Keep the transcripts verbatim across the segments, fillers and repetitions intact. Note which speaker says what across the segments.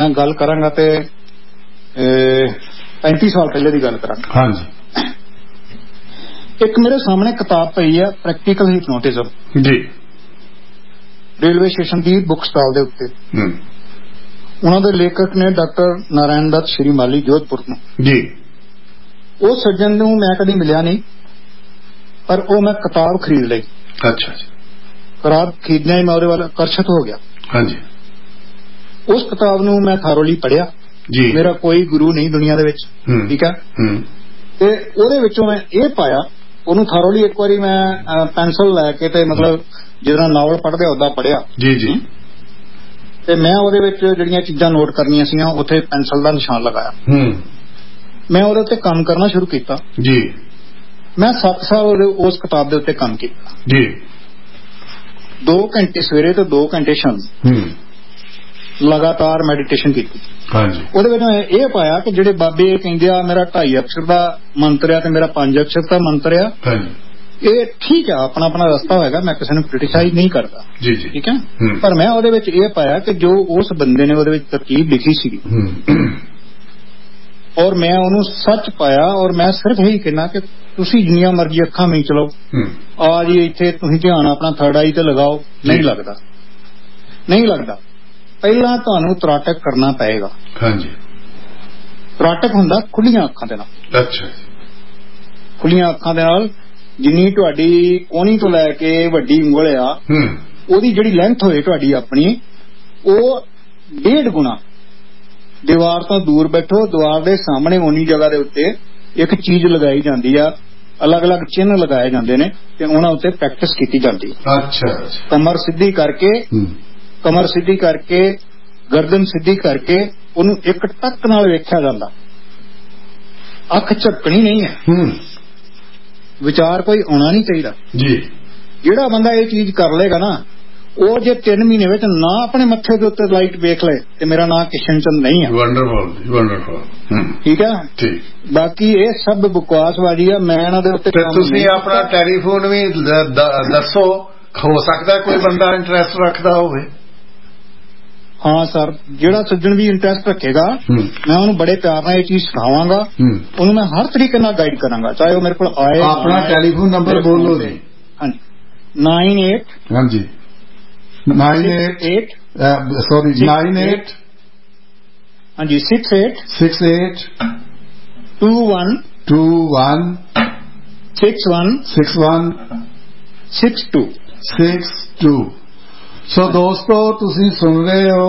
Speaker 1: मैं गल करांगा ते पैंती साल पहले की गल करांगा।
Speaker 2: हाँ जी।
Speaker 1: एक मेरे सामने किताब पई है प्रैक्टिकल हिप्नोटिज्म
Speaker 2: जी,
Speaker 1: रेलवे स्टेशन की बुक स्टॉल दे उत्ते। उन्हां दे लेखक ने डॉक्टर नारायण दत्त श्री माली जोधपुर नूं
Speaker 2: जी।
Speaker 1: वो सज्जन नूं मैं कदी मिलिया नहीं, पर वो मैं किताब खरीद लई।
Speaker 2: अच्छा जी।
Speaker 1: किताब खरीदने मैं उहदे वाल आकर्षित हो गया।
Speaker 2: हाँ जी।
Speaker 1: उस किताब नूं मैं थारोली पढ़िया जी। मेरा कोई गुरु नहीं दुनिया दे विच, ठीक है। ते उहदे विचों मैं ये पाया, ਉਹਨੂੰ थारोली एक बारी मैं पेंसिल लैके ते मतलब जिदा नावल पढ़दे उदा पढ़िया
Speaker 2: जी जी।
Speaker 1: ते मैं ਉਹਦੇ ਵਿੱਚ ਜਿਹੜੀਆਂ ਚੀਜ਼ਾਂ ਨੋਟ ਕਰਨੀਆਂ ਸੀਆਂ ਉੱਥੇ ਪੈਨਸਲ ਦਾ ਨਿਸ਼ਾਨ ਲਗਾਇਆ। मैं ਉਹਦੇ ਉੱਤੇ ਕੰਮ ਕਰਨਾ ਸ਼ੁਰੂ ਕੀਤਾ ਜੀ। मैं सत्त साल उस किताब के उत्ते काम किया जी। दो घंटे सवेरे तो दो घंटे शाम लगातार मैडिटेशन की। हाँ जी। ਉਹਦੇ ਵਿੱਚ ਮੈਂ ਇਹ ਪਾਇਆ ਕਿ ਜਿਹੜੇ ਬਾਬੇ ਕਹਿੰਦੇ ਆ ਮੇਰਾ ढाई अक्षर ਦਾ ਮੰਤਰ ਆ ਤੇ ਮੇਰਾ पांच अक्षर ਦਾ ਮੰਤਰ ਆ, ਹਾਂ ਜੀ, ਇਹ ਠੀਕ ਆ, ਆਪਣਾ ਆਪਣਾ ਰਸਤਾ ਹੋਏਗਾ, ਮੈਂ ਕਿਸੇ ਨੂੰ ਕ੍ਰਿਟਿਸਾਈਜ਼ ਨਹੀਂ ਕਰਦਾ ਜੀ ਜੀ, ਠੀਕ ਹੈ। ਪਰ ਮੈਂ ਉਹਦੇ ਵਿੱਚ ਇਹ ਪਾਇਆ ਕਿ ਜੋ ਉਸ ਬੰਦੇ ਨੇ ਉਹਦੇ ਵਿੱਚ ਤਰਕੀਬ ਲਿਖੀ ਸੀ और मैं उन्होंने सच पाया। और मैं सिर्फ यही कहना कि तुसी जिन्नियां मर्जी अखां में चलो आ जी इत्थे तुसीं ध्यान अपना थर्ड आई ते लगाओ, नहीं लगता, नहीं लगता। पहला तुहानूं त्राटक करना पएगा। हाँ जी। त्राटक हुंदा खुलियां अखां दे नाल। अच्छा। खुलियां अखां दे नाल जिन्नी तुहाडी कोहनी तो लैके वड्डी उंगल आ ओहदी जिहड़ी लेंथ होए तुहाडी अपनी ओह डेढ़ गुना दीवार तो दूर बैठो, दीवार के सामने उन्नी जगह के उत्ते एक चीज लगाई जाती है, अलग अलग चिन्ह लगाए जाते हैं ते उन्हां उत्ते प्रैक्टिस की जाती है। अच्छा। कमर सीधी करके कमर सीधी करके गर्दन सीधी करके उन्होंने एक टक नाल वेख्या जांदा, अख झपकनी नहीं है, विचार कोई आना नहीं चाहिए जी। जिहड़ा बंदा ये चीज कर लेगा ना ਉਹ ਜੇ तीन महीने ਵਿੱਚ ना अपने मत्थे के उत्ते लाइट वेख ले ते मेरा नाम किशन चंद नहीं है। वंडरफुल वंडरफुल, ठीक है ठीक। बाकी ये सब बकवासबाजी है। मैं इन्हां दे उत्ते
Speaker 2: तुसीं अपना टैलीफोन भी दसो, हो सकदा कोई बंदा इंटरेस्ट रखदा होवे।
Speaker 1: हाँ सर, जिहड़ा सज्जन भी इंटरेस्ट रखेगा मैं उन्हें बड़े प्यार नाल ये चीज सिखावांगा, उन्हें मैं हर तरीके नाल गाइड करांगा, चाहे वो मेरे को आए।
Speaker 2: अपना टैलीफोन नंबर बोलो जी।
Speaker 1: हाँ जी, नाइन एट
Speaker 2: हाँ जी nine eight eight sorry nine eight
Speaker 1: हाँ जी six eight
Speaker 2: six eight
Speaker 1: to one
Speaker 2: two one
Speaker 1: six one
Speaker 2: six one
Speaker 1: six to
Speaker 2: six to. सो दोस्तों तुसी सुन रहे हो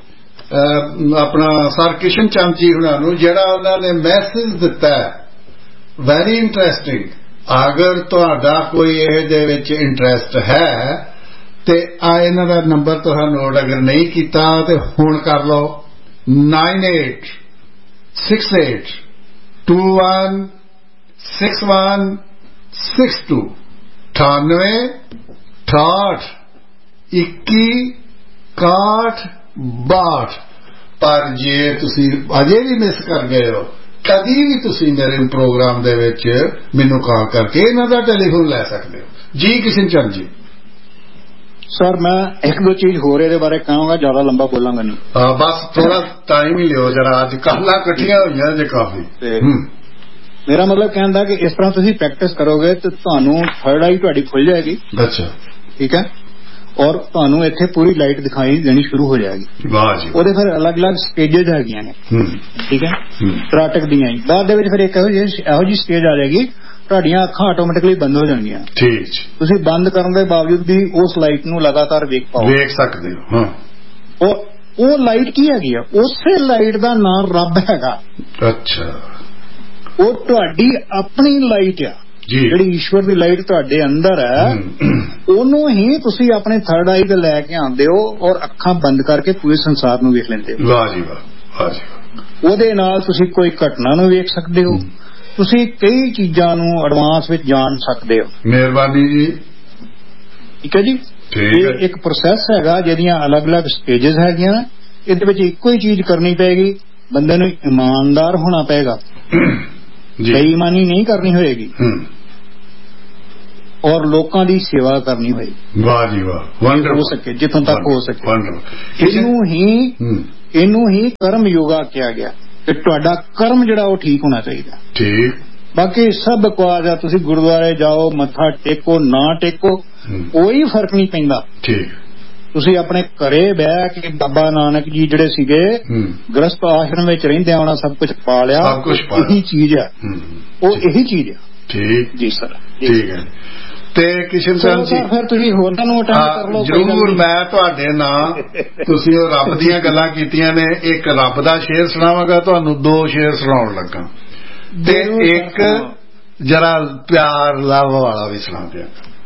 Speaker 2: अपना सर किशन चंद जी हुणां नूं जिहड़ा उन्होंने मैसेज दिता है, वेरी इंटरेस्टिंग। अगर तुहाडा कोई इह दे विच इंटरेस्ट है ते आ इन्हां दा नंबर तुहां नोट अगर नहीं कीता ते हुण कर लो, nine eight six eight to one six one six to अठानवे अठाठ इक्की इकाठ बाठ। पर जे तुसी अजे भी मिस कर गए हो, कदी भी तुसी मेरे प्रोग्राम दे विच मैनूं कॉल करके इन्हां दा टेलीफोन लै सकदे हो जी। किशन चंद जी
Speaker 1: सर मैं एक दो चीज हो रहे बारे कहूंगा, ज्यादा लंबा बोलांगा नहीं।
Speaker 2: आ, बस थोड़ा टाइम ही लियो जरा, अज कल्ला कट्ठियां होईयां जे काफी।
Speaker 1: मेरा मतलब कहना कि इस तरह तुसीं प्रैक्टिस करोगे तो तुहानूं थर्ड आई तुहाडी खुल जाएगी। अच्छा, ठीक है। और तुहानूं इत्थे पूरी लाइट दिखाई देनी शुरू हो जाएगी। वाह जी। ओहदे फिर अलग अलग स्टेजेज हैगियां ने, ठीक है, त्राटक दियां। बाद दे विच फिर एक इहो जी स्टेज आ जाएगी तुहाडियां अखां ऑटोमैटिकली बंद हो जाणगियां। ठीक। तुसीं बंद करन दे बावजूद भी उस लाइट नूं लगातार वेख पाओ, वेख सकदे हो। हां, ਉਹ ਉਹ ਲਾਈਟ ਕੀ ਹੈਗੀ ਆ? ਉਸੇ ਲਾਈਟ ਦਾ ਨਾਮ ਰੱਬ ਹੈਗਾ। ਅੱਛਾ, ਉਹ ਤੁਹਾਡੀ ਆਪਣੀ ਲਾਈਟ ਆ ਜਿਹੜੀ ਈਸ਼ਵਰ ਦੀ ਲਾਈਟ ਤੁਹਾਡੇ ਅੰਦਰ ਹੈ, ਉਹਨੂੰ ਹੀ ਤੁਸੀਂ ਆਪਣੇ ਥਰਡ ਆਈ ਤੇ ਲੈ ਕੇ ਆਉਂਦੇ ਹੋ ਔਰ ਅੱਖਾਂ ਬੰਦ ਕਰਕੇ ਪੂਰੇ ਸੰਸਾਰ ਨੂੰ ਵੇਖ ਲੈਂਦੇ ਹੋ। ਵਾਹ ਜੀ ਵਾਹ, ਵਾਹ ਜੀ ਵਾਹ। ਉਹਦੇ ਨਾਲ ਤੁਸੀਂ ਕੋਈ ਘਟਨਾ ਨੂੰ ਵੇਖ ਸਕਦੇ ਹੋ, ਤੁਸੀਂ ਕਈ ਚੀਜ਼ਾਂ ਨੂੰ ਐਡਵਾਂਸ ਵਿੱਚ ਜਾਣ ਸਕਦੇ ਹੋ। ਮਿਹਰਬਾਨੀ ਜੀ। ਠੀਕ ਹੈ ਜੀ। ਇਹ ਇੱਕ ਪ੍ਰੋਸੈਸ ਹੈਗਾ ਜਿਹਦੀਆਂ ਅਲੱਗ ਅਲੱਗ ਸਟੇਜਸ ਹੈਗੀਆਂ। ਇਹਦੇ ਵਿੱਚ ਇੱਕੋ ਹੀ ਚੀਜ਼ ਕਰਨੀ ਪਏਗੀ, ਬੰਦੇ ਨੂੰ ਇਮਾਨਦਾਰ ਹੋਣਾ ਪਏਗਾ, ਬੇਈਮਾਨੀ ਨਹੀਂ ਕਰਨੀ ਹੋਏਗੀ। ਔਰ ਲੋਕਾਂ ਦੀ ਸੇਵਾ ਕਰਨੀ ਹੋਏ।
Speaker 2: ਵਾਹ ਜੀ ਵਾਹ, ਵੰਡਰਫੁਲ ਹੋ ਸਕੇ
Speaker 1: ਜਿੱਥੋਂ ਤੱਕ ਹੋ ਸਕੇ। ਇਹਨੂੰ ਹੀ ਇਹਨੂੰ ਹੀ ਕਰਮ ਯੋਗਾ ਕਿਹਾ ਗਿਆ ਕਿ ਤੁਹਾਡਾ ਕਰਮ ਜਿਹੜਾ ਉਹ ਠੀਕ ਹੋਣਾ ਚਾਹੀਦਾ।
Speaker 2: ਠੀਕ।
Speaker 1: ਬਾਕੀ ਸਭ ਬਕਵਾਸ ਆ, ਤੁਸੀਂ ਗੁਰਦੁਆਰੇ ਜਾਓ, ਮੱਥਾ ਟੇਕੋ ਨਾ ਟੇਕੋ, ਕੋਈ ਫਰਕ ਨਹੀਂ ਪੈਂਦਾ। ਠੀਕ। ਤੁਸੀਂ ਆਪਣੇ ਘਰੇ ਬਹਿ ਕੇ ਬਾਬਾ ਨਾਨਕ ਜੀ ਜਿਹੜੇ ਸੀਗੇ ਗ੍ਰਸਤ ਆਸ਼ਰਮ ਵਿੱਚ ਰਹਿੰਦੇ ਉਹਨਾਂ ਸਭ ਕੁਝ ਪਾ ਲਿਆ, ਇਹੀ ਚੀਜ਼ ਆ, ਉਹ ਇਹੀ ਚੀਜ਼ ਆ। ਠੀਕ ਜੀ ਸਰ। ਠੀਕ ਹੈ। ਤੇ ਕਿਸ਼ਨ ਚੰਦ ਜੀ ਫਿਰ ਤੁਸੀਂ ਹੋਰਾਂ ਨੂੰ ਅਟੈਂਡ ਕਰ ਲਓ। ਜ਼ਰੂਰ, ਮੈਂ ਤੁਹਾਡੇ ਨਾਲ, ਤੁਸੀਂ ਉਹ ਰੱਬ ਦੀਆਂ ਗੱਲਾਂ ਕੀਤੀਆਂ ਨੇ, ਇੱਕ ਰੱਬ ਦਾ ਸ਼ੇਰ ਸੁਣਾਵਾਂਗਾ ਤੁਹਾਨੂੰ, ਦੋ ਸ਼ੇਰ ਸੁਣਾਉਣ ਲੱਗਾ, ਤੇ ਇੱਕ ਜਰਾ ਪਿਆਰ ਲਵ ਵਾਲਾ ਵੀ ਸੁਣਾ ਦਿਆਂ।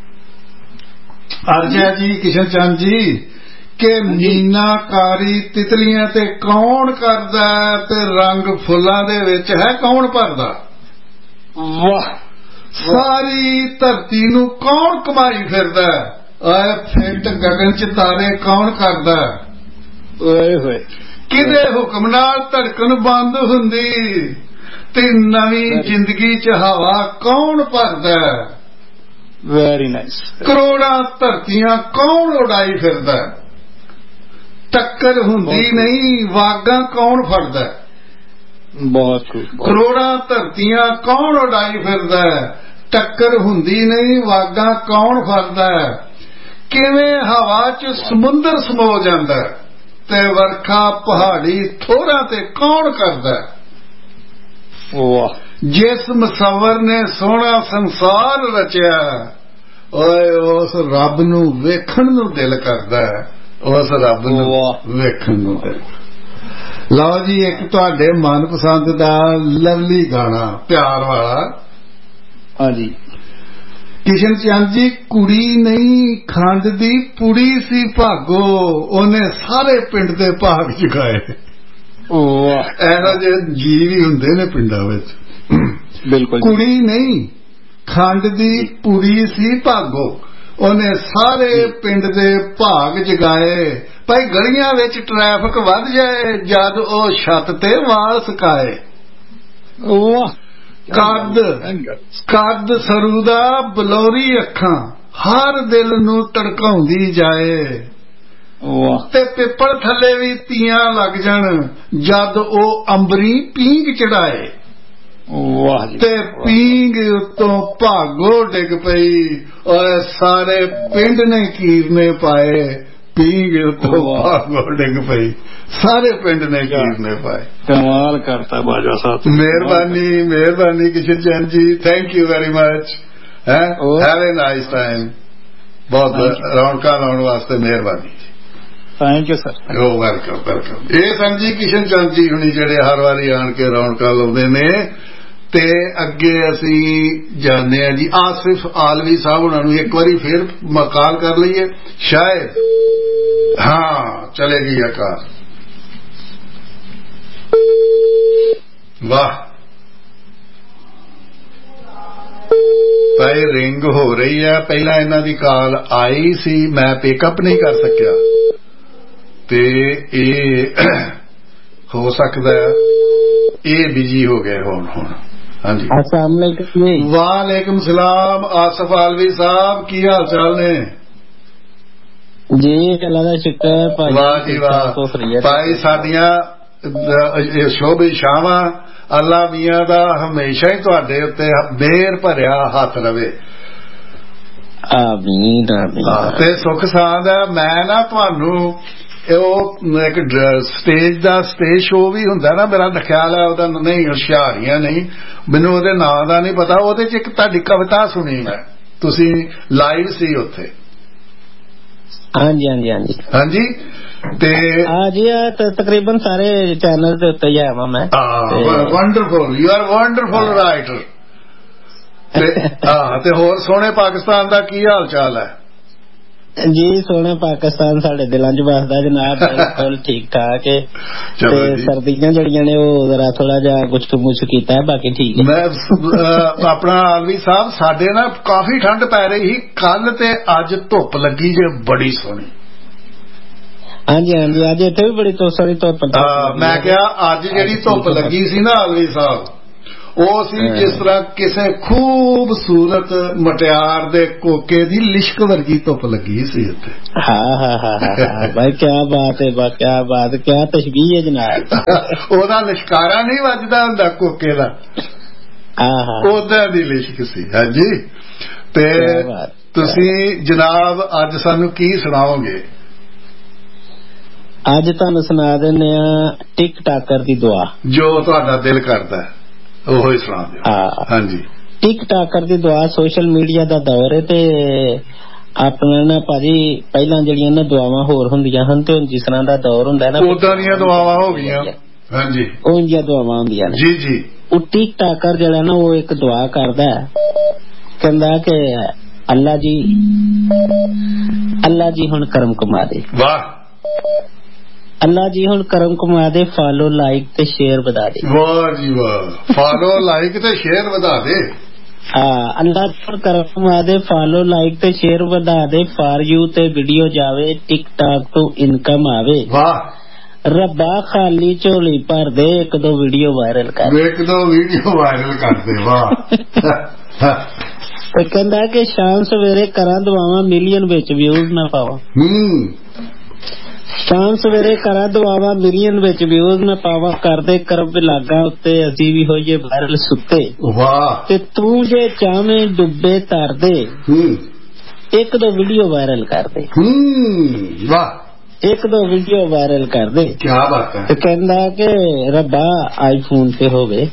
Speaker 1: ਅਰਜਾ ਜੀ ਕਿਸ਼ਨ ਚੰਦ ਜੀ ਕਿ ਮੀਨਾਕਾਰੀ ਤਿਤਲੀਆਂ ਤੇ ਕੌਣ ਕਰਦਾ ਤੇ ਰੰਗ ਫੁੱਲਾਂ ਦੇ ਵਿੱਚ ਹੈ ਕੌਣ ਭਰਦਾ। ਵਾਹ। ਸਾਰੀ ਧਰਤੀ ਨੂੰ ਕੌਣ ਕਮਾਈ ਫਿਰਦਾ, ਆਏ ਫਿੱਟ ਗਗਨ ਚ ਤਾਰੇ ਕੌਣ ਕਰਦਾ, ਓਏ ਹੋਏ ਕਿਹਦੇ ਹੁਕਮ ਨਾਲ ਧੜਕਣ ਬੰਦ ਹੁੰਦੀ ਤੇ ਨਵੀਂ ਜ਼ਿੰਦਗੀ ਚ ਹਵਾ ਕੌਣ ਭਰਦਾ। Very nice. ਕਰੋੜਾਂ ਧਰਤੀਆਂ ਕੌਣ ਉਡਾਈ ਫਿਰਦਾ, ਟੱਕਰ ਹੁੰਦੀ ਨਹੀਂ ਵਾਗਾਂ ਕੌਣ ਫੜਦਾ। ਬਹੁਤ ਕਰੋੜਾਂ ਧਰਤੀਆਂ ਕੌਣ ਉਡਾਈ ਫਿਰਦਾ, ਟੱਕਰ ਹੁੰਦੀ ਨਹੀਂ ਵਾਗਾਂ ਕੌਣ ਫੜਦਾ। ਕਿਵੇਂ ਹਵਾ ਚ ਸਮੁੰਦਰ ਸਮੋ ਜਾਂਦਾ ਤੇ ਵਰਖਾ ਪਹਾੜੀ ਥੋੜਾਂ ਤੇ ਕੌਣ ਕਰਦਾ। ਵਾਹ। ਜਿਸ ਮੁਸੱਵਰ ਨੇ ਸੋਹਣਾ ਸੰਸਾਰ ਰਚਿਆ, ਓਏ ਉਸ ਰੱਬ ਨੂੰ ਵੇਖਣ ਨੂੰ ਦਿਲ ਕਰਦਾ, ਉਸ ਰੱਬ ਨੂੰ ਵੇਖਣ ਨੂੰ ਦਿਲ। ਲਓ ਜੀ, ਇੱਕ ਤੁਹਾਡੇ ਮਨਪਸੰਦ ਦਾ ਲਵਲੀ ਗਾਣਾ ਪਿਆਰ ਵਾਲਾ। ਹਾਂਜੀ। ਕਿਸ਼ਨ ਚੰਦ ਜੀ, ਕੁੜੀ ਨਹੀਂ ਖੰਡ ਦੀ ਪੁੜੀ ਸੀ ਭਾਗੋ, ਉਹਨੇ ਸਾਰੇ ਪਿੰਡ ਦੇ ਭਾਗ ਜਗਾਏ। ਇਹੋ ਜਿਹੇ ਜੀਵ ਵੀ ਹੁੰਦੇ ਨੇ ਪਿੰਡਾਂ ਵਿੱਚ। ਬਿਲਕੁਲ। ਕੁੜੀ ਨਹੀਂ ਖੰਡ ਦੀ ਪੁੜੀ ਸੀ ਭਾਗੋ, ਉਹਨੇ ਸਾਰੇ ਪਿੰਡ ਦੇ ਭਾਗ ਜਗਾਏ। ਭਾਈ ਗਲੀਆਂ ਵਿੱਚ ਟ੍ਰੈਫਿਕ ਵੱਧ ਜਾਏ ਜਦ ਉਹ ਛੱਤ ਤੇ ਵਾਲ ਸੁਕਾਏ। ਕੱਦ ਕੱਦ ਸਰੂ ਦਾ ਬਲੌਰੀ ਅੱਖਾਂ ਹਰ ਦਿਲ ਨੂੰ ਤੜਕਾਉਂਦੀ ਜਾਏ, ਤੇ ਪਿੱਪਲ ਥੱਲੇ ਵੀ ਤੀਆਂ ਲੱਗ ਜਾਣ ਜਦ ਉਹ ਅੰਬਰੀ ਪੀਂਘ ਚੜਾਏ। ਵਾਹ ਜੀ। ਤੇ ਪੀਂਘ ਉੱਤੋਂ ਭਾਗੋ ਡਿੱਗ ਪਈ, ਔਰ ਸਾਰੇ ਪਿੰਡ ਨੇ ਕੀਰਨੇ ਪਾਏ। ਪੀਂਘ ਉੱਤੋਂ ਭਾਗੋ ਡਿੱਗ ਪਈ, ਸਾਰੇ ਪਿੰਡ ਨੇ ਕੀਰਨੇ ਪਾਏ। ਕਮਾਲ ਕਰਤਾ ਬਾਜਵਾ ਸਾਹਿਬ। ਮਿਹਰਬਾਨੀ ਮਿਹਰਬਾਨੀ Kishan Chand ji, thank you very much. Have A nice time. ਬਹੁਤ ਰੌਣਕਾਂ ਲਾਉਣ ਵਾਸਤੇ ਮਿਹਰਬਾਨੀ। Thank you sir. O welcome welcome. ਇਹ ਸਨ ਜੀ ਕਿਸ਼ਨ ਚੰਦ ਜੀ ਹੁਣੀ ਜਿਹੜੇ ਹਰ ਵਾਰੀ ਆਣ ਕੇ ਰੌਣਕਾਂ ਲਾਉਂਦੇ ਨੇ। ਤੇ ਅੱਗੇ ਅਸੀਂ ਜਾਣਦੇ ਹਾਂ ਜੀ ਆਸਿਫ ਆਲਵੀ ਸਾਹਿਬ ਉਹਨਾਂ ਨੂੰ। ਇੱਕ ਵਾਰੀ ਫੇਰ ਕਾਲ ਕਰ ਲਈਏ ਸ਼ਾਇਦ। ਹਾਂ ਚਲੇਗੀ ਆ ਕਾਰ। ਵਾਹ ਭਾਈ ਰਿੰਗ ਹੋ ਰਹੀ ਹੈ। ਪਹਿਲਾਂ ਇਹਨਾਂ ਦੀ ਕਾਲ ਆਈ ਸੀ, ਮੈਂ ਪਿਕਅਪ ਨਹੀਂ ਕਰ ਸਕਿਆ, ਤੇ ਇਹ ਹੋ ਸਕਦਾ ਇਹ ਬਿਜੀ ਹੋ ਗਏ ਹੋਣ ਹੁਣ। ਹਾਂਜੀ ਵਾਲੇਕੁਮ ਸਲਾਮ ਆਸਿਫ ਆਲਵੀ ਸਾਹਿਬ, ਕੀ ਹਾਲ ਚਾਲ ਨੇ ਜੀ? ਅੱਲਾ ਦਾ ਸ਼ੁਕਰ ਭਾਈ। ਵਾਹ ਜੀ ਵਾਹ ਭਾਈ, ਸਾਡੀਆਂ ਸ਼ੁਭ ਇਸ਼ਾਵਾਂ ਅੱਲਾ ਮੀਆਂ ਦਾ ਹਮੇਸ਼ਾ ਹੀ ਤੁਹਾਡੇ ਉੱਤੇ ਮਿਹਰ ਭਰਿਆ ਹੱਥ ਰਵੇ। ਆਮੀਨ ਆਮੀਨ। ਤੇ ਸੁੱਖ ਸਾਂਦ ਹੈ। ਮੈਂ ਨਾ ਤੁਹਾਨੂੰ ਉਹ ਇੱਕ ਸਟੇਜ ਦਾ ਸਟੇਜ ਸ਼ੋਅ ਵੀ ਹੁੰਦਾ ਨਾ, ਮੇਰਾ ਖਿਆਲ ਹੈ ਉਹਦਾ ਨਹੀਂ ਹੁਸ਼ਿਆਰੀਆਂ ਨਹੀਂ, ਮੈਨੂੰ ਉਹਦੇ ਨਾਂ ਦਾ ਨਹੀਂ ਪਤਾ। ਉਹਦੇ ਚ ਇੱਕ ਤੁਹਾਡੀ ਕਵਿਤਾ ਸੁਣੀ ਮੈਂ, ਤੁਸੀਂ ਲਾਈਵ ਸੀ ਉੱਥੇ। ਹਾਂਜੀ ਹਾਂਜੀ ਹਾਂਜੀ ਹਾਂਜੀ। ਤੇ ਹਾਂਜੀ ਤਕਰੀਬਨ ਸਾਰੇ ਚੈਨਲ ਦੇ ਉੱਤੇ ਹੀ ਆਇਆ ਵਾਂ ਮੈਂ। Wonderful, you are wonderful writer. ਹਾਂ ਤੇ ਹੋਰ ਸੋਹਣੇ ਪਾਕਿਸਤਾਨ ਦਾ ਕੀ ਹਾਲ ਚਾਲ ਹੈ ਜੀ? ਸੋਹਣੇ ਪਾਕਿਸਤਾਨ ਸਾਡੇ ਦਿਲਾਂ ਚ ਵਸਦਾ ਜਨਾਬ, ਬਿਲਕੁਲ ਠੀਕ ਠਾਕ ਹੈ। ਤੇ ਸਰਦੀਆਂ ਜਿਹੜੀਆਂ ਨੇ ਉਹ ਜ਼ਰਾ ਥੋੜਾ ਜਿਹਾ ਕੁਛ ਮੁਛ ਕੀਤਾ ਹੈ, ਬਾਕੀ ਠੀਕ ਹੈ। ਮੈਂ ਆਪਣਾ ਆਲਵੀ ਸਾਹਿਬ, ਸਾਡੇ ਨਾ ਕਾਫੀ ਠੰਡ ਪੈ ਰਹੀ ਸੀ ਕੱਲ, ਤੇ ਅੱਜ ਧੁੱਪ ਲੱਗੀ ਜੇ ਬੜੀ ਸੋਹਣੀ। ਹਾਂਜੀ ਹਾਂਜੀ ਅੱਜ ਇੱਥੇ ਵੀ ਬੜੀ ਸੋਹਣੀ ਧੁੱਪ। ਮੈਂ ਕਿਹਾ ਅੱਜ ਜਿਹੜੀ ਧੁੱਪ ਲੱਗੀ ਸੀ ਨਾ ਆਲਵੀ ਸਾਹਿਬ,
Speaker 2: ਉਹ ਸੀ ਜਿਸ ਤਰ੍ਹਾਂ ਕਿਸੇ ਖੂਬਸੂਰਤ ਮਟਿਆਰ ਦੇ ਕੋਕੇ ਦੀ ਲਿਸ਼ਕ ਵਰਗੀ ਧੁੱਪ ਲੱਗੀ ਸੀ ਉੱਤੇ।
Speaker 3: ਹਾਂ ਹਾਂ ਹਾਂ ਭਾਈ ਕਿਆ ਬਾਤ ਹੈ, ਬਾ ਕਿਆ ਬਾਤ, ਕਿਆ ਤਸ਼ਬੀਹ ਹੈ ਜਨਾਬ।
Speaker 2: ਉਹਦਾ ਲਿਸ਼ਕਾਰਾ ਨਹੀਂ ਵੱਜਦਾ ਹੁੰਦਾ ਕੋਕੇ ਦਾ, ਉਹਦਾ ਦੀ ਲਿਸ਼ਕ ਸੀ। ਹਾਂਜੀ, ਤੇ ਤੁਸੀਂ ਜਨਾਬ ਅੱਜ ਸਾਨੂੰ ਕੀ ਸੁਣਾਓਗੇ?
Speaker 3: ਅੱਜ ਤੁਹਾਨੂੰ ਸੁਣਾ ਦਿੰਦੇ ਆ ਟਿਕ ਟਾਕਰ ਦੀ ਦੁਆ। ਜੋ
Speaker 2: ਤੁਹਾਡਾ ਦਿਲ ਕਰਦਾ ਉਹੋ ਹੀ ਸੁਣਾ ਦਿਓ। ਹਾਂਜੀ,
Speaker 3: ਟਿਕ ਟਾਕਰ ਦੀ ਦੁਆ। ਸੋਸ਼ਲ ਮੀਡੀਆ ਦਾ ਦੌਰ ਹੈ ਤੇ ਆਪਣਾ ਨਾ ਭਾਜੀ ਪਹਿਲਾਂ ਜਿਹੜੀਆਂ ਨਾ ਦੁਆਵਾਂ ਹੋਰ ਹੁੰਦੀਆਂ ਹਨ ਤੇ ਹੁਣ ਜਿਸ ਤਰ੍ਹਾਂ ਦਾ ਦੌਰ ਹੁੰਦਾ ਨਾ
Speaker 2: ਉਦਾਂ ਦੀਆਂ ਦੁਆਵਾਂ ਹੋ ਗਈਆਂ। ਹਾਂਜੀ,
Speaker 3: ਉਹ ਇੰਜੀਆਂ ਦੁਆਵਾਂ ਹੁੰਦੀਆਂ ਨੇ।
Speaker 2: ਜੀ ਜੀ।
Speaker 3: ਉਹ ਟਿਕ ਟਾਕਰ ਜਿਹੜਾ ਨਾ ਉਹ ਇੱਕ ਦੁਆ ਕਰਦਾ, ਕਹਿੰਦਾ ਕਿ ਅੱਲਾ ਜੀ ਅੱਲਾ ਜੀ ਹੁਣ ਕਰਮ ਕਮਾ ਦੇ।
Speaker 2: ਵਾਹ।
Speaker 3: ਅੱਲਾ ਜੀ ਹੁਣ ਕਰਮ ਕਮਾ ਦੇ, ਫਾਲੋ ਲਾਈਕ ਤੇ ਸ਼ੇਅਰ ਵਧਾ ਦੇ।
Speaker 2: ਵਾਹ ਜੀ ਵਾਹ, ਫਾਲੋ ਲਾਈਕ ਤੇ ਸ਼ੇਅਰ ਵਧਾ ਦੇ।
Speaker 3: ਹਾਂ, ਅੱਲਾ ਜੀ ਕਰਮ ਕਮਾ ਦੇ, ਫਾਲੋ ਲਾਈਕ ਤੇ ਸ਼ੇਅਰ ਵਧਾ ਦੇ, ਫਾਰ ਯੂ ਤੇ ਵੀਡੀਓ ਜਾਵੇ, ਟਿਕ ਟਾਕ ਤੋਂ ਇਨਕਮ ਆਵੇ।
Speaker 2: ਵਾਹ।
Speaker 3: ਰੱਬਾ ਖਾਲੀ ਝੋਲੀ ਭਰ ਦੇ, ਇੱਕ ਦੋ ਵੀਡੀਓ ਵਾਇਰਲ ਕਰ ਦੇ।
Speaker 2: ਇੱਕ ਦੋ ਵੀਡੀਓ ਵਾਇਰਲ ਕਰ ਦੇ। ਵਾਹ।
Speaker 3: ਤੇ ਕਹਿੰਦਾ ਕਿ ਸ਼ਾਮ ਸਵੇਰੇ ਕਰਾਂ ਦੁਆਵਾਂ, ਮਿਲੀਅਨ ਵਿੱਚ ਵਿਊਜ਼ ਨਾ ਪਾਵਾਂ।
Speaker 2: ਹੂੰ।
Speaker 3: ਸ਼ਾਮ ਸਵੇਰੇ ਕਰਾਂ ਦੁਆਵਾਂ, ਮਿਲੀਅਨ ਵਿੱਚ ਵਿਊਜ਼ ਨਾ ਪਾਵਾਂ, ਕਰਦੇ ਕਰਮ ਵਿਲਾਗਾ ਉੱਤੇ ਅਸੀਂ ਵੀ ਹੋਈਏ ਵਾਇਰਲ ਸੁੱਤੇ।
Speaker 2: ਵਾਹ।
Speaker 3: ਤੇ ਤੂੰ ਜੇ ਚਾਵੇਂ ਡੁੱਬੇ ਧਰ ਦੇ, ਇੱਕ ਦੋ ਵੀਡੀਓ ਵਾਇਰਲ ਕਰ ਦੇ।
Speaker 2: ਵਾਹ।
Speaker 3: ਇੱਕ ਦੋ ਵੀਡੀਓ ਵਾਇਰਲ ਕਰ ਦੇ।
Speaker 2: ਕੀ ਬਾਤ ਹੈ।
Speaker 3: ਤੇ ਕਹਿੰਦਾ ਕਿ ਰੱਬਾ ਆਈਫੋਨ ਤੇ ਹੋਵੇ,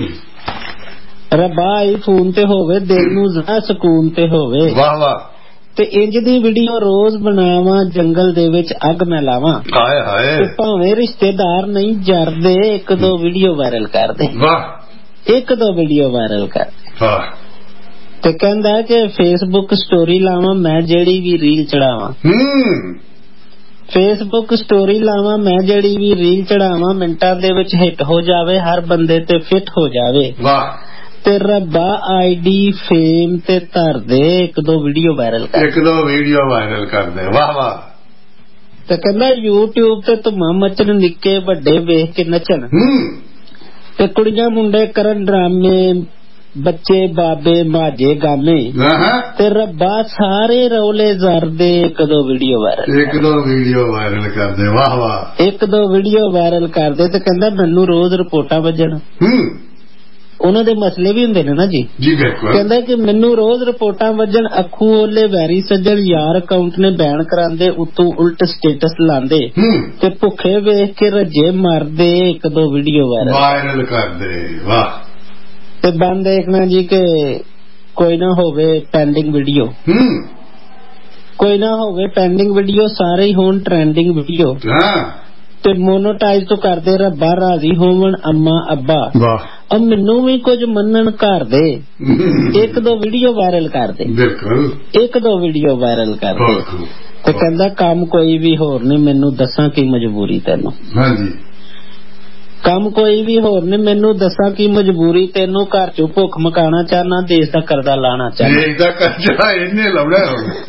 Speaker 3: ਰੱਬਾ ਆਈਫੋਨ ਤੇ ਹੋਵੇ, ਦਿਲ ਨੂੰ ਜ਼ਰਾ ਸਕੂਨ ਤੇ ਹੋਵੇ।
Speaker 2: ਵਾਹ ਵਾਹ।
Speaker 3: ਤੇ ਇੰਜ ਦੀ ਵੀਡੀਓ ਰੋਜ਼ ਬਣਾਵਾਂ, ਜੰਗਲ ਦੇ ਵਿੱਚ ਅੱਗ ਮੈਂ ਲਾਵਾਂ।
Speaker 2: ਹਾਏ ਹਾਏ।
Speaker 3: ਤੇ ਭਾਵੇਂ ਰਿਸ਼ਤੇਦਾਰ ਨਹੀਂ ਜਰਦੇ, ਇੱਕ ਦੋ ਵੀਡੀਓ ਵਾਇਰਲ ਕਰ ਦੇ।
Speaker 2: ਵਾਹ।
Speaker 3: ਇੱਕ ਦੋ ਵੀਡੀਓ ਵਾਇਰਲ ਕਰ ਦੇ।
Speaker 2: ਵਾਹ।
Speaker 3: ਤੇ ਕਹਿੰਦਾ ਕਿ ਫੇਸਬੁੱਕ ਸਟੋਰੀ ਲਾਵਾਂ, ਮੈਂ ਜਿਹੜੀ ਵੀ ਰੀਲ ਚੜਾਵਾਂ।
Speaker 2: ਹੂੰ।
Speaker 3: ਫੇਸਬੁੱਕ ਸਟੋਰੀ ਲਾਵਾਂ, ਮੈਂ ਜਿਹੜੀ ਵੀ ਰੀਲ ਚੜਾਵਾਂ, ਮਿੰਟਾਂ ਦੇ ਵਿੱਚ ਹਿੱਟ ਹੋ ਜਾਵੇ, ਹਰ ਬੰਦੇ ਤੇ ਫਿੱਟ ਹੋ ਜਾਵੇ।
Speaker 2: ਵਾਹ।
Speaker 3: ਤੇ ਰੱਬਾ ਆਈ ਡੀ ਫੇਮ ਤੇ ਧਰ ਦੇ, ਇੱਕ ਦੋ ਵੀਡੀਓ ਵਾਇਰਲ ਕਰ
Speaker 2: ਇੱਕ ਦੋ ਵੀਡੀਓ ਵਾਇਰਲ ਕਰ ਦੇ। ਵਾਹ ਵਾਹ।
Speaker 3: ਤੇ ਕਹਿੰਦਾ YouTube ਤੇ ਧੁੰਮਾਂ ਮੱਚਣ, ਨਿੱਕੇ ਵੱਡੇ ਵੇਖ ਕੇ ਨੱਚਣ, ਤੇ ਕੁੜੀਆਂ ਮੁੰਡੇ ਕਰਨ ਡਰਾਮੇ, ਬੱਚੇ ਬਾਬੇ ਮਾਝੇ ਗਾਮੇ, ਤੇ ਰੱਬਾ ਸਾਰੇ ਰੌਲੇ ਜ਼ਰਦੇ, ਇੱਕ ਦੋ ਵੀਡੀਓ ਵਾਇਰਲ
Speaker 2: ਇੱਕ ਦੋ ਵੀਡੀਓ ਵਾਇਰਲ ਕਰ ਦੇ। ਵਾਹ ਵਾਹ।
Speaker 3: ਇੱਕ ਦੋ ਵੀਡੀਓ ਵਾਇਰਲ ਕਰ ਦੇ। ਤੇ ਕਹਿੰਦਾ ਮੈਨੂੰ ਰੋਜ਼ ਰਿਪੋਰਟਾਂ ਵੱਜਣ, ਉਹਨਾਂ ਦੇ ਮਸਲੇ ਵੀ ਹੁੰਦੇ ਨੇ ਨਾ ਜੀ।
Speaker 2: ਜੀ ਬਿਲਕੁਲ।
Speaker 3: ਕਹਿੰਦਾ ਕਿ ਮੈਨੂੰ ਰੋਜ਼ ਰਿਪੋਰਟਾਂ ਵੱਜਣ, ਅੱਖੂ ਓਲੇ ਵੈਰੀ ਸੱਜਣ, ਯਾਰ ਅਕਾਊਂਟ ਨੇ ਬੈਨ ਕਰਾਂਦੇ, ਉਤੋਂ ਉਲਟ ਸਟੇਟਸ ਲਾਂਦੇ, ਤੇ ਭੁੱਖੇ ਵੇਖ ਕੇ ਰੱਜੇ ਮਰਦੇ, ਇੱਕ ਦੋ ਵੀਡੀਓ ਵਾਇਰਲ
Speaker 2: ਵਾਇਰਲ ਕਰ ਦੇ। ਵਾਹ।
Speaker 3: ਤੇ ਬੰਦ ਦੇਖਣਾ ਜੀ ਕਿ ਕੋਈ ਨਾ ਹੋਵੇ ਪੈਂਡਿੰਗ ਵੀਡੀਓ, ਕੋਈ ਨਾ ਹੋਵੇ ਪੈਂਡਿੰਗ ਵੀਡੀਓ, ਸਾਰੇ ਹੀ ਹੋਣ ਟ੍ਰੈਂਡਿੰਗ ਵੀਡੀਓ, ਤੇ ਮੋਨੋਟਾਈਜ਼ ਤੋਂ ਕਰਦੇ ਰੱਬਾ ਰਾਜ਼ੀ ਹੋਵਣ ਅੰਮਾ ਅੱਬਾ।
Speaker 2: ਵਾਹ।
Speaker 3: ਅਬ ਮੈਨੂੰ ਵੀ ਕੁਝ ਮੰਨਣ ਘਰ ਦੇ, ਇੱਕ ਦੋ ਵੀਡੀਓ ਵਾਇਰਲ ਕਰ ਦੇ।
Speaker 2: ਬਿਲਕੁਲ।
Speaker 3: ਇੱਕ ਦੋ ਵੀਡੀਓ ਵਾਇਰਲ ਕਰ ਦੇ। ਤੇ ਕਹਿੰਦਾ ਕੰਮ ਕੋਈ ਵੀ ਹੋਰ ਨਹੀਂ, ਮੈਨੂੰ ਦੱਸਾਂ ਕੀ ਮਜਬੂਰੀ ਤੈਨੂੰ। ਹਾਂਜੀ। ਕੰਮ ਕੋਈ ਵੀ ਹੋਰ ਨਹੀਂ, ਮੈਨੂੰ ਦੱਸਾਂ ਕੀ ਮਜਬੂਰੀ ਤੈਨੂੰ, ਘਰ ਚੋਂ ਭੁੱਖ ਮਕਾਣਾ ਚਾਹਨਾ, ਦੇਸ਼ ਦਾ ਕਰਜ਼ਾ ਲਾਣਾ ਚਾਹਨਾ।
Speaker 2: ਦੇਸ਼ ਦਾ ਕਰਜ਼ਾ ਇਹਨੇ ਲਾਉਣਾ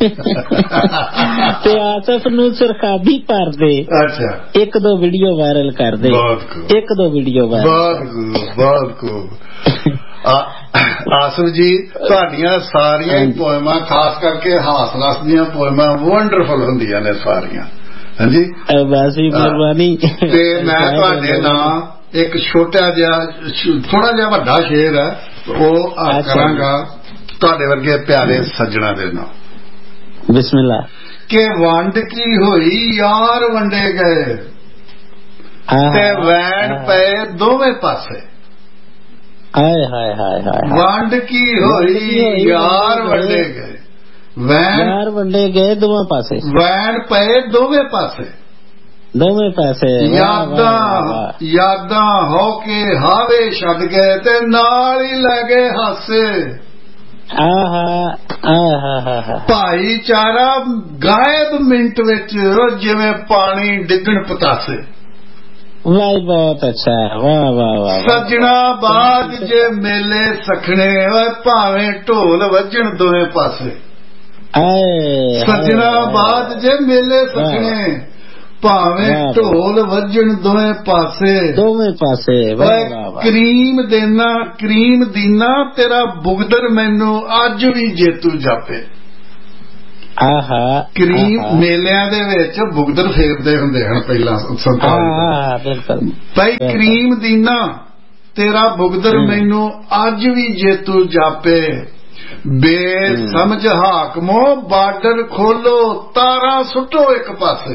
Speaker 3: ਤੇ ਆਸਫ ਨੂੰ ਸਰਖਾਬੀ ਭਰ ਦੇ। ਅੱਛਾ। ਇੱਕ ਦੋ ਵੀਡੀਓ ਵਾਇਰਲ ਕਰ ਦੇ। ਇੱਕ ਦੋ ਵੀਡੀਓ ਵਾਇਰਲ।
Speaker 2: ਬਹੁਤ ਖੂਬ। ਆਸਫ ਜੀ ਤੁਹਾਡੀਆਂ ਸਾਰੀਆਂ ਪੋਇਮਾਂ, ਖਾਸ ਕਰਕੇ ਹਾਸ-ਰਸ ਦੀਆਂ ਪੋਇਮਾਂ ਵੰਡਰਫੁਲ ਹੁੰਦੀਆਂ ਨੇ ਸਾਰੀਆਂ। ਹਾਂਜੀ,
Speaker 3: ਵੈਸੇ ਮਿਹਰਬਾਨੀ।
Speaker 2: ਤੇ ਮੈਂ ਤੁਹਾਡੇ ਨਾਲ ਇੱਕ ਛੋਟਾ ਜਿਹਾ, ਥੋੜਾ ਜਿਹਾ ਵੱਡਾ ਸ਼ੇਰ ਹੈ, ਉਹ ਕਰਾਂਗਾ ਤੁਹਾਡੇ ਵਰਗੇ ਪਿਆਰੇ ਸੱਜਣਾ ਦੇ ਨਾਲ।
Speaker 3: ਬਿਸਮਿਲ੍ਲਾ। ਕਿ
Speaker 2: ਵੰਡ ਕੀ ਹੋਈ ਯਾਰ ਵੰਡੇ ਗਏ, ਤੇ ਵੈਣ ਪਏ ਦੋਵੇਂ ਪਾਸੇ।
Speaker 3: ਹਾਏ ਹਾਏ ਹਾਏ ਹਾਏ।
Speaker 2: ਵੰਡ ਕੀ ਹੋਈ ਯਾਰ ਵੰਡੇ ਗਏ,
Speaker 3: ਵੈਣ ਵੰਡੇ ਗਏ ਦੋਵੇਂ ਪਾਸੇ,
Speaker 2: ਵੈਣ ਪਏ ਦੋਵੇਂ ਪਾਸੇ,
Speaker 3: ਦੋਵੇਂ ਪਾਸੇ।
Speaker 2: ਯਾਦਾਂ ਯਾਦਾਂ ਹੋ ਕੇ ਹਾਵੇ ਛੱਡ ਗਏ, ਤੇ ਨਾਲ ਹੀ ਲੈ ਗਏ ਹਾਸੇ। ਆਹਾ ਆਹਾ। ਭਾਈਚਾਰਾ ਗਾਇਬ ਮਿੰਟ ਵਿੱਚ, ਜਿਵੇਂ ਪਾਣੀ ਡਿੱਗਣ ਪਤਾਸੇ।
Speaker 3: ਵਾਹ ਬਹੁਤ ਅੱਛਾ। ਵਾਹ ਵਾਹ ਵਾਹ।
Speaker 2: ਸੱਜਣਾ ਬਾਗ ਜੇ ਮੇਲੇ ਸਖਣੇ, ਭਾਵੇਂ ਢੋਲ ਵੱਜਣ ਦੋਵੇਂ ਪਾਸੇ। ਸੱਜਣਾ ਬਾਦ ਜੇ ਮੇਲੇ ਸਖਣੇ, ਭਾਵੇਂ ਢੋਲ ਵੱਜਣ ਦੋਵੇਂ ਪਾਸੇ
Speaker 3: ਦੋਵੇਂ ਪਾਸੇ
Speaker 2: ਕਰੀਮ ਦੇਣਾ ਕਰੀਮ ਦੀਨਾ ਤੇਰਾ ਬੁਗਦਰ ਮੈਨੂੰ ਅੱਜ ਵੀ ਜੇਤੂ ਜਾਪੇ।
Speaker 3: ਆਹਾ
Speaker 2: ਕਰੀਮ ਮੇਲਿਆਂ ਦੇ ਵਿੱਚ ਬੁਗਦਰ ਫੇਰਦੇ ਹੁੰਦੇ ਹਨ ਪਹਿਲਾਂ ਸੰਤਾਲੀ ਭਾਈ ਕਰੀਮ ਦੀਨਾ ਤੇਰਾ ਬੁਗਦਰ ਮੈਨੂੰ ਅੱਜ ਵੀ ਜੇਤੂ ਜਾਪੇ। ਬੇਸਮਝ ਹਾਕਮੋ ਬਾਰਡਰ ਖੋਲੋ ਤਾਰਾਂ ਸੁੱਟੋ ਇੱਕ ਪਾਸੇ।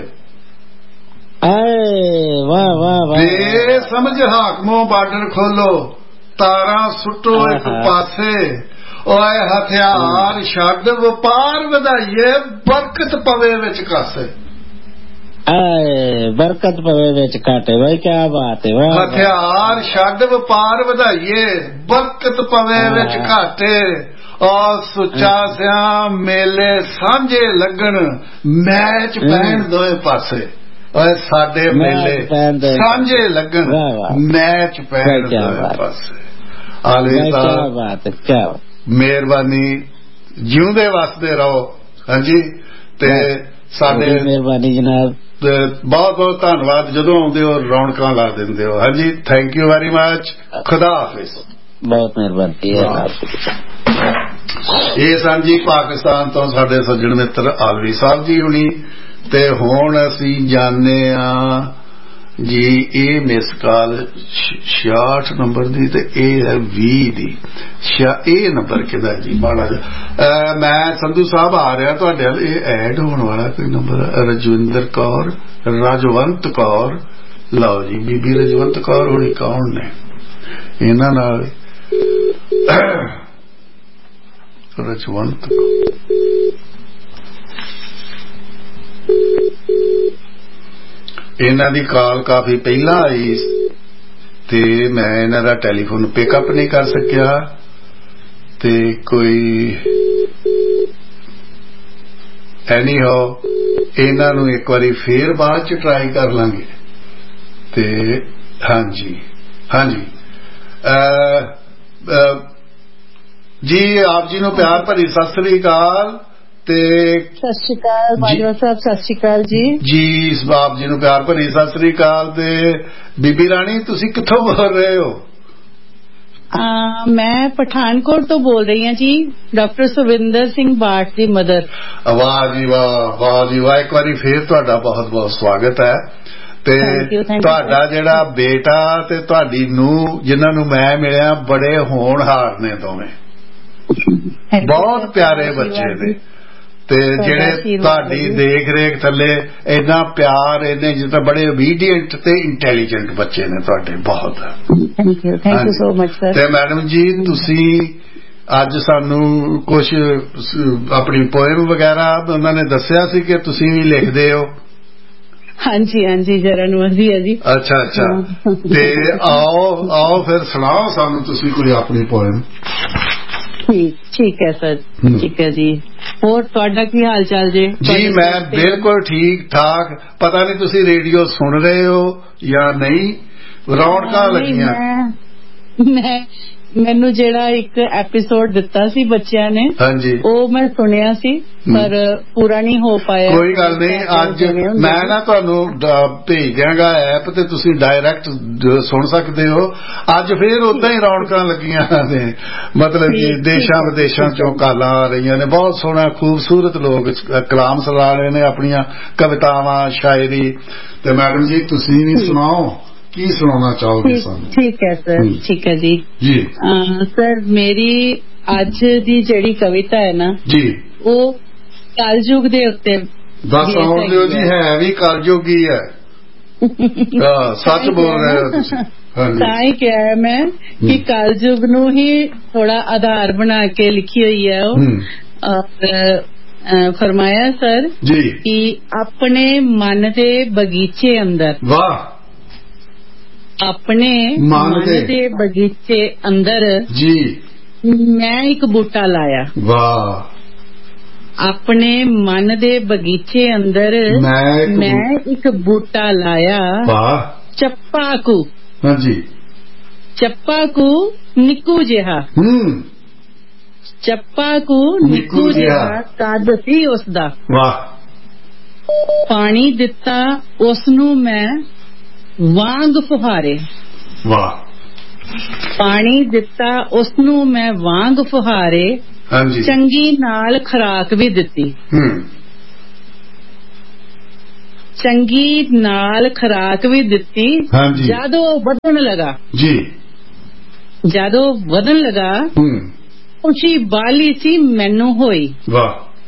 Speaker 3: ਵਾਹ ਵਾਹ ਵਾਹ
Speaker 2: ਬੇਸਮਝ ਹਾਕਮੋ ਬਾਰਡਰ ਖੋਲੋ ਤਾਰਾਂ ਸੁੱਟੋ ਇੱਕ ਪਾਸੇ। ਓਏ ਹਥਿਆਰ ਛੱਡ ਵਪਾਰ ਵਧਾਈਏ ਬਰਕਤ ਪਵੇ ਵਿੱਚ ਕਾਸੇ।
Speaker 3: ਆਏ ਬਰਕਤ ਪਵੇ ਵਿੱਚ ਕਾਟੇ ਬਾਈ ਕਿਆ ਬਾਤ ਹੈ।
Speaker 2: ਹਥਿਆਰ ਛੱਡ ਵਪਾਰ ਵਧਾਈਏ ਬਰਕਤ ਪਵੇ ਵਿੱਚ ਘਾਟੇ। ਔਰ ਸੁੱਚਾ ਸਿਆ ਮੇਲੇ ਸਾਂਝੇ ਲੱਗਣ ਮੈਚ ਪੈਣ ਦੋਏ ਪਾਸੇ। ਓਏ ਸਾਡੇ ਮੇਲੇ ਸਾਂਝੇ ਲੱਗਣ ਮੈਚ ਪੈਣ ਦੋਏ ਪਾਸੇ। ਆਲਵੀ ਸਾਹਿਬ ਮਿਹਰਬਾਨੀ ਜਿਉਂਦੇ ਵਸਦੇ ਰਹੋ। ਹਾਂਜੀ ਤੇ ਸਾਡੇ
Speaker 3: ਮਿਹਰਬਾਨੀ ਜਨਾਬ
Speaker 2: ਬਹੁਤ ਬਹੁਤ ਧੰਨਵਾਦ ਜਦੋਂ ਆਉਂਦੇ ਹੋ ਰੌਣਕਾਂ ਲਾ ਦਿੰਦੇ ਹੋ। ਹਾਂਜੀ ਥੈਂਕ ਯੂ ਵੈਰੀ ਮਚ। ਖੁਦਾ ਹਾਫਿਜ਼।
Speaker 3: ਬਹੁਤ ਮਿਹਰਬਾਨੀ।
Speaker 2: ਇਹ ਸਨ ਜੀ ਪਾਕਿਸਤਾਨ ਤੋਂ ਸਾਡੇ ਸੱਜਣ ਮਿੱਤਰ ਆਲਵੀ ਸਾਹਿਬ ਜੀ ਹੁਣੀ। ਤੇ ਹੁਣ ਅਸੀਂ ਜਾਣੇ ਆ ਜੀ ਇਹ ਮਿਸ ਕਾਲ ਛਿਆਹਠ ਨੰਬਰ ਦੀ ਤੇ ਇਹ ਹੈ ਵੀਹ ਦੀ। ਇਹ ਨੰਬਰ ਕਿਹਦਾ ਜੀ ਮਾੜਾ ਜਿਹਾ ਮੈਂ ਸੰਧੂ ਸਾਹਿਬ ਆ ਰਿਹਾ ਤੁਹਾਡੇ ਵੱਲ। ਇਹ ਐਡ ਹੋਣ ਵਾਲਾ ਕੋਈ ਨੰਬਰ ਰਜਵਿੰਦਰ ਕੌਰ ਰਾਜਵੰਤ ਕੌਰ। ਲਓ ਜੀ ਬੀਬੀ ਰਜਵੰਤ ਕੌਰ ਹੋਣੀ ਕੌਣ ਨੇ ਇਹਨਾਂ ਨਾਲ ਰਜਵੰਤ ਇਹਨਾਂ ਦੀ ਕਾਲ ਕਾਫੀ ਪਹਿਲਾਂ ਆਈ ਤੇ ਮੈਂ ਇਹਨਾਂ ਦਾ ਟੈਲੀਫੋਨ ਪਿਕਅਪ ਨਹੀਂ ਕਰ ਸਕਿਆ ਤੇ ਕੋਈ ਐਨੀ ਹੋ ਇਹਨਾਂ ਨੂੰ ਇੱਕ ਵਾਰੀ ਫੇਰ ਬਾਅਦ ਚ ਟਰਾਈ ਕਰ ਲਾਂਗੇ। ਤੇ ਹਾਂਜੀ ਹਾਂਜੀ ਜੀ ਆਪ ਜੀ ਨੂੰ ਪਿਆਰ ਭਰੀ ਸਤਿ ਸ੍ਰੀ ਅਕਾਲ। ਤੇ
Speaker 4: ਸਤਿ ਸ਼੍ਰੀ ਅਕਾਲ ਬਾਜਵਾ ਸਾਹਿਬ। ਸਤਿ ਸ਼੍ਰੀ ਅਕਾਲ ਜੀ।
Speaker 2: ਜੀ ਇਸ ਬਾਪ ਜੀ ਨੂੰ ਪਿਆਰ ਭਰੀ ਸਤਿ ਸ੍ਰੀ ਅਕਾਲ। ਤੇ ਬੀਬੀ ਰਾਣੀ ਤੁਸੀਂ ਕਿੱਥੋਂ ਬੋਲ ਰਹੇ ਹੋ?
Speaker 4: ਆ ਮੈਂ ਪਠਾਨਕੋਟ ਤੋਂ ਬੋਲ ਰਹੀ ਹਾਂ ਜੀ। ਡਾਕਟਰ ਸੁਵਿੰਦਰ ਸਿੰਘ ਬਾਠ ਦੀ ਮਦਰ।
Speaker 2: ਵਾਹ ਜੀ ਵਾਹ ਵਾਹ ਜੀ ਵਾਹ। ਇੱਕ ਵਾਰੀ ਫੇਰ ਤੁਹਾਡਾ ਬਹੁਤ ਬਹੁਤ ਸਵਾਗਤ ਹੈ। ਤੇ ਤੁਹਾਡਾ ਜਿਹੜਾ ਬੇਟਾ ਤੇ ਤੁਹਾਡੀ ਨੂੰਹ ਜਿਨ੍ਹਾਂ ਨੂੰ ਮੈਂ ਮਿਲਿਆ ਬੜੇ ਹੋਣਹਾਰ ਨੇ ਦੋਵੇਂ। ਬਹੁਤ ਪਿਆਰੇ ਬੱਚੇ ਨੇ ਤੇ ਜਿਹੜੇ ਤੁਹਾਡੀ ਦੇਖ ਰੇਖ ਥੱਲੇ ਇੰਨਾ ਪਿਆਰ ਇੰਨੇ ਜਿੱਦਾਂ ਬੜੇ ਓਬੀਡੀਐਂਟ ਤੇ ਇੰਟੈਲੀਜੈਂਟ ਬੱਚੇ ਨੇ ਤੁਹਾਡੇ ਬਹੁਤ।
Speaker 4: Thank you thank you so much sir.
Speaker 2: ਤੇ ਮੈਡਮ ਜੀ ਤੁਸੀਂ ਅੱਜ ਸਾਨੂੰ ਕੁਝ ਆਪਣੀ ਪੋਇਮ ਵਗੈਰਾ ਉਹਨਾਂ ਨੇ ਦੱਸਿਆ ਸੀ ਕਿ ਤੁਸੀਂ ਵੀ ਲਿਖਦੇ ਹੋ।
Speaker 4: ਹਾਂਜੀ ਹਾਂਜੀ ਜਰਾ ਨਵਾਜ਼ੀ ਹੈ ਜੀ।
Speaker 2: ਅੱਛਾ ਅੱਛਾ ਤੇ ਆਓ ਆਓ ਫਿਰ ਸੁਣਾਓ ਸਾਨੂੰ ਤੁਸੀਂ ਕੋਈ ਆਪਣੀ ਪੋਇਮ।
Speaker 4: ਠੀਕ ਠੀਕ ਹੈ ਸਰ ਠੀਕ ਹੈ ਜੀ। ਹੋਰ ਤੁਹਾਡਾ ਕੀ ਹਾਲ ਚਾਲ ਜੀ?
Speaker 2: ਜੀ ਮੈਂ ਬਿਲਕੁਲ ਠੀਕ ਠਾਕ। ਪਤਾ ਨਹੀਂ ਤੁਸੀਂ ਰੇਡੀਓ ਸੁਣ ਰਹੇ ਹੋ ਜਾਂ ਨਹੀਂ। ਰੌਣਕਾਂ ਲੱਗੀਆਂ।
Speaker 4: ਮੈਂ ਮੈਨੂੰ ਜਿਹੜਾ ਇੱਕ ਐਪੀਸੋਡ ਦਿੱਤਾ ਸੀ ਬੱਚਿਆਂ ਨੇ
Speaker 2: ਹਾਂਜੀ ਉਹ
Speaker 4: ਮੈਂ ਸੁਣਿਆ ਸੀ ਪਰ ਪੂਰਾ ਨਹੀਂ ਹੋ ਪਾਇਆ।
Speaker 2: ਕੋਈ ਗੱਲ ਨਹੀਂ ਅੱਜ ਮੈਂ ਨਾ ਤੁਹਾਨੂੰ ਭੇਜ ਦਿਆਂਗਾ ਐਪ ਤੇ ਤੁਸੀਂ ਡਾਇਰੈਕਟ ਸੁਣ ਸਕਦੇ ਹੋ। ਅੱਜ ਫੇਰ ਉਦਾਂ ਹੀ ਰੌਣਕਾਂ ਲੱਗੀਆਂ ਨੇ ਮਤਲਬ ਕਿ ਦੇਸ਼ਾਂ ਵਿਦੇਸ਼ਾਂ ਚੋਂ ਕਾਲਾਂ ਆ ਰਹੀਆਂ ਨੇ। ਬਹੁਤ ਸੋਹਣਾ ਖੂਬਸੂਰਤ ਲੋਕ ਕਲਾਮ ਸੁਣਾ ਰਹੇ ਨੇ ਆਪਣੀਆਂ ਕਵਿਤਾਵਾਂ ਸ਼ਾਇਰੀ। ਤੇ ਮੈਡਮ ਜੀ ਤੁਸੀਂ ਵੀ ਸੁਣਾਓ ਕੀ ਸੁਣਾਉਣਾ ਚਾਹੋਗੇ ਸਾਨੂੰ?
Speaker 4: ਠੀਕ ਹੈ ਸਰ ਠੀਕ ਹੈ ਜੀ।
Speaker 2: ਜੀ
Speaker 4: ਸਰ ਮੇਰੀ ਅੱਜ ਦੀ ਜਿਹੜੀ ਕਵਿਤਾ ਹੈ ਨਾ
Speaker 2: ਜੀ
Speaker 4: ਉਹ ਕਲਯੁਗ ਦੇ ਉੱਤੇ
Speaker 2: ਦੱਸ ਆਉਂਦੇ ਹੋ ਜੀ। ਹੈ ਵੀ ਕਲਯੁਗ ਹੀ ਹੈ। ਸੱਚ ਬੋਲ ਰਹੇ ਹੋ ਤੁਸੀਂ।
Speaker 4: ਤਾਂ ਹੀ ਕਿਹਾ ਹੈ ਮੈਂ ਕਿ ਕਲਯੁਗ ਨੂੰ ਹੀ ਥੋੜਾ ਆਧਾਰ ਬਣਾ ਕੇ ਲਿਖੀ ਹੋਈ ਹੈ ਉਹ। ਔਰ ਫਰਮਾਇਆ ਸਰ
Speaker 2: ਜੀ
Speaker 4: ਕਿ ਆਪਣੇ ਮਨ ਦੇ ਬਗੀਚੇ ਅੰਦਰ
Speaker 2: ਵਾਹ
Speaker 4: ਆਪਣੇ ਮਨ ਦੇ ਬਗੀਚੇ ਅੰਦਰ
Speaker 2: ਜੀ
Speaker 4: ਮੈਂ ਇੱਕ ਬੂਟਾ ਲਾਇਆ।
Speaker 2: ਵਾਹ।
Speaker 4: ਆਪਣੇ ਮਨ ਦੇ ਬਗੀਚੇ ਅੰਦਰ ਮੈਂ ਇੱਕ ਬੂਟਾ ਲਾਇਆ।
Speaker 2: ਵਾਹ।
Speaker 4: ਚੱਪਾ ਕੂ
Speaker 2: ਹਾਂਜੀ
Speaker 4: ਚੱਪਾ ਕੂ ਨਿੱਕੂ ਜਿਹਾ।
Speaker 2: ਹੂੰ
Speaker 4: ਚੱਪਾ ਕੂ ਨਿੱਕੂ ਜਿਹਾ ਕੱਦ ਸੀ ਉਸਦਾ।
Speaker 2: ਵਾਹ।
Speaker 4: ਪਾਣੀ ਦਿੱਤਾ ਉਸ ਨੂੰ ਮੈਂ ਵਾਂਗ ਫੁਹਾਰੇ।
Speaker 2: ਵਾਹ।
Speaker 4: ਪਾਣੀ ਦਿੱਤਾ ਉਸ ਨੂੰ ਮੈਂ ਵਾਂਗ ਫੁਹਾਰੇ।
Speaker 2: ਹਾਂਜੀ।
Speaker 4: ਚੰਗੀ ਨਾਲ ਖੁਰਾਕ ਵੀ ਦਿੱਤੀ।
Speaker 2: ਹੂੰ।
Speaker 4: ਚੰਗੀ ਨਾਲ ਖੁਰਾਕ ਵੀ ਦਿੱਤੀ।
Speaker 2: ਹਾਂਜੀ।
Speaker 4: ਜਦੋਂ ਵਧਣ ਲਗਾ
Speaker 2: ਜੀ
Speaker 4: ਜਦੋਂ ਵਧਣ ਲਗਾ
Speaker 2: ਹੂੰ
Speaker 4: ਖੁਸ਼ੀ ਬਾਲੀ ਸੀ ਮੈਨੂੰ ਹੋਈ।
Speaker 2: ਵਾਹ।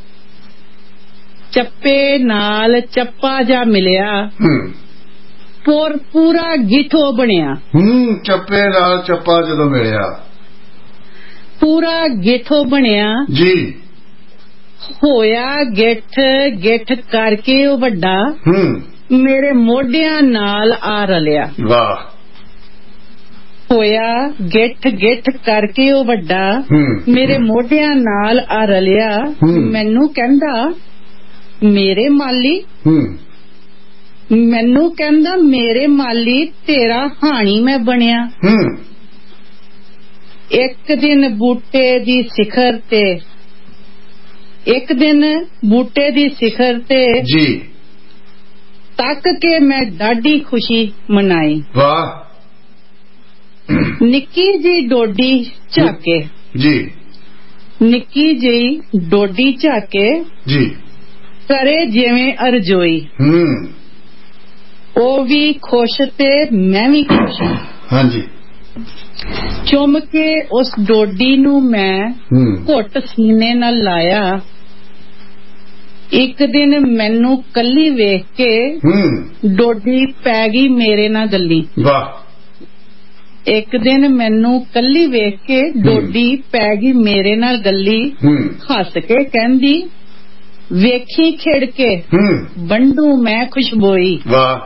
Speaker 4: ਚੱਪੇ ਨਾਲ ਚੱਪਾ ਜਾ ਮਿਲਿਆ।
Speaker 2: ਹੂੰ
Speaker 4: ਪੂਰ ਪੂਰਾ ਗਿੱਠੋ ਬਣਿਆ।
Speaker 2: ਹੂੰ ਚੱਪੇ ਨਾਲ ਚੱਪਾ ਜਦੋਂ ਮਿਲਿਆ
Speaker 4: ਪੂਰਾ ਗਿੱਠੋ ਬਣਿਆ।
Speaker 2: ਜੀ।
Speaker 4: ਹੋਇਆ ਗਿੱਠ ਗਿੱਠ ਕਰਕੇ ਉਹ ਵੱਡਾ
Speaker 2: ਹੂੰ
Speaker 4: ਮੇਰੇ ਮੋਢਿਆਂ ਨਾਲ ਆ ਰਲਿਆ।
Speaker 2: ਵਾਹ।
Speaker 4: ਹੋਇਆ ਗਿੱਠ ਗਿੱਠ ਕਰਕੇ ਉਹ ਵੱਡਾ ਮੇਰੇ ਮੋਢਿਆਂ ਨਾਲ ਆ ਰਲਿਆ। ਮੈਨੂੰ ਕਹਿੰਦਾ ਮੇਰੇ ਮਾਲੀ ਮੈਨੂੰ ਕਹਿੰਦਾ ਮੇਰੇ ਮਾਲੀ ਤੇਰਾ ਹਾਣੀ ਮੈਂ ਬਣਿਆ। ਇੱਕ ਦਿਨ ਬੂਟੇ ਦੀ ਸਿਖਰ ਤੇ ਇੱਕ ਦਿਨ ਬੂਟੇ ਦੀ ਸਿਖਰ ਤੇ
Speaker 2: ਜੀ
Speaker 4: ਤੱਕ ਕੇ ਮੈਂ ਡਾਢੀ ਖੁਸ਼ੀ ਮਨਾਈ।
Speaker 2: ਵਾਹ।
Speaker 4: ਨਿੱਕੀ ਜੀ ਡੋਡੀ ਝਾਕੇ
Speaker 2: ਜੀ
Speaker 4: ਨਿੱਕੀ ਜੀ ਡੋਡੀ ਝਾਕੇ
Speaker 2: ਜੀ
Speaker 4: ਕਰੇ ਜਿਵੇਂ ਅਰਜੋਈ।
Speaker 2: ਹੂੰ
Speaker 4: ਉਹ ਵੀ ਖੁਸ਼ ਤੇ ਮੈਂ ਵੀ ਖੁਸ਼।
Speaker 2: ਹਾਂਜੀ।
Speaker 4: ਚੁੰਮ ਕੇ ਉਸ ਡੋਡੀ ਨੂੰ ਮੈਂ ਘੁੱਟ ਸੀਨੇ ਨਾਲ ਲਾਇਆ। ਇੱਕ ਦਿਨ ਮੈਨੂੰ ਕੱਲੀ ਵੇਖ ਕੇ ਡੋਡੀ ਪੈ ਗਈ ਮੇਰੇ ਨਾਲ ਗੱਲੀ।
Speaker 2: ਵਾਹ।
Speaker 4: ਇੱਕ ਦਿਨ ਮੈਨੂੰ ਕੱਲੀ ਵੇਖ ਕੇ ਡੋਡੀ ਪੈ ਗਈ ਮੇਰੇ ਨਾਲ ਗੱਲੀ। ਹੱਸ ਕੇ ਕਹਿੰਦੀ ਵੇਖੀ ਖਿੜ ਕੇ ਵੰਡੂ ਮੈਂ ਖੁਸ਼ਬੋਈ।
Speaker 2: ਵਾਹ।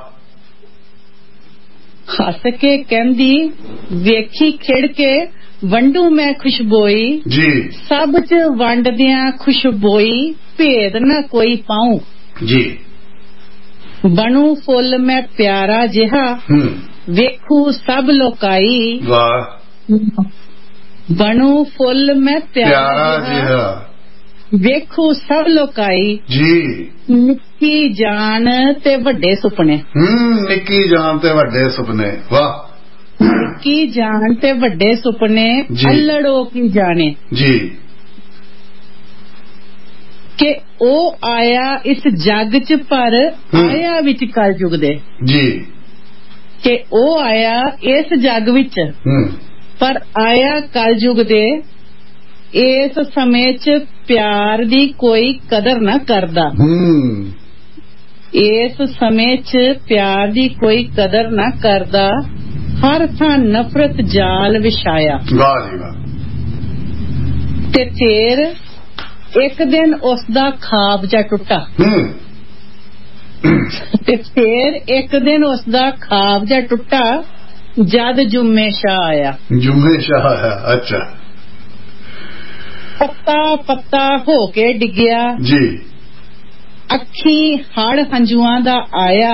Speaker 4: ਹੱਸ ਕੇ ਕਹਿੰਦੀ ਵੇਖੀ ਖਿੜ ਕੇ ਵੰਡੂ ਮੈਂ ਖੁਸ਼ਬੋਈ।
Speaker 2: ਜੀ
Speaker 4: ਸਭ ਚ ਵੰਡਦਿਆਂ ਖੁਸ਼ਬੋਈ ਭੇਦ ਨਾ ਕੋਈ ਪਾਉ।
Speaker 2: ਜੀ
Speaker 4: ਬਣੂ ਫੁੱਲ ਮੈਂ ਪਿਆਰਾ ਜਿਹਾ ਵੇਖੂ ਸਭ ਲੋਕਾਈ।
Speaker 2: ਵਾਹ।
Speaker 4: ਬਣੂ ਫੁੱਲ ਮੈਂ
Speaker 2: ਪਿਆਰਾ ਜਿਹਾ
Speaker 4: ਵੇਖੂ ਸਭ ਲੋਕਾਈ।
Speaker 2: ਜੀ
Speaker 4: ਨਿੱਕੀ ਜਾਨ ਤੇ ਵੱਡੇ ਸੁਪਨੇ।
Speaker 2: ਹੂੰ ਨਿੱਕੀ ਜਾਨ ਤੇ ਵੱਡੇ ਸੁਪਨੇ। ਵਾਹ।
Speaker 4: ਨਿੱਕੀ ਜਾਨ ਤੇ ਵੱਡੇ ਸੁਪਨੇ ਅਲੜੋ ਕੀ ਜਾਣੇ।
Speaker 2: ਜੀ
Speaker 4: ਕਿ ਉਹ ਆਇਆ ਇਸ ਜੱਗ ਚ ਪਰ ਆਇਆ ਵਿੱਚ ਕਲਯੁਗ ਦੇ।
Speaker 2: ਜੀ
Speaker 4: ਕਿ ਉਹ ਆਇਆ ਇਸ ਜੱਗ ਵਿੱਚ ਪਰ ਆਇਆ ਕਲਯੁਗ ਦੇ। ਇਸ ਸਮੇਂ ਚ ਪਿਆਰ ਦੀ ਕੋਈ ਕਦਰ ਨਾ ਕਰਦਾ। ਇਸ ਸਮੇਂ ਚ ਪਿਆਰ ਦੀ ਕੋਈ ਕਦਰ ਨਾ ਕਰਦਾ। ਹਰ ਥਾਂ ਨਫ਼ਰਤ ਜਾਲ ਵਿਛਾਇਆ।
Speaker 2: ਵਾਹ ਜੀ ਵਾਹ।
Speaker 4: ਤੇ ਫੇਰ ਇੱਕ ਦਿਨ ਉਸ ਦਾ ਖਾਬ ਜਾ ਟੁੱਟਾ। ਤੇ ਫੇਰ ਇੱਕ ਦਿਨ ਉਸ ਦਾ ਖਾਬ ਜਾ ਟੁੱਟਾ ਜਦ ਜੁਮੇ ਸ਼ਾਹ ਆਇਆ।
Speaker 2: ਜੁਮੇ ਸ਼ਾਹ ਆਇਆ। ਅੱਛਾ।
Speaker 4: ਪੱਤਾ ਪੱਤਾ ਹੋ ਕੇ ਡਿੱਗਿਆ।
Speaker 2: ਜੀ
Speaker 4: ਅੱਖੀ ਹੜ ਹੰਝੂਆਂ ਦਾ ਆਇਆ।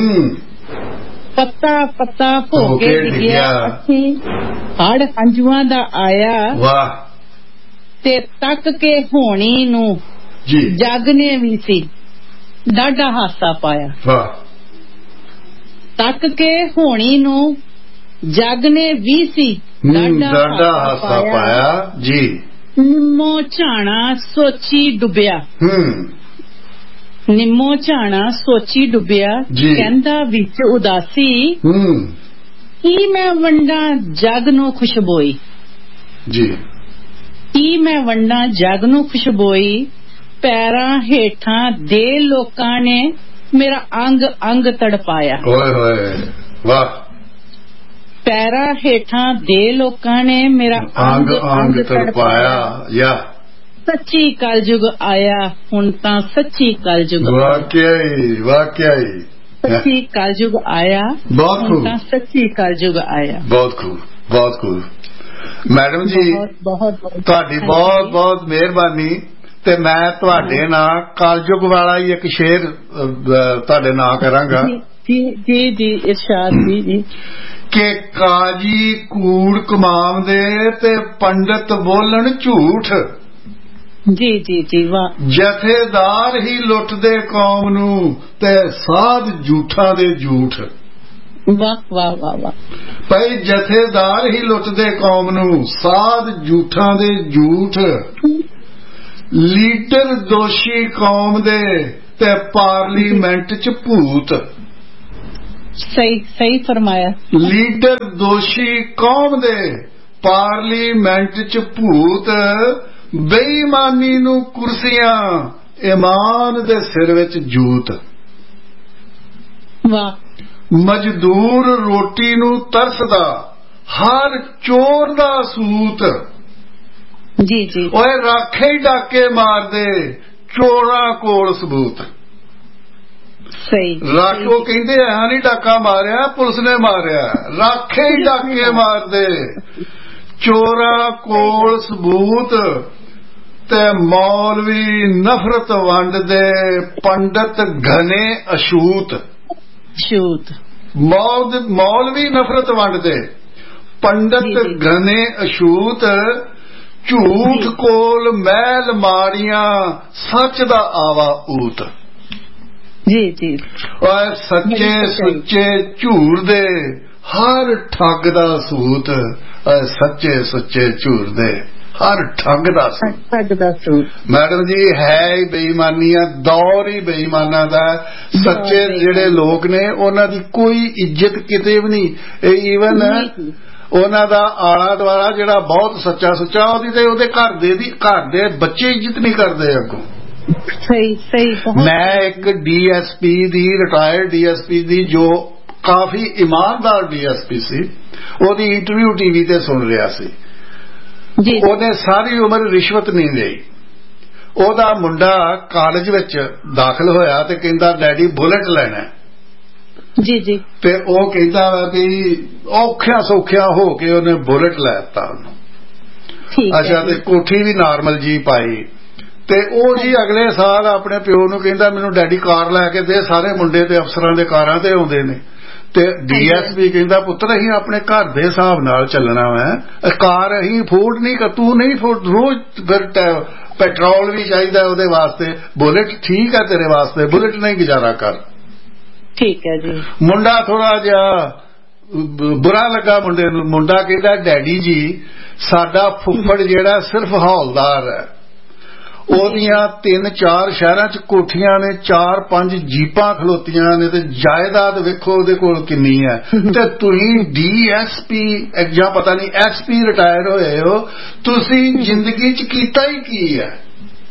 Speaker 4: ਪੱਤਾ ਪੱਤਾ ਹੋ ਕੇ ਡਿੱਗਿਆ ਅੱਖੀ ਹੜ ਹੰਝੂਆਂ ਦਾ ਆਇਆ।
Speaker 2: ਵਾਹ।
Speaker 4: ਤੇ ਤੱਕ ਕੇ ਹੋਣੀ ਨੂੰ ਜੱਗ ਨੇ ਵੀ ਸੀ ਡਾਢਾ ਹਾਸਾ ਪਾਇਆ।
Speaker 2: ਵਾਹ। ਤੱਕ
Speaker 4: ਕੇ ਹੋਣੀ ਨੂੰ ਜੱਗ ਨੇ ਵੀ ਸੀ
Speaker 2: ਡਾਢਾ ਹਾਸਾ ਪਾਇਆ। ਜੀ
Speaker 4: ਨਿੰਮੋ ਝਾਣਾ ਸੋਚੀ ਡੁੱਬਿਆ। ਨਿੰਮੋ ਝਾਣਾ ਸੋਚੀ ਡੁੱਬਿਆ। ਕਹਿੰਦਾ ਵਿੱਚ ਉਦਾਸੀ ਕੀ ਮੈਂ ਵੰਡਾਂ ਜੱਗ ਨੂੰ ਖੁਸ਼ਬੋਈ।
Speaker 2: ਜੀ
Speaker 4: ਕੀ ਮੈਂ ਵੰਡਾਂ ਜੱਗ ਨੂੰ ਖੁਸ਼ਬੋਈ। ਪੈਰਾਂ ਹੇਠਾਂ ਦੇ ਲੋਕਾਂ ਨੇ ਮੇਰਾ ਅੰਗ ਅੰਗ ਤੜਪਾਇਆ।
Speaker 2: ਓਏ ਹੋਏ। ਵਾਹ।
Speaker 4: ਪੈਰਾਂ ਹੇਠਾਂ ਦੇ ਲੋਕਾਂ ਨੇ ਮੇਰਾ ਅੰਗ ਅੰਗ ਤੜਪਾਇਆ।
Speaker 2: ਯਾ
Speaker 4: ਸੱਚੀ ਕਲਯੁਗ ਆਇਆ ਹੁਣ ਤਾਂ ਸੱਚੀ ਕਲਯੁਗ।
Speaker 2: ਵਾਕਿਆ ਹੀ ਵਾਕਿਆ ਹੀ
Speaker 4: ਸੱਚੀ ਕਲਯੁਗ ਆਇਆ।
Speaker 2: ਬਹੁਤ ਖੂਬ।
Speaker 4: ਤਾਂ ਸੱਚੀ ਕਲਯੁਗ ਆਇਆ।
Speaker 2: ਬਹੁਤ ਖੂਬ ਬਹੁਤ ਖੂਬ। ਮੈਡਮ ਜੀ ਤੁਹਾਡੀ ਬਹੁਤ ਬਹੁਤ ਮਿਹਰਬਾਨੀ। ਤੇ ਮੈਂ ਤੁਹਾਡੇ ਨਾਲ ਕਲਯੁਗ ਵਾਲਾ ਹੀ ਇੱਕ ਸ਼ੇਰ ਤੁਹਾਡੇ ਨਾਂ ਕਰਾਂਗਾ।
Speaker 4: ਜੀ ਜੀ ਜੀ ਇਰਸ਼ਾਦ ਜੀ ਜੀ।
Speaker 2: ਕਿ ਕਾਜੀ ਕੂੜ ਕਮਾਉਂਦੇ ਤੇ ਪੰਡਤ ਬੋਲਣ ਝੂਠ।
Speaker 4: ਜੀ ਜੀ ਜੀ ਵਾਹ।
Speaker 2: ਜਥੇਦਾਰ ਹੀ ਲੁੱਟਦੇ ਕੌਮ ਨੂੰ ਤੇ ਸਾਧ ਝੂਠਾਂ ਦੇ ਝੂਠ।
Speaker 4: ਵਾਹ ਵਾਹ ਵਾਹ ਵਾਹ।
Speaker 2: ਭਾਈ ਜਥੇਦਾਰ ਹੀ ਲੁੱਟਦੇ ਕੌਮ ਨੂੰ ਸਾਧ ਝੂਠਾਂ ਦੇ ਝੂਠ। ਲੀਡਰ ਦੋਸ਼ੀ ਕੌਮ ਦੇ ਤੇ ਪਾਰਲੀਮੈਂਟ ਚ ਭੂਤ।
Speaker 4: ਸਹੀ ਸਹੀ ਫਰਮਾਇਆ।
Speaker 2: ਲੀਡਰ ਦੋਸ਼ੀ ਕੌਮ ਦੇ ਪਾਰਲੀਮੈਂਟ ਚ ਭੂਤ। ਬੇਈਮਾਨੀ ਨੂੰ ਕੁਰਸੀਆਂ ਇਮਾਨ ਦੇ ਸਿਰ ਵਿੱਚ ਜੂਤ।
Speaker 4: ਵਾਹ।
Speaker 2: ਮਜ਼ਦੂਰ ਰੋਟੀ ਨੂੰ ਤਰਸਦਾ ਹਰ ਚੋਰ ਦਾ ਸੂਤ।
Speaker 4: ਜੀ ਜੀ।
Speaker 2: ਓਏ ਰਾਖੇ ਹੀ ਡਾਕੇ ਮਾਰਦੇ ਚੋਰਾਂ ਕੋਲ ਸਬੂਤ।
Speaker 4: ਸਹੀ।
Speaker 2: ਰਾਖੋ ਕਹਿੰਦੇ ਆ ਨਹੀਂ ਡਾਕਾ ਮਾਰਿਆ ਪੁਲਿਸ ਨੇ ਮਾਰਿਆ। ਰਾਖੇ ਹੀ ਡਾਕੇ ਮਾਰਦੇ ਚੋਰਾਂ ਕੋਲ ਸਬੂਤ। ਤੇ ਮੌਲਵੀ ਨਫ਼ਰਤ ਵੰਡਦੇ ਪੰਡਤ ਘਨੇ ਅਛੂਤ।
Speaker 4: ਛੂਤ।
Speaker 2: ਮੌਲਵੀ ਨਫ਼ਰਤ ਵੰਡਦੇ ਪੰਡਤ ਘਨੇ ਅਛੂਤ। ਝੂਠ ਕੋਲ ਮਹਿਲ ਮਾੜੀਆਂ ਸੱਚ ਦਾ ਆਵਾ ਊਤ।
Speaker 4: ਜੀ ਜੀ।
Speaker 2: ਓਏ ਸੱਚੇ ਸੁੱਚੇ ਝੂਰ ਦੇ ਹਰ ਠੱਗ ਦਾ ਸੂਤ। ਓਏ ਸੱਚੇ ਸੁੱਚੇ ਝੂਰ ਦੇ ਹਰ ਠੱਗ ਦਾ ਸੂਤ।
Speaker 4: ਠੱਗ ਦਾ ਸੂਤ
Speaker 2: ਮੈਡਮ ਜੀ ਹੈ ਹੀ ਬੇਈਮਾਨੀ ਆ। ਦੌਰ ਹੀ ਬੇਈਮਾਨਾਂ ਦਾ। ਸੱਚੇ ਜਿਹੜੇ ਲੋਕ ਨੇ ਉਹਨਾਂ ਦੀ ਕੋਈ ਇੱਜ਼ਤ ਕਿਤੇ ਵੀ ਨਹੀਂ। ਈਵਨ ਉਹਨਾਂ ਦਾ ਆਲਾ ਦੁਆਲਾ ਜਿਹੜਾ ਬਹੁਤ ਸੱਚਾ ਸੁੱਚਾ ਉਹਦੀ ਤੇ ਉਹਦੇ ਘਰ ਦੇ ਦੀ ਘਰ ਦੇ ਬੱਚੇ ਇੱਜ਼ਤ ਨਹੀਂ ਕਰਦੇ ਅੱਗੋਂ।
Speaker 4: ਸਹੀ ਸਹੀ।
Speaker 2: ਮੈਂ ਇੱਕ ਡੀਐਸਪੀ ਦੀ ਰਿਟਾਇਰਡ ਡੀਐਸਪੀ ਦੀ ਜੋ ਕਾਫੀ ਇਮਾਨਦਾਰ ਡੀਐਸਪੀ ਸੀ ਉਹਦੀ ਇੰਟਰਵਿਊ ਟੀਵੀ ਤੇ ਸੁਣ ਰਿਹਾ ਸੀ। ਉਹਨੇ ਸਾਰੀ ਉਮਰ ਰਿਸ਼ਵਤ ਨਹੀਂ ਲਈ। ਉਹਦਾ ਮੁੰਡਾ ਕਾਲਜ ਵਿੱਚ ਦਾਖਲ ਹੋਇਆ ਤੇ ਕਹਿੰਦਾ ਡੈਡੀ ਬੁਲਟ ਲੈਣਾ।
Speaker 4: ਜੀ ਜੀ। ਤੇ
Speaker 2: ਉਹ ਕਹਿੰਦਾ ਵਾ ਵੀ ਔਖਿਆ ਸੌਖਿਆ ਹੋ ਕੇ ਉਹਨੇ ਬੁਲਟ ਲੈ ਦਿੱਤਾ ਉਹਨੂੰ। ਅੱਛਾ ਤੇ ਕੋਠੀ ਵੀ ਨਾਰਮਲ ਜੀ ਪਾਈ। ਤੇ ਉਹ ਜੀ ਅਗਲੇ ਸਾਲ ਆਪਣੇ ਪਿਓ ਨੂੰ ਕਹਿੰਦਾ ਮੈਨੂੰ ਡੈਡੀ ਕਾਰ ਲੈ ਕੇ ਦੇ। ਸਾਰੇ ਮੁੰਡੇ ਤੇ ਅਫਸਰਾਂ ਦੇ ਕਾਰਾਂ ਤੇ ਆਉਂਦੇ ਨੇ। ਤੇ ਡੀਐਸਪੀ ਕਹਿੰਦਾ ਪੁੱਤਰ ਅਸੀਂ ਆਪਣੇ ਘਰ ਦੇ ਹਿਸਾਬ ਨਾਲ ਚੱਲਣਾ ਵਾ। ਕਾਰ ਅਸੀਂ ਅਫੋਰਡ ਨਹੀਂ ਕਰ ਤੂੰ ਨਹੀਂ ਰੋਜ਼ ਪੈਟਰੋਲ ਵੀ ਚਾਹੀਦਾ ਉਹਦੇ ਵਾਸਤੇ। ਬੁਲਟ ਠੀਕ ਹੈ ਤੇਰੇ ਵਾਸਤੇ ਬੁਲਟ ਨਹੀਂ ਗੁਜ਼ਾਰਾ ਕਰ।
Speaker 4: ਠੀਕ ਹੈ ਜੀ।
Speaker 2: ਮੁੰਡਾ ਥੋੜਾ ਜਿਹਾ ਬੁਰਾ ਲੱਗਾ ਮੁੰਡੇ ਨੂੰ। ਮੁੰਡਾ ਕਹਿੰਦਾ ਡੈਡੀ ਜੀ ਸਾਡਾ ਫੁੱਫੜ ਜਿਹੜਾ ਸਿਰਫ ਹੌਲਦਾਰ ਹੈ। ਉਹਦੀਆਂ ਤਿੰਨ ਚਾਰ ਸ਼ਹਿਰਾਂ ਚ ਕੋਠੀਆਂ ਨੇ ਚਾਰ ਪੰਜ ਜੀਪਾਂ ਖਲੋਤੀਆਂ ਨੇ ਤੇ ਜਾਇਦਾਦ ਵੇਖੋ ਉਹਦੇ ਕੋਲ ਕਿੰਨੀ ਹੈ। ਤੇ ਤੁਸੀਂ ਡੀਐਸਪੀ ਜਾਂ ਪਤਾ ਨਹੀਂ ਐਸਪੀ ਰਿਟਾਇਰ ਹੋਏ ਹੋ। ਤੁਸੀਂ ਜ਼ਿੰਦਗੀ ਚ ਕੀਤਾ ਹੀ ਕੀ ਹੈ।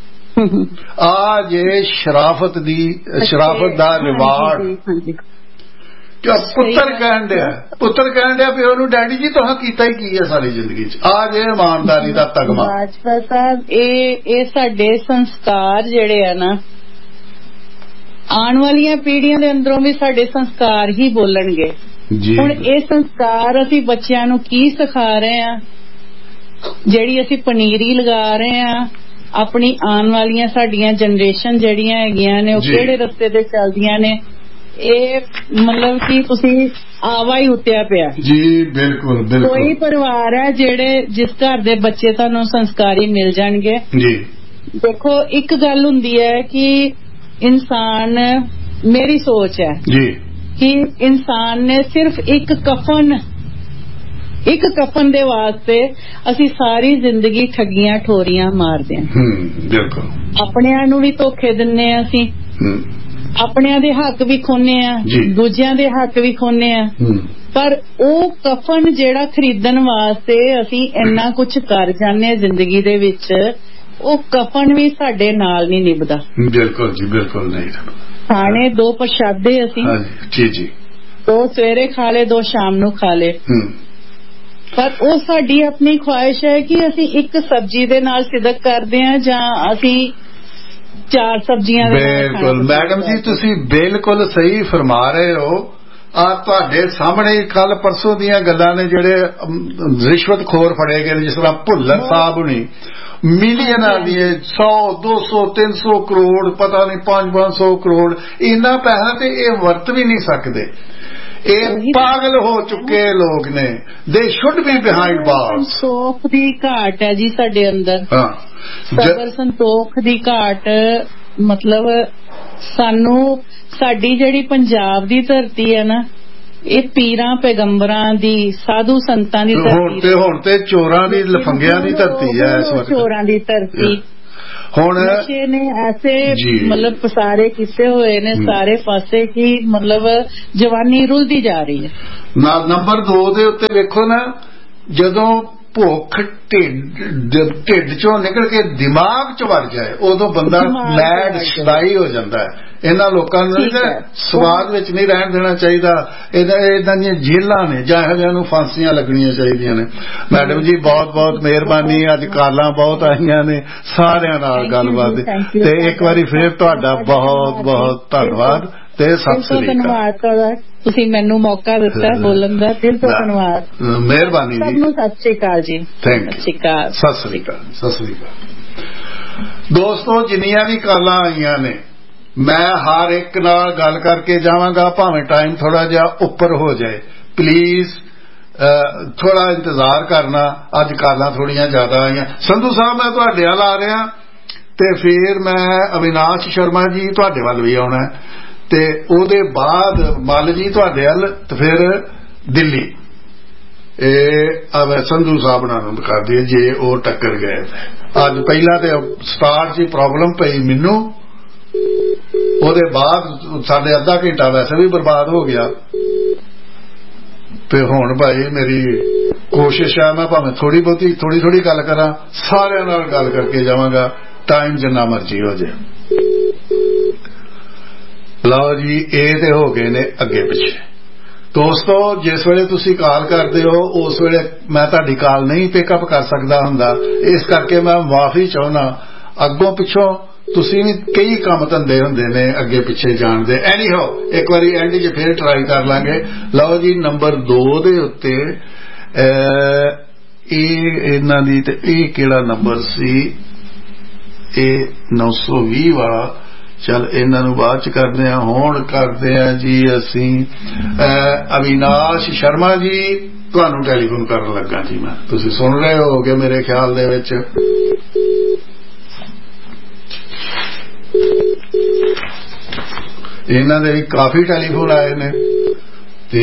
Speaker 2: ਆ ਜੇ ਸ਼ਰਾਫਤ ਦੀ ਸ਼ਰਾਫਤ ਦਾ ਰਿਵਾਰਡ। ਪੁੱਤਰ ਕਹਿਣ ਡਿਆ ਪੁੱਤਰ ਕਹਿਣ ਡਿਆ ਪਿਓ ਨੂੰ ਡੈਡੀ ਜੀ ਤੁਸੀਂ ਕੀਤਾ ਹੀ ਕੀ ਹੈ ਸਾਰੀ ਜ਼ਿੰਦਗੀ ਚ। ਆ ਜੇ ਇਮਾਨਦਾਰੀ ਦਾ ਤਗਮਾ।
Speaker 4: ਬਾਜਵਾ ਸਾਹਿਬ ਇਹ ਇਹ ਸਾਡੇ ਸੰਸਕਾਰ ਜਿਹੜੇ ਆ ਨਾ ਆਉਣ ਵਾਲੀਆਂ ਪੀੜ੍ਹੀਆਂ ਦੇ ਅੰਦਰੋਂ ਵੀ ਸਾਡੇ ਸੰਸਕਾਰ ਹੀ ਬੋਲਣਗੇ। ਹੁਣ ਇਹ ਸੰਸਕਾਰ ਅਸੀਂ ਬੱਚਿਆਂ ਨੂੰ ਕੀ ਸਿਖਾ ਰਹੇ ਆ। ਜਿਹੜੀ ਅਸੀਂ ਪਨੀਰੀ ਲਗਾ ਰਹੇ ਆ ਆਪਣੀ ਆਉਣ ਵਾਲੀਆਂ ਸਾਡੀਆਂ ਜਨਰੇਸ਼ਨ ਜਿਹੜੀਆਂ ਹੈਗੀਆਂ ਨੇ ਉਹ ਕਿਹੜੇ ਰਸਤੇ ਤੇ ਚੱਲਦੀਆਂ ਨੇ। ਇਹ ਮਤਲਬ ਕਿ ਤੁਸੀਂ ਆਵਾ ਹੀ ਉੱਤਿਆ ਪਿਆ
Speaker 2: ਜੀ। ਬਿਲਕੁਲ ਬਿਲਕੁਲ।
Speaker 4: ਕੋਈ ਪਰਿਵਾਰ ਹੈ ਜਿਹੜੇ ਜਿਸ ਘਰ ਦੇ ਬੱਚੇ ਤੁਹਾਨੂੰ ਸੰਸਕਾਰੀ ਮਿਲ ਜਾਣਗੇ
Speaker 2: ਜੀ।
Speaker 4: ਦੇਖੋ ਇੱਕ ਗੱਲ ਹੁੰਦੀ ਹੈ ਕਿ ਇਨਸਾਨ ਮੇਰੀ ਸੋਚ ਹੈ
Speaker 2: ਜੀ
Speaker 4: ਕਿ ਇਨਸਾਨ ਨੇ ਸਿਰਫ ਇੱਕ ਕਫਨ ਇੱਕ ਕਫਨ ਦੇ ਵਾਸਤੇ ਅਸੀਂ ਸਾਰੀ ਜ਼ਿੰਦਗੀ ਠੱਗੀਆਂ ਠੋਰੀਆਂ ਮਾਰਦੇ ਹਾਂ।
Speaker 2: ਬਿਲਕੁਲ।
Speaker 4: ਆਪਣਿਆਂ ਨੂੰ ਵੀ ਧੋਖੇ ਦਿੰਨੇ ਆ ਅਸੀਂ। ਆਪਣਿਆਂ ਦੇ ਹੱਕ ਵੀ ਖੋਨੇ ਆ ਦੂਜਿਆਂ ਦੇ ਹੱਕ ਵੀ ਖੋਨੇ ਆ। ਪਰ ਉਹ ਕਫਨ ਜਿਹੜਾ ਖਰੀਦਣ ਵਾਸਤੇ ਅਸੀਂ ਇੰਨਾ ਕੁਝ ਕਰ ਜਾਂਦੇ ਜ਼ਿੰਦਗੀ ਦੇ ਵਿੱਚ ਉਹ ਕਫਨ ਵੀ ਸਾਡੇ ਨਾਲ ਨਹੀਂ ਨਿਭਦਾ।
Speaker 2: ਬਿਲਕੁਲ ਜੀ ਬਿਲਕੁਲ ਨਹੀਂ।
Speaker 4: ਖਾਣੇ ਦੋ ਪ੍ਰਸ਼ਾਦੇ ਅਸੀਂ
Speaker 2: ਜੀ ਜੀ
Speaker 4: ਦੋ ਸਵੇਰੇ ਖਾ ਲੇ ਦੋ ਸ਼ਾਮ ਨੂੰ ਖਾ ਲੇ। ਪਰ ਉਹ ਸਾਡੀ ਆਪਣੀ ਖੁਆਇਸ਼ ਹੈ ਕਿ ਅਸੀਂ ਇੱਕ ਸਬਜ਼ੀ ਦੇ ਨਾਲ ਸਿਦਕ ਕਰਦੇ ਹਾਂ ਜਾਂ ਅਸੀਂ ਚਾਰ ਸਬਜ਼ੀਆਂ।
Speaker 2: ਬਿਲਕੁਲ ਮੈਡਮ ਜੀ ਤੁਸੀਂ ਬਿਲਕੁਲ ਸਹੀ ਫਰਮਾ ਰਹੇ ਹੋ। ਆ ਤੁਹਾਡੇ ਸਾਹਮਣੇ ਕੱਲ ਪਰਸੋਂ ਦੀਆਂ ਗੱਲਾਂ ਨੇ ਜਿਹੜੇ ਰਿਸ਼ਵਤਖੋਰ ਫੜੇ ਗਏ ਜਿਸ ਤਰ੍ਹਾਂ ਭੁੱਲਰ ਸਾਹਿਬ ਹੁਣੀ ਮਿਲੀਅਨਾਂ ਦੀ ਸੌ ਦੋ ਸੌ ਤਿੰਨ ਸੌ ਕਰੋੜ ਪਤਾ ਨਹੀਂ ਪੰਜ ਪੰਜ ਸੌ ਕਰੋੜ ਇੰਨਾ ਪੈਸਾ ਤੇ ਇਹ ਵਰਤ ਵੀ ਨਹੀਂ ਸਕਦੇ। ਇਹ ਪਾਗਲ ਹੋ ਚੁੱਕੇ ਲੋਕ ਨੇ। ਦੇ ਸ਼ੁੱਡ ਬੀ ਬਿਹਾਈਂਡ ਬਾਰਸ।
Speaker 4: ਸੰਤੋਖ ਦੀ ਘਾਟ ਹੈ ਜੀ ਸਾਡੇ ਅੰਦਰ।
Speaker 2: ਹਾਂ,
Speaker 4: ਸਬਰ ਸੰਤੋਖ ਦੀ ਘਾਟ। ਮਤਲਬ ਸਾਨੂੰ ਸਾਡੀ ਜਿਹੜੀ ਪੰਜਾਬ ਦੀ ਧਰਤੀ ਹੈ ਨਾ, ਇਹ ਪੀਰਾਂ ਪੈਗੰਬਰਾਂ ਦੀ, ਸਾਧੂ ਸੰਤਾਂ ਦੀ ਧਰਤੀ।
Speaker 2: ਹੁਣ ਤੇ ਹੁਣ ਤੇ ਚੋਰਾਂ ਦੀ, ਲਫੰਗਿਆਂ ਦੀ ਧਰਤੀ ਹੈ ਇਸ ਵਕਤ।
Speaker 4: ਚੋਰਾਂ ਦੀ ਧਰਤੀ। ਹੁਣ ਨਸ਼ੇ ਨੇ ਐਸੇ ਮਤਲਬ ਪਸਾਰੇ ਕੀਤੇ ਹੋਏ ਨੇ ਸਾਰੇ ਪਾਸੇ ਕਿ ਮਤਲਬ ਜਵਾਨੀ ਰੁਲਦੀ ਜਾ ਰਹੀ ਹੈ।
Speaker 2: ਨੰਬਰ ਦੋ ਦੇ ਉੱਤੇ ਵੇਖੋ ਨਾ, ਜਦੋਂ ਭੁੱਖ ਢਿੱਡ ਚੋਂ ਨਿਕਲ ਕੇ ਦਿਮਾਗ ਚ ਵੜ ਜਾਏ ਉਦੋਂ ਬੰਦਾ ਮੈਡ ਸ਼ਦਾਈ ਹੋ ਜਾਂਦਾ ਹੈ। ਇਹਨਾਂ ਲੋਕਾਂ ਨੂੰ ਸਵਾਦ ਵਿੱਚ ਨਹੀਂ ਰਹਿਣ ਦੇਣਾ ਚਾਹੀਦਾ। ਇਦਾਂ ਦੀਆਂ ਜੇਲਾਂ ਨੇ ਜਾਂ ਇਹੋ ਜਿਹਿਆਂ ਨੂੰ ਫਾਂਸੀਆਂ ਲੱਗਣੀਆਂ ਚਾਹੀਦੀਆਂ ਨੇ। ਮੈਡਮ ਜੀ ਬਹੁਤ ਬਹੁਤ ਮਿਹਰਬਾਨੀ। ਅੱਜ ਕਾਲਾਂ ਬਹੁਤ ਆਈਆਂ ਨੇ, ਸਾਰਿਆਂ ਨਾਲ ਗੱਲਬਾਤ, ਤੇ ਇੱਕ ਵਾਰੀ ਫੇਰ ਤੁਹਾਡਾ ਬਹੁਤ ਬਹੁਤ ਧੰਨਵਾਦ ਤੇ ਸਤਿ ਸ੍ਰੀ ਅਕਾਲ।
Speaker 4: ਤੁਸੀਂ ਮੈਨੂੰ ਮੌਕਾ ਦਿੱਤਾ ਬੋਲਣ ਦਾ, ਦਿਲ ਤੋਂ ਧੰਨਵਾਦ।
Speaker 2: ਮਿਹਰਬਾਨੀ ਜੀ।
Speaker 4: ਸਭ ਨੂੰ ਸਤਿ ਸ੍ਰੀ ਅਕਾਲ ਜੀ।
Speaker 2: Thank you. ਸਤਿ ਸ੍ਰੀ ਅਕਾਲ। ਸਤਿ ਸ੍ਰੀ ਅਕਾਲ। ਸਤਿ ਸ੍ਰੀ ਅਕਾਲ। ਦੋਸਤੋ, ਜਿੰਨੀਆਂ ਵੀ ਕਾਲਾਂ ਆਈਆਂ ਨੇ, ਮੈਂ ਹਰ ਇੱਕ ਨਾਲ ਗੱਲ ਕਰਕੇ ਜਾਵਾਂਗਾ, ਭਾਵੇਂ ਟਾਈਮ ਥੋੜਾ ਜਿਹਾ ਉੱਪਰ ਹੋ ਜਾਏ। ਪਲੀਜ਼ ਥੋੜਾ ਇੰਤਜ਼ਾਰ ਕਰਨਾ। ਅੱਜ ਕਾਲਾਂ ਥੋੜੀਆਂ ਜ਼ਿਆਦਾ ਆਈਆਂ। ਸੰਧੂ ਸਾਹਿਬ, ਮੈਂ ਤੁਹਾਡੇ ਵੱਲ ਆ ਰਿਹਾ ਤੇ ਫਿਰ ਮੈਂ ਅਵਿਨਾਸ਼ ਸ਼ਰਮਾ ਜੀ ਤੁਹਾਡੇ ਵੱਲ ਵੀ ਆਉਣਾ, ਤੇ ਉਹਦੇ ਬਾਅਦ ਮੱਲ ਜੀ ਤੁਹਾਡੇ ਵੱਲ, ਤੇ ਫਿਰ ਦਿੱਲੀ। ਇਹ ਸੰਧੂ ਸਾਹਿਬ ਨਾਲ ਨੂੰ ਕਰ ਦਈਏ ਜੇ ਉਹ ਟੱਕਰ ਗਏ। ਅੱਜ ਪਹਿਲਾਂ ਤੇ ਸਟਾਰਟ 'ਚ ਪ੍ਰੋਬਲਮ ਪਈ ਮੈਨੂੰ, ਉਹਦੇ ਬਾਅਦ ਸਾਡੇ ਅੱਧਾ ਘੰਟਾ ਵੈਸੇ ਵੀ ਬਰਬਾਦ ਹੋ ਗਿਆ। ਤੇ ਹੁਣ ਭਾਈ ਮੇਰੀ ਕੋਸ਼ਿਸ਼ ਹੈ, ਮੈਂ ਭਾਵੇਂ ਥੋੜੀ ਬਹੁਤੀ ਥੋੜੀ ਥੋੜੀ ਗੱਲ ਕਰਾਂ, ਸਾਰਿਆਂ ਨਾਲ ਗੱਲ ਕਰਕੇ ਜਾਵਾਂਗਾ, ਟਾਈਮ ਜਿੰਨਾ ਮਰਜ਼ੀ ਹੋ ਜਾਏ। ਲਓ ਜੀ, ਇਹ ਤੇ ਹੋ ਗਏ ਨੇ ਅੱਗੇ ਪਿੱਛੇ। ਦੋਸਤੋ, ਜਿਸ ਵੇਲੇ ਤੁਸੀਂ ਕਾਲ ਕਰਦੇ ਹੋ ਉਸ ਵੇਲੇ ਮੈਂ ਤੁਹਾਡੀ ਕਾਲ ਨਹੀਂ ਪਿਕਅਪ ਕਰ ਸਕਦਾ ਹੁੰਦਾ, ਇਸ ਕਰਕੇ ਮੈਂ ਮਾਫੀ ਚਾਹੁੰਦਾ। ਅੱਗੋਂ ਪਿੱਛੋਂ ਤੁਸੀਂ ਵੀ ਕਈ ਕੰਮ ਧੰਦੇ ਹੁੰਦੇ ਨੇ ਅੱਗੇ ਪਿੱਛੇ ਜਾਣ ਦੇ। ਐਨੀ ਹੋ, ਇੱਕ ਵਾਰੀ ਐਂਡ 'ਚ ਫੇਰ ਟਰਾਈ ਕਰ ਲਾਂਗੇ। ਲਓ ਜੀ, ਨੰਬਰ ਦੋ ਦੇ ਉੱਤੇ ਇਹ ਇਹਨਾਂ ਦੀ, ਤੇ ਇਹ ਕਿਹੜਾ ਨੰਬਰ ਸੀ? ਇਹ ਨੌ ਸੌ ਵੀਹ ਵਾਲਾ। ਚੱਲ ਇਹਨਾਂ ਨੂੰ ਬਾਅਦ ਚ ਕਰਦੇ ਹਾਂ। ਹੁਣ ਕਰਦੇ ਹਾਂ ਜੀ ਅਸੀਂ ਅਵਿਨਾਸ਼ ਸ਼ਰਮਾ ਜੀ, ਤੁਹਾਨੂੰ ਟੈਲੀਫੋਨ ਕਰਨ ਲੱਗਾ ਜੀ ਮੈਂ। ਤੁਸੀਂ ਸੁਣ ਰਹੇ ਹੋਗੇ ਮੇਰੇ ਖਿਆਲ ਦੇ ਵਿੱਚ। ਇਹਨਾਂ ਦੇ ਵੀ ਕਾਫੀ ਟੈਲੀਫੋਨ ਆਏ ਨੇ ਤੇ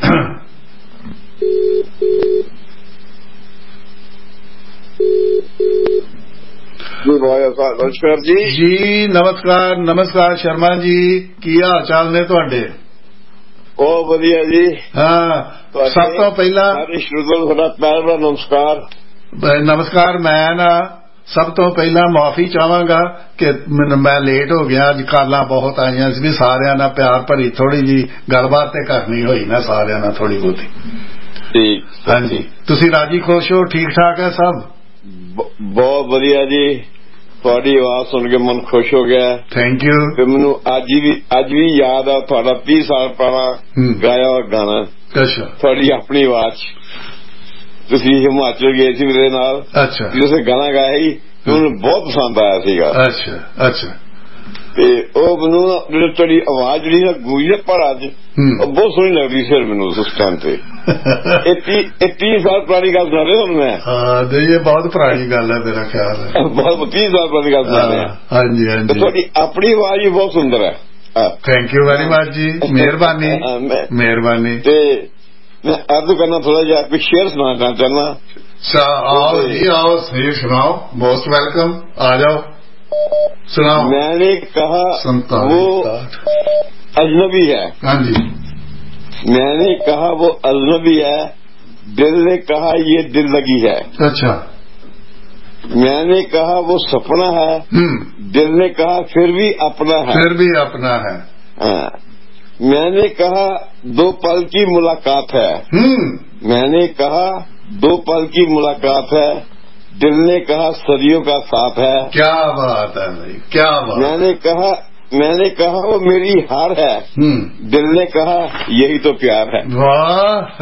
Speaker 5: ਨਮਸਕਾਰ ਜੀ।
Speaker 2: ਜੀ ਨਮਸਕਾਰ। ਨਮਸਕਾਰ ਸ਼ਰਮਾ ਜੀ, ਕੀ ਹਾਲ ਚਾਲ ਨੇ ਤੁਹਾਡੇ?
Speaker 5: ਬਹੁਤ ਵਧੀਆ ਜੀ।
Speaker 2: ਹਾਂ, ਸਭ ਤੋਂ ਪਹਿਲਾਂ
Speaker 5: ਸਾਰੇ ਸ਼ਰੋਤਿਆਂ ਨੂੰ ਤੁਹਾਡਾ ਪਿਆਰ ਭਰਾ ਨਮਸਕਾਰ।
Speaker 2: ਨਮਸਕਾਰ। ਮੈਂ ਨਾ ਸਭ ਤੋਂ ਪਹਿਲਾਂ ਮਾਫੀ ਚਾਹਾਂਗਾ ਕਿ ਮੈਂ ਲੇਟ ਹੋ ਗਿਆ। ਅੱਜ ਕਾਲਾਂ ਬਹੁਤ ਆਈਆਂ ਸੀ, ਵੀ ਸਾਰਿਆਂ ਨਾਲ ਪਿਆਰ ਭਰੀ ਥੋੜੀ ਜੀ ਗੱਲਬਾਤ ਤੇ ਕਰਨੀ ਹੋਈ ਨਾ ਸਾਰਿਆਂ ਨਾਲ ਥੋੜੀ ਬਹੁਤੀ। ਹਾਂਜੀ, ਤੁਸੀਂ ਰਾਜੀ ਖੁਸ਼ ਹੋ? ਠੀਕ ਠਾਕ ਹੈ ਸਭ?
Speaker 5: ਬਹੁਤ ਵਧੀਆ ਜੀ। ਤੁਹਾਡੀ ਆਵਾਜ਼ ਸੁਣ ਕੇ ਮਨ ਖੁਸ਼ ਹੋ ਗਿਆ।
Speaker 2: Thank you.
Speaker 5: ਤੇ ਮੈਨੂੰ ਅੱਜ ਵੀ ਅੱਜ ਵੀ ਯਾਦ ਆ ਤੁਹਾਡਾ ਤੀਹ ਸਾਲ ਪੁਰਾਣਾ ਗਾਇਆ ਹੋਇਆ ਗਾਣਾ।
Speaker 2: ਅੱਛਾ।
Speaker 5: ਤੁਹਾਡੀ ਆਪਣੀ ਆਵਾਜ਼। ਤੁਸੀਂ ਹਿਮਾਚਲ ਗਏ ਸੀ ਮੇਰੇ ਨਾਲ।
Speaker 2: ਅੱਛਾ।
Speaker 5: ਤੁਸੀਂ ਗਾਣਾ ਗਾਇਆ ਸੀ, ਮੈਨੂੰ ਬਹੁਤ ਪਸੰਦ ਆਇਆ ਸੀਗਾ।
Speaker 2: ਅੱਛਾ ਅੱਛਾ।
Speaker 5: ਤੇ ਉਹ ਮੈਨੂੰ ਜਿਹੜੀ ਤੁਹਾਡੀ ਆਵਾਜ਼ ਜਿਹੜੀ ਨਾ ਗੂੰਜੀ ਪਰ ਅੱਜ ਉਹ ਬਹੁਤ ਸੋਹਣੀ ਲੱਗਦੀ ਸੀ ਮੈਨੂੰ ਉਸ ਟਾਈਮ ਤੇ। ਇਹ ਤੀਹ ਸਾਲ ਪੁਰਾਣੀ ਗੱਲ ਸੁਣਾ ਰਿਹਾ ਤੁਹਾਨੂੰ ਮੈਂ।
Speaker 2: ਹਾਂ, ਇਹ ਬਹੁਤ ਪੁਰਾਣੀ ਗੱਲ ਹੈ ਮੇਰਾ ਖਿਆਲ ਹੈ। ਬਹੁਤ
Speaker 5: ਤੀਹ ਸਾਲ ਪੁਰਾਣੀ ਗੱਲ ਸੁਣਾ ਰਿਹਾ।
Speaker 2: ਹਾਂਜੀ ਹਾਂਜੀ।
Speaker 5: ਤੁਹਾਡੀ ਆਪਣੀ ਆਵਾਜ਼ ਵੀ ਬਹੁਤ ਸੁੰਦਰ ਹੈ।
Speaker 2: ਥੈਂਕ ਯੂ ਵੈਰੀ ਮਚ ਜੀ। ਮਿਹਰਬਾਨੀ ਮਿਹਰਬਾਨੀ।
Speaker 5: ਤੇ ਮੈਂ ਅਰਜ਼ੂ ਕਰਨਾ ਥੋੜਾ ਜਿਹਾ ਕੁਝ ਸ਼ੇਅਰ ਸੁਣਾਉਣਾ ਚਾਹੁੰਦਾ।
Speaker 2: आओ जी आओ, शेर सुनाओ। मोस्ट वेलकम, आ जाओ सुनाओ।
Speaker 5: मैंने कहा वो अजनबी है।
Speaker 2: हाँ जी।
Speaker 5: मैंने कहा वो अजनबी है, दिल ने कहा ये दिल लगी है।
Speaker 2: अच्छा।
Speaker 5: मैंने कहा वो सपना है, दिल ने कहा फिर भी अपना है।
Speaker 2: फिर भी अपना है।
Speaker 5: हाँ। मैंने कहा दो पल की मुलाकात है। मैंने कहा दो पल की मुलाकात है, दिल ने कहा सदियों का साथ है।
Speaker 2: क्या बात है भाई, क्या बात।
Speaker 5: मैंने कहा मैंने कहा वो मेरी हार है, दिल ने कहा यही तो प्यार है।
Speaker 2: वाह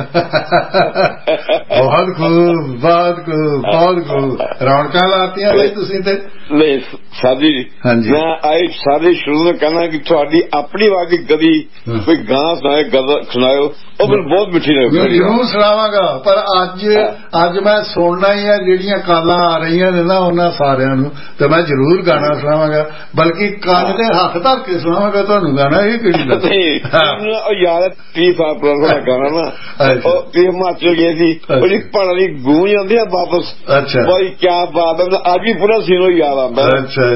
Speaker 2: बहुत खूब बहुत खूब बहुत खूब रौनक लातियां भाई तुसी ते
Speaker 5: नहीं सादी जी।
Speaker 2: हाँ जी
Speaker 5: मैं आई सारे शुरू में कहना कि थोड़ी अपनी वाकई कभी कोई गाना सुनाए गजल सुनाओ ਉਹ ਮੈਨੂੰ ਬਹੁਤ ਮਿੱਠੀ ਲੱਗੀ।
Speaker 2: ਜ਼ਰੂਰ ਸੁਣਾਵਾਂਗਾ ਪਰ ਅੱਜ ਅੱਜ ਮੈਂ ਸੁਣਨਾ ਹੀ ਹੈ ਜਿਹੜੀਆਂ ਕਾਲਾਂ ਆ ਰਹੀਆਂ ਨੇ ਨਾ ਉਹਨਾਂ ਸਾਰਿਆਂ ਨੂੰ ਤੇ ਮੈਂ ਜ਼ਰੂਰ ਗਾਣਾ ਸੁਣਾਵਾਂਗਾ ਬਲਕਿ ਕੰਨ ਤੇ ਹੱਥ ਧਰ ਕੇ ਸੁਣਾਵਾਂਗਾ ਤੁਹਾਨੂੰ ਗਾਣਾ। ਇਹ ਕਿਹੜੀ ਗੱਲ
Speaker 5: ਉਹ ਯਾਰ ਤੀਹ ਸਾਲ ਪੁਰਾਣਾ ਗਾਣਾ ਨਾ ਉਹ ਤੇ ਹਿਮਾਚਲ ਗਏ ਸੀ ਉਹਦੀ ਪਹਾੜਾਂ ਦੀ ਗੂੰਜ ਆਉਂਦੀ ਆ ਵਾਪਸ।
Speaker 2: ਅੱਛਾ
Speaker 5: ਬਈ ਕਿਆ ਬਾਤ ਹੈ ਅੱਜ ਵੀ ਪੂਰਾ ਸੀਨੋ ਯਾਦ ਆਉਂਦਾ।
Speaker 2: ਅੱਛਾ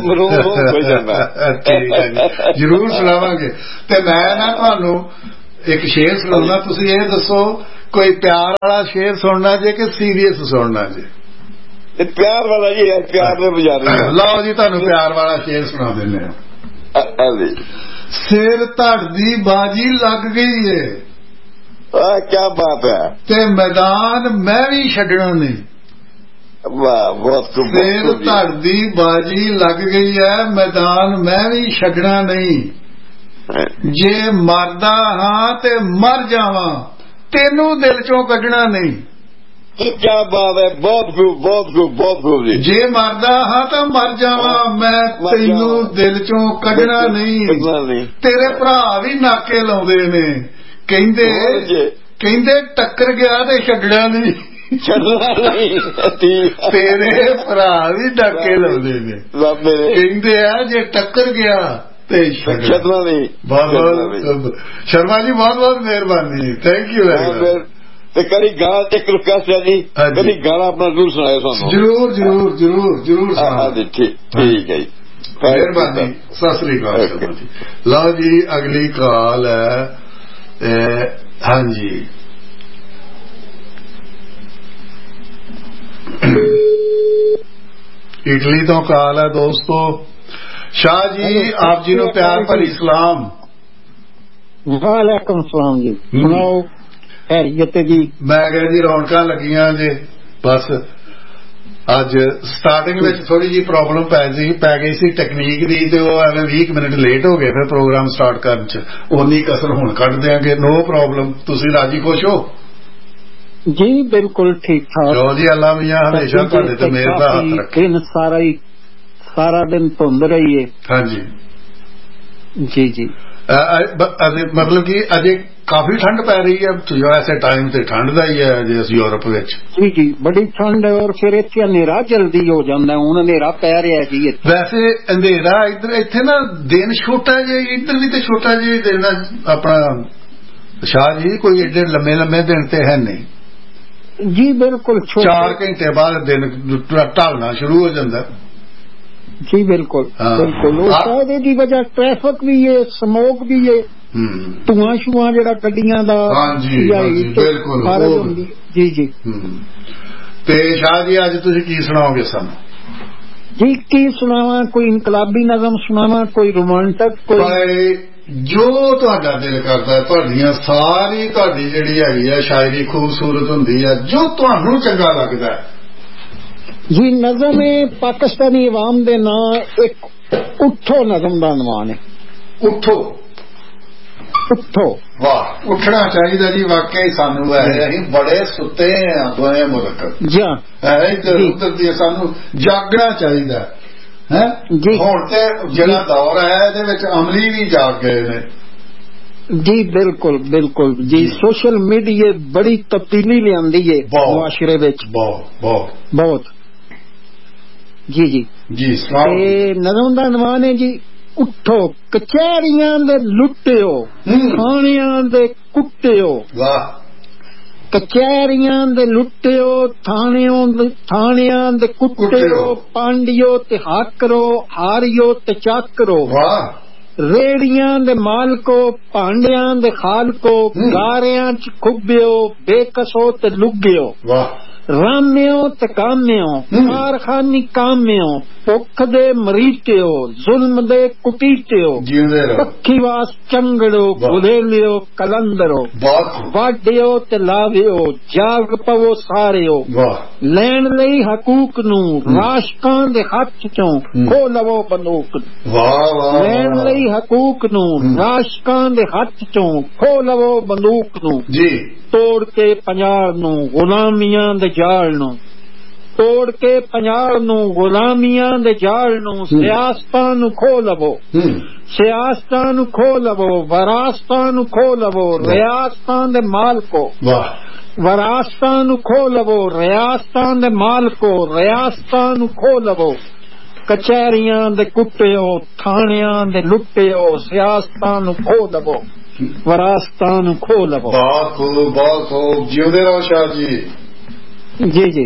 Speaker 2: ਜ਼ਰੂਰ ਸੁਣਾਵਾਂਗੇ ਤੇ ਮੈਂ ਨਾ ਤੁਹਾਨੂੰ ਇੱਕ ਸ਼ੇਰ ਸੁਣਾਉਣਾ ਤੁਸੀਂ ਇਹ ਦੱਸੋ ਕੋਈ ਪਿਆਰ ਵਾਲਾ ਸ਼ੇਰ ਸੁਣਨਾ ਜੇ ਕਿ ਸੀਰੀਅਸ ਸੁਣਨਾ ਜੇ?
Speaker 5: ਪਿਆਰ ਵਾਲਾ ਜੀ ਪਿਆਰ ਦੇ ਬਜਾਰੇ।
Speaker 2: ਲਓ ਜੀ ਤੁਹਾਨੂੰ ਪਿਆਰ ਵਾਲਾ ਸ਼ੇਰ ਸੁਣਾ ਦਿੰਦੇ ਹਾਂ। ਸਿਰ ਧੜ ਦੀ ਬਾਜੀ ਲੱਗ ਗਈ ਏ
Speaker 5: ਕਿਆ ਬਾਤ ਹੈ
Speaker 2: ਤੇ ਮੈਦਾਨ ਮੈਂ ਵੀ ਛੱਡਣਾ ਨਹੀਂ।
Speaker 5: ਵਾਹ ਬਹੁਤ ਖੂਬ।
Speaker 2: ਸਿਰ ਧੜ ਦੀ ਬਾਜੀ ਲੱਗ ਗਈ ਹੈ ਮੈਦਾਨ ਮੈਂ ਵੀ ਛੱਡਣਾ ਨਹੀਂ। ਜੇ ਮਰਦਾ ਹਾਂ ਤੇ ਮਰ ਜਾਵਾਂ ਤੈਨੂੰ ਦਿਲ ਚੋਂ ਕੱਢਣਾ ਨਹੀਂ।
Speaker 5: ਕਿਆ ਬਾਤ ਹੈ ਬਹੁਤ ਖੂਬ ਬਹੁਤ ਖੂਬ ਬਹੁਤ ਖੂਬ ਜੀ।
Speaker 2: ਜੇ ਮਰਦਾ ਹਾਂ ਤਾਂ ਮਰ ਜਾਵਾਂ ਮੈਂ ਤੈਨੂੰ ਦਿਲ ਚੋਂ ਕੱਢਣਾ ਨਹੀਂ। ਤੇਰੇ ਭਰਾ ਵੀ ਨਾਕੇ ਲਾਉਂਦੇ ਨੇ ਕਹਿੰਦੇ ਕਹਿੰਦੇ ਟੱਕਰ ਗਿਆ ਤੇ ਛੱਡਣਾ ਨਹੀਂ
Speaker 5: ਛੱਡਣਾ ਨਹੀਂ।
Speaker 2: ਤੇਰੇ ਭਰਾ ਵੀ ਨਾਕੇ ਲਾਉਂਦੇ ਨੇ ਕਹਿੰਦੇ ਆ ਜੇ ਟੱਕਰ ਗਿਆ ਛੱਡਣਾ ਨਹੀਂ। ਬਹੁਤ ਬਹੁਤ ਸ਼ਰਮਾ ਜੀ ਬਹੁਤ ਬਹੁਤ ਮਿਹਰਬਾਨੀ ਥੈਂਕ ਯੂ ਵੈਰੀ ਮਚ।
Speaker 5: ਤੇ ਕਦੀ ਗਾਣਾ ਇੱਕ ਰਿਕਵੈਸਟ ਹੈ ਜੀ ਕਦੀ ਗਾਣਾ ਆਪਣਾ ਜ਼ਰੂਰ ਸੁਣਾਇਓ ਸਾਨੂੰ।
Speaker 2: ਜ਼ਰੂਰ ਜ਼ਰੂਰ ਜ਼ਰੂਰ ਜ਼ਰੂਰ
Speaker 5: ਸੁਣਾਓ। ਠੀਕ ਹੈ ਜੀ
Speaker 2: ਮਿਹਰਬਾਨੀ ਸਤਿ ਸ੍ਰੀ ਅਕਾਲ ਸ਼ਰਮਾ ਜੀ। ਲਓ ਜੀ ਅਗਲੀ ਕਾਲ ਹੈ ਹਾਂਜੀ ਇਟਲੀ ਤੋਂ ਕਾਲ ਹੈ ਦੋਸਤੋ। शाह जी आप जी नो प्यार भरी सलाम।
Speaker 3: वालेकुम सलाम जी सुनाओ खैरियत जी।
Speaker 2: मैं कह जी रौनक लगियां जे बस अज स्टार्टिंग में थोड़ी जी प्रॉब्लम पै गई सी टेक्नीक दी ते वो एवं बीस मिनट लेट हो गए फिर प्रोग्राम स्टार्ट करन च उन्नी कसर हुण कढ देंगे नो प्रॉब्लम। तुसीं राजी खुश हो?
Speaker 3: जी बिल्कुल ठीक ठाक।
Speaker 2: चलो जी अल्लाह मियां हमेशा तुहाडे ते मेहर दा हथ रखे।
Speaker 3: सारा ही सारा दिन धुंध रही है।
Speaker 2: हाँ जी
Speaker 3: जी जी
Speaker 2: मतलब कि अजे काफी ठंड पै रही है जो ऐसे टाइम से ठंड का ही है अजे अस यूरोप विच।
Speaker 3: जी जी बड़ी ठंड है और फिर इत्थे अंधेरा जल्दी हो जाता है। हुण अंधेरा पै रहा जी।
Speaker 2: वैसे अंधेरा इधर इत्थे ना दिन छोटा जे इधर भी तो छोटा जे दिन अपना शाह जी कोई एडे लम्बे लम्बे दिन ते है नहीं
Speaker 3: जी बिल्कुल।
Speaker 2: चार घंटे बाद दिन ढलना शुरू हो जाता
Speaker 3: जी बिल्कुल बिल्कुल। शायद इसकी वजह ट्रैफिक भी है स्मोक भी है धुआं शुआं जेड़ा गड्डियां दा।
Speaker 2: हाँ जी बिल्कुल
Speaker 3: जी जी।
Speaker 2: ते शाह जी अज तुसीं की सुनाओगे सानू?
Speaker 3: जी की सुनावा कोई इनकलाबी नज़म सुनावा कोई रोमांटिक कोई
Speaker 2: जो तुहाडा दिल करदा है। तुहाडीआं सारी तुहाडी जिहड़ी हैगी है शायरी खूबसूरत हुंदी है जो तुहानू चंगा लगदा है।
Speaker 3: जी नज़म पाकिस्तानी अवाम दे ना एक उठो नज़म दा अनवान है।
Speaker 2: उठो
Speaker 3: उठो
Speaker 2: वाह उठना चाहिए जी वाकई सानू है असीं बड़े सुते हैं दोवें मुल्क
Speaker 3: जी
Speaker 2: इधर उधर दी सानू जागना चाहिए है जी। हुण ते जिहड़ा दौर है इहदे विच अमली भी जाग गए ने।
Speaker 3: जी बिल्कुल बिल्कुल जी। सोशल मीडिया बड़ी तब्दीली लियांदी है मुआशरे विच
Speaker 2: बहुत बहुत
Speaker 3: बहुत जी जी
Speaker 2: जी।
Speaker 3: नज़म दा अनवान है जी उठो कचहरियां दे लुट्टियो थानियां दे कुट्टियो।
Speaker 2: वाह
Speaker 3: कचहरियां दे लुट्टियो थानियों थानियां दे कुट्टियो पांडियो ते हाकरो हारियो ते चाकरो।
Speaker 2: वाह
Speaker 3: रेड़ियां दे मालको पांडियां दे खालको गारियां च खुबियो बेकसो ते लुगियो।
Speaker 2: वाह
Speaker 3: ਰਾਮਿਓ ਤੇ ਕਾਮਿਓ ਕਾਰਖਾਨੀ ਕਾਮਿਓ ਭੁੱਖ ਦੇ ਮਰੀਟਿਓ ਜ਼ੁਲਮ ਦੇ ਕੁਟੀਟਿਓ ਪੱਖੀ ਵਾਸ ਚੰਗੜੋ ਗੁਲੇਲਿਓ ਕਲੰਦਰੋ ਵਾਢਿਓ ਤੇ ਲਾਵਿਓ ਜਾਗ ਪਵੋ ਸਾਰਿਓ ਲੈਣ ਲਈ ਹਕੂਕ ਨੂੰ ਰਾਸ਼ਕਾਂ ਦੇ ਹੱਥ ਚੋਂ ਖੋ ਲਵੋ ਬੰਦੂਕ ਲੈਣ ਲਈ ਹਕੂਕ ਨੂੰ ਰਾਸ਼ਕਾਂ ਦੇ ਹੱਥ ਚੋਂ ਖੋ ਲਵੋ ਬੰਦੂਕ ਨੂੰ ਤੋੜ ਕੇ ਪੰਜਾਲ ਨੂੰ ਗੁਲਾਮੀਆਂ ਦੇ ਜਾਲ ਨੂੰ ਤੋੜ ਕੇ ਪੰਜਾਲ ਨੂੰ ਗੁਲਾਮੀਆਂ ਦੇ ਜਾਲ ਨੂੰ ਸਿਆਸਤਾਂ ਨੂੰ ਖੋ ਲਵੋ ਸਿਆਸਤਾਂ ਨੂੰ ਖੋ ਲਵੋ ਵਿਰਾਸਤਾਂ ਨੂੰ ਖੋ ਲਵੋ ਰਿਆਸਤਾਂ ਦੇ ਮਾਲਕੋ ਵਿਰਾਸਤਾਂ ਨੂੰ ਖੋ ਲਵੋ ਰਿਆਸਤਾਂ ਦੇ ਮਾਲਕੋ ਰਿਆਸਤਾਂ ਨੂੰ ਖੋ ਲਵੋ ਕਚਹਿਰੀਆਂ ਦੇ ਕੁੱਟਿਓ ਥਾਣਿਆਂ ਦੇ ਲੁੱਟਿਓ ਸਿਆਸਤਾਂ ਨੂੰ ਖੋ ਲਵੋ ਵਿਰਾਸਤਾਂ ਨੂੰ ਖੋ ਲਵੋ।
Speaker 2: ਬਹੁਤ ਖੂਬ ਬਹੁਤ ਖੂਬ ਜਿਉਂਦੇ ਰਹੋ ਸ਼ਾਹ ਜੀ।
Speaker 3: ਜੀ ਜੀ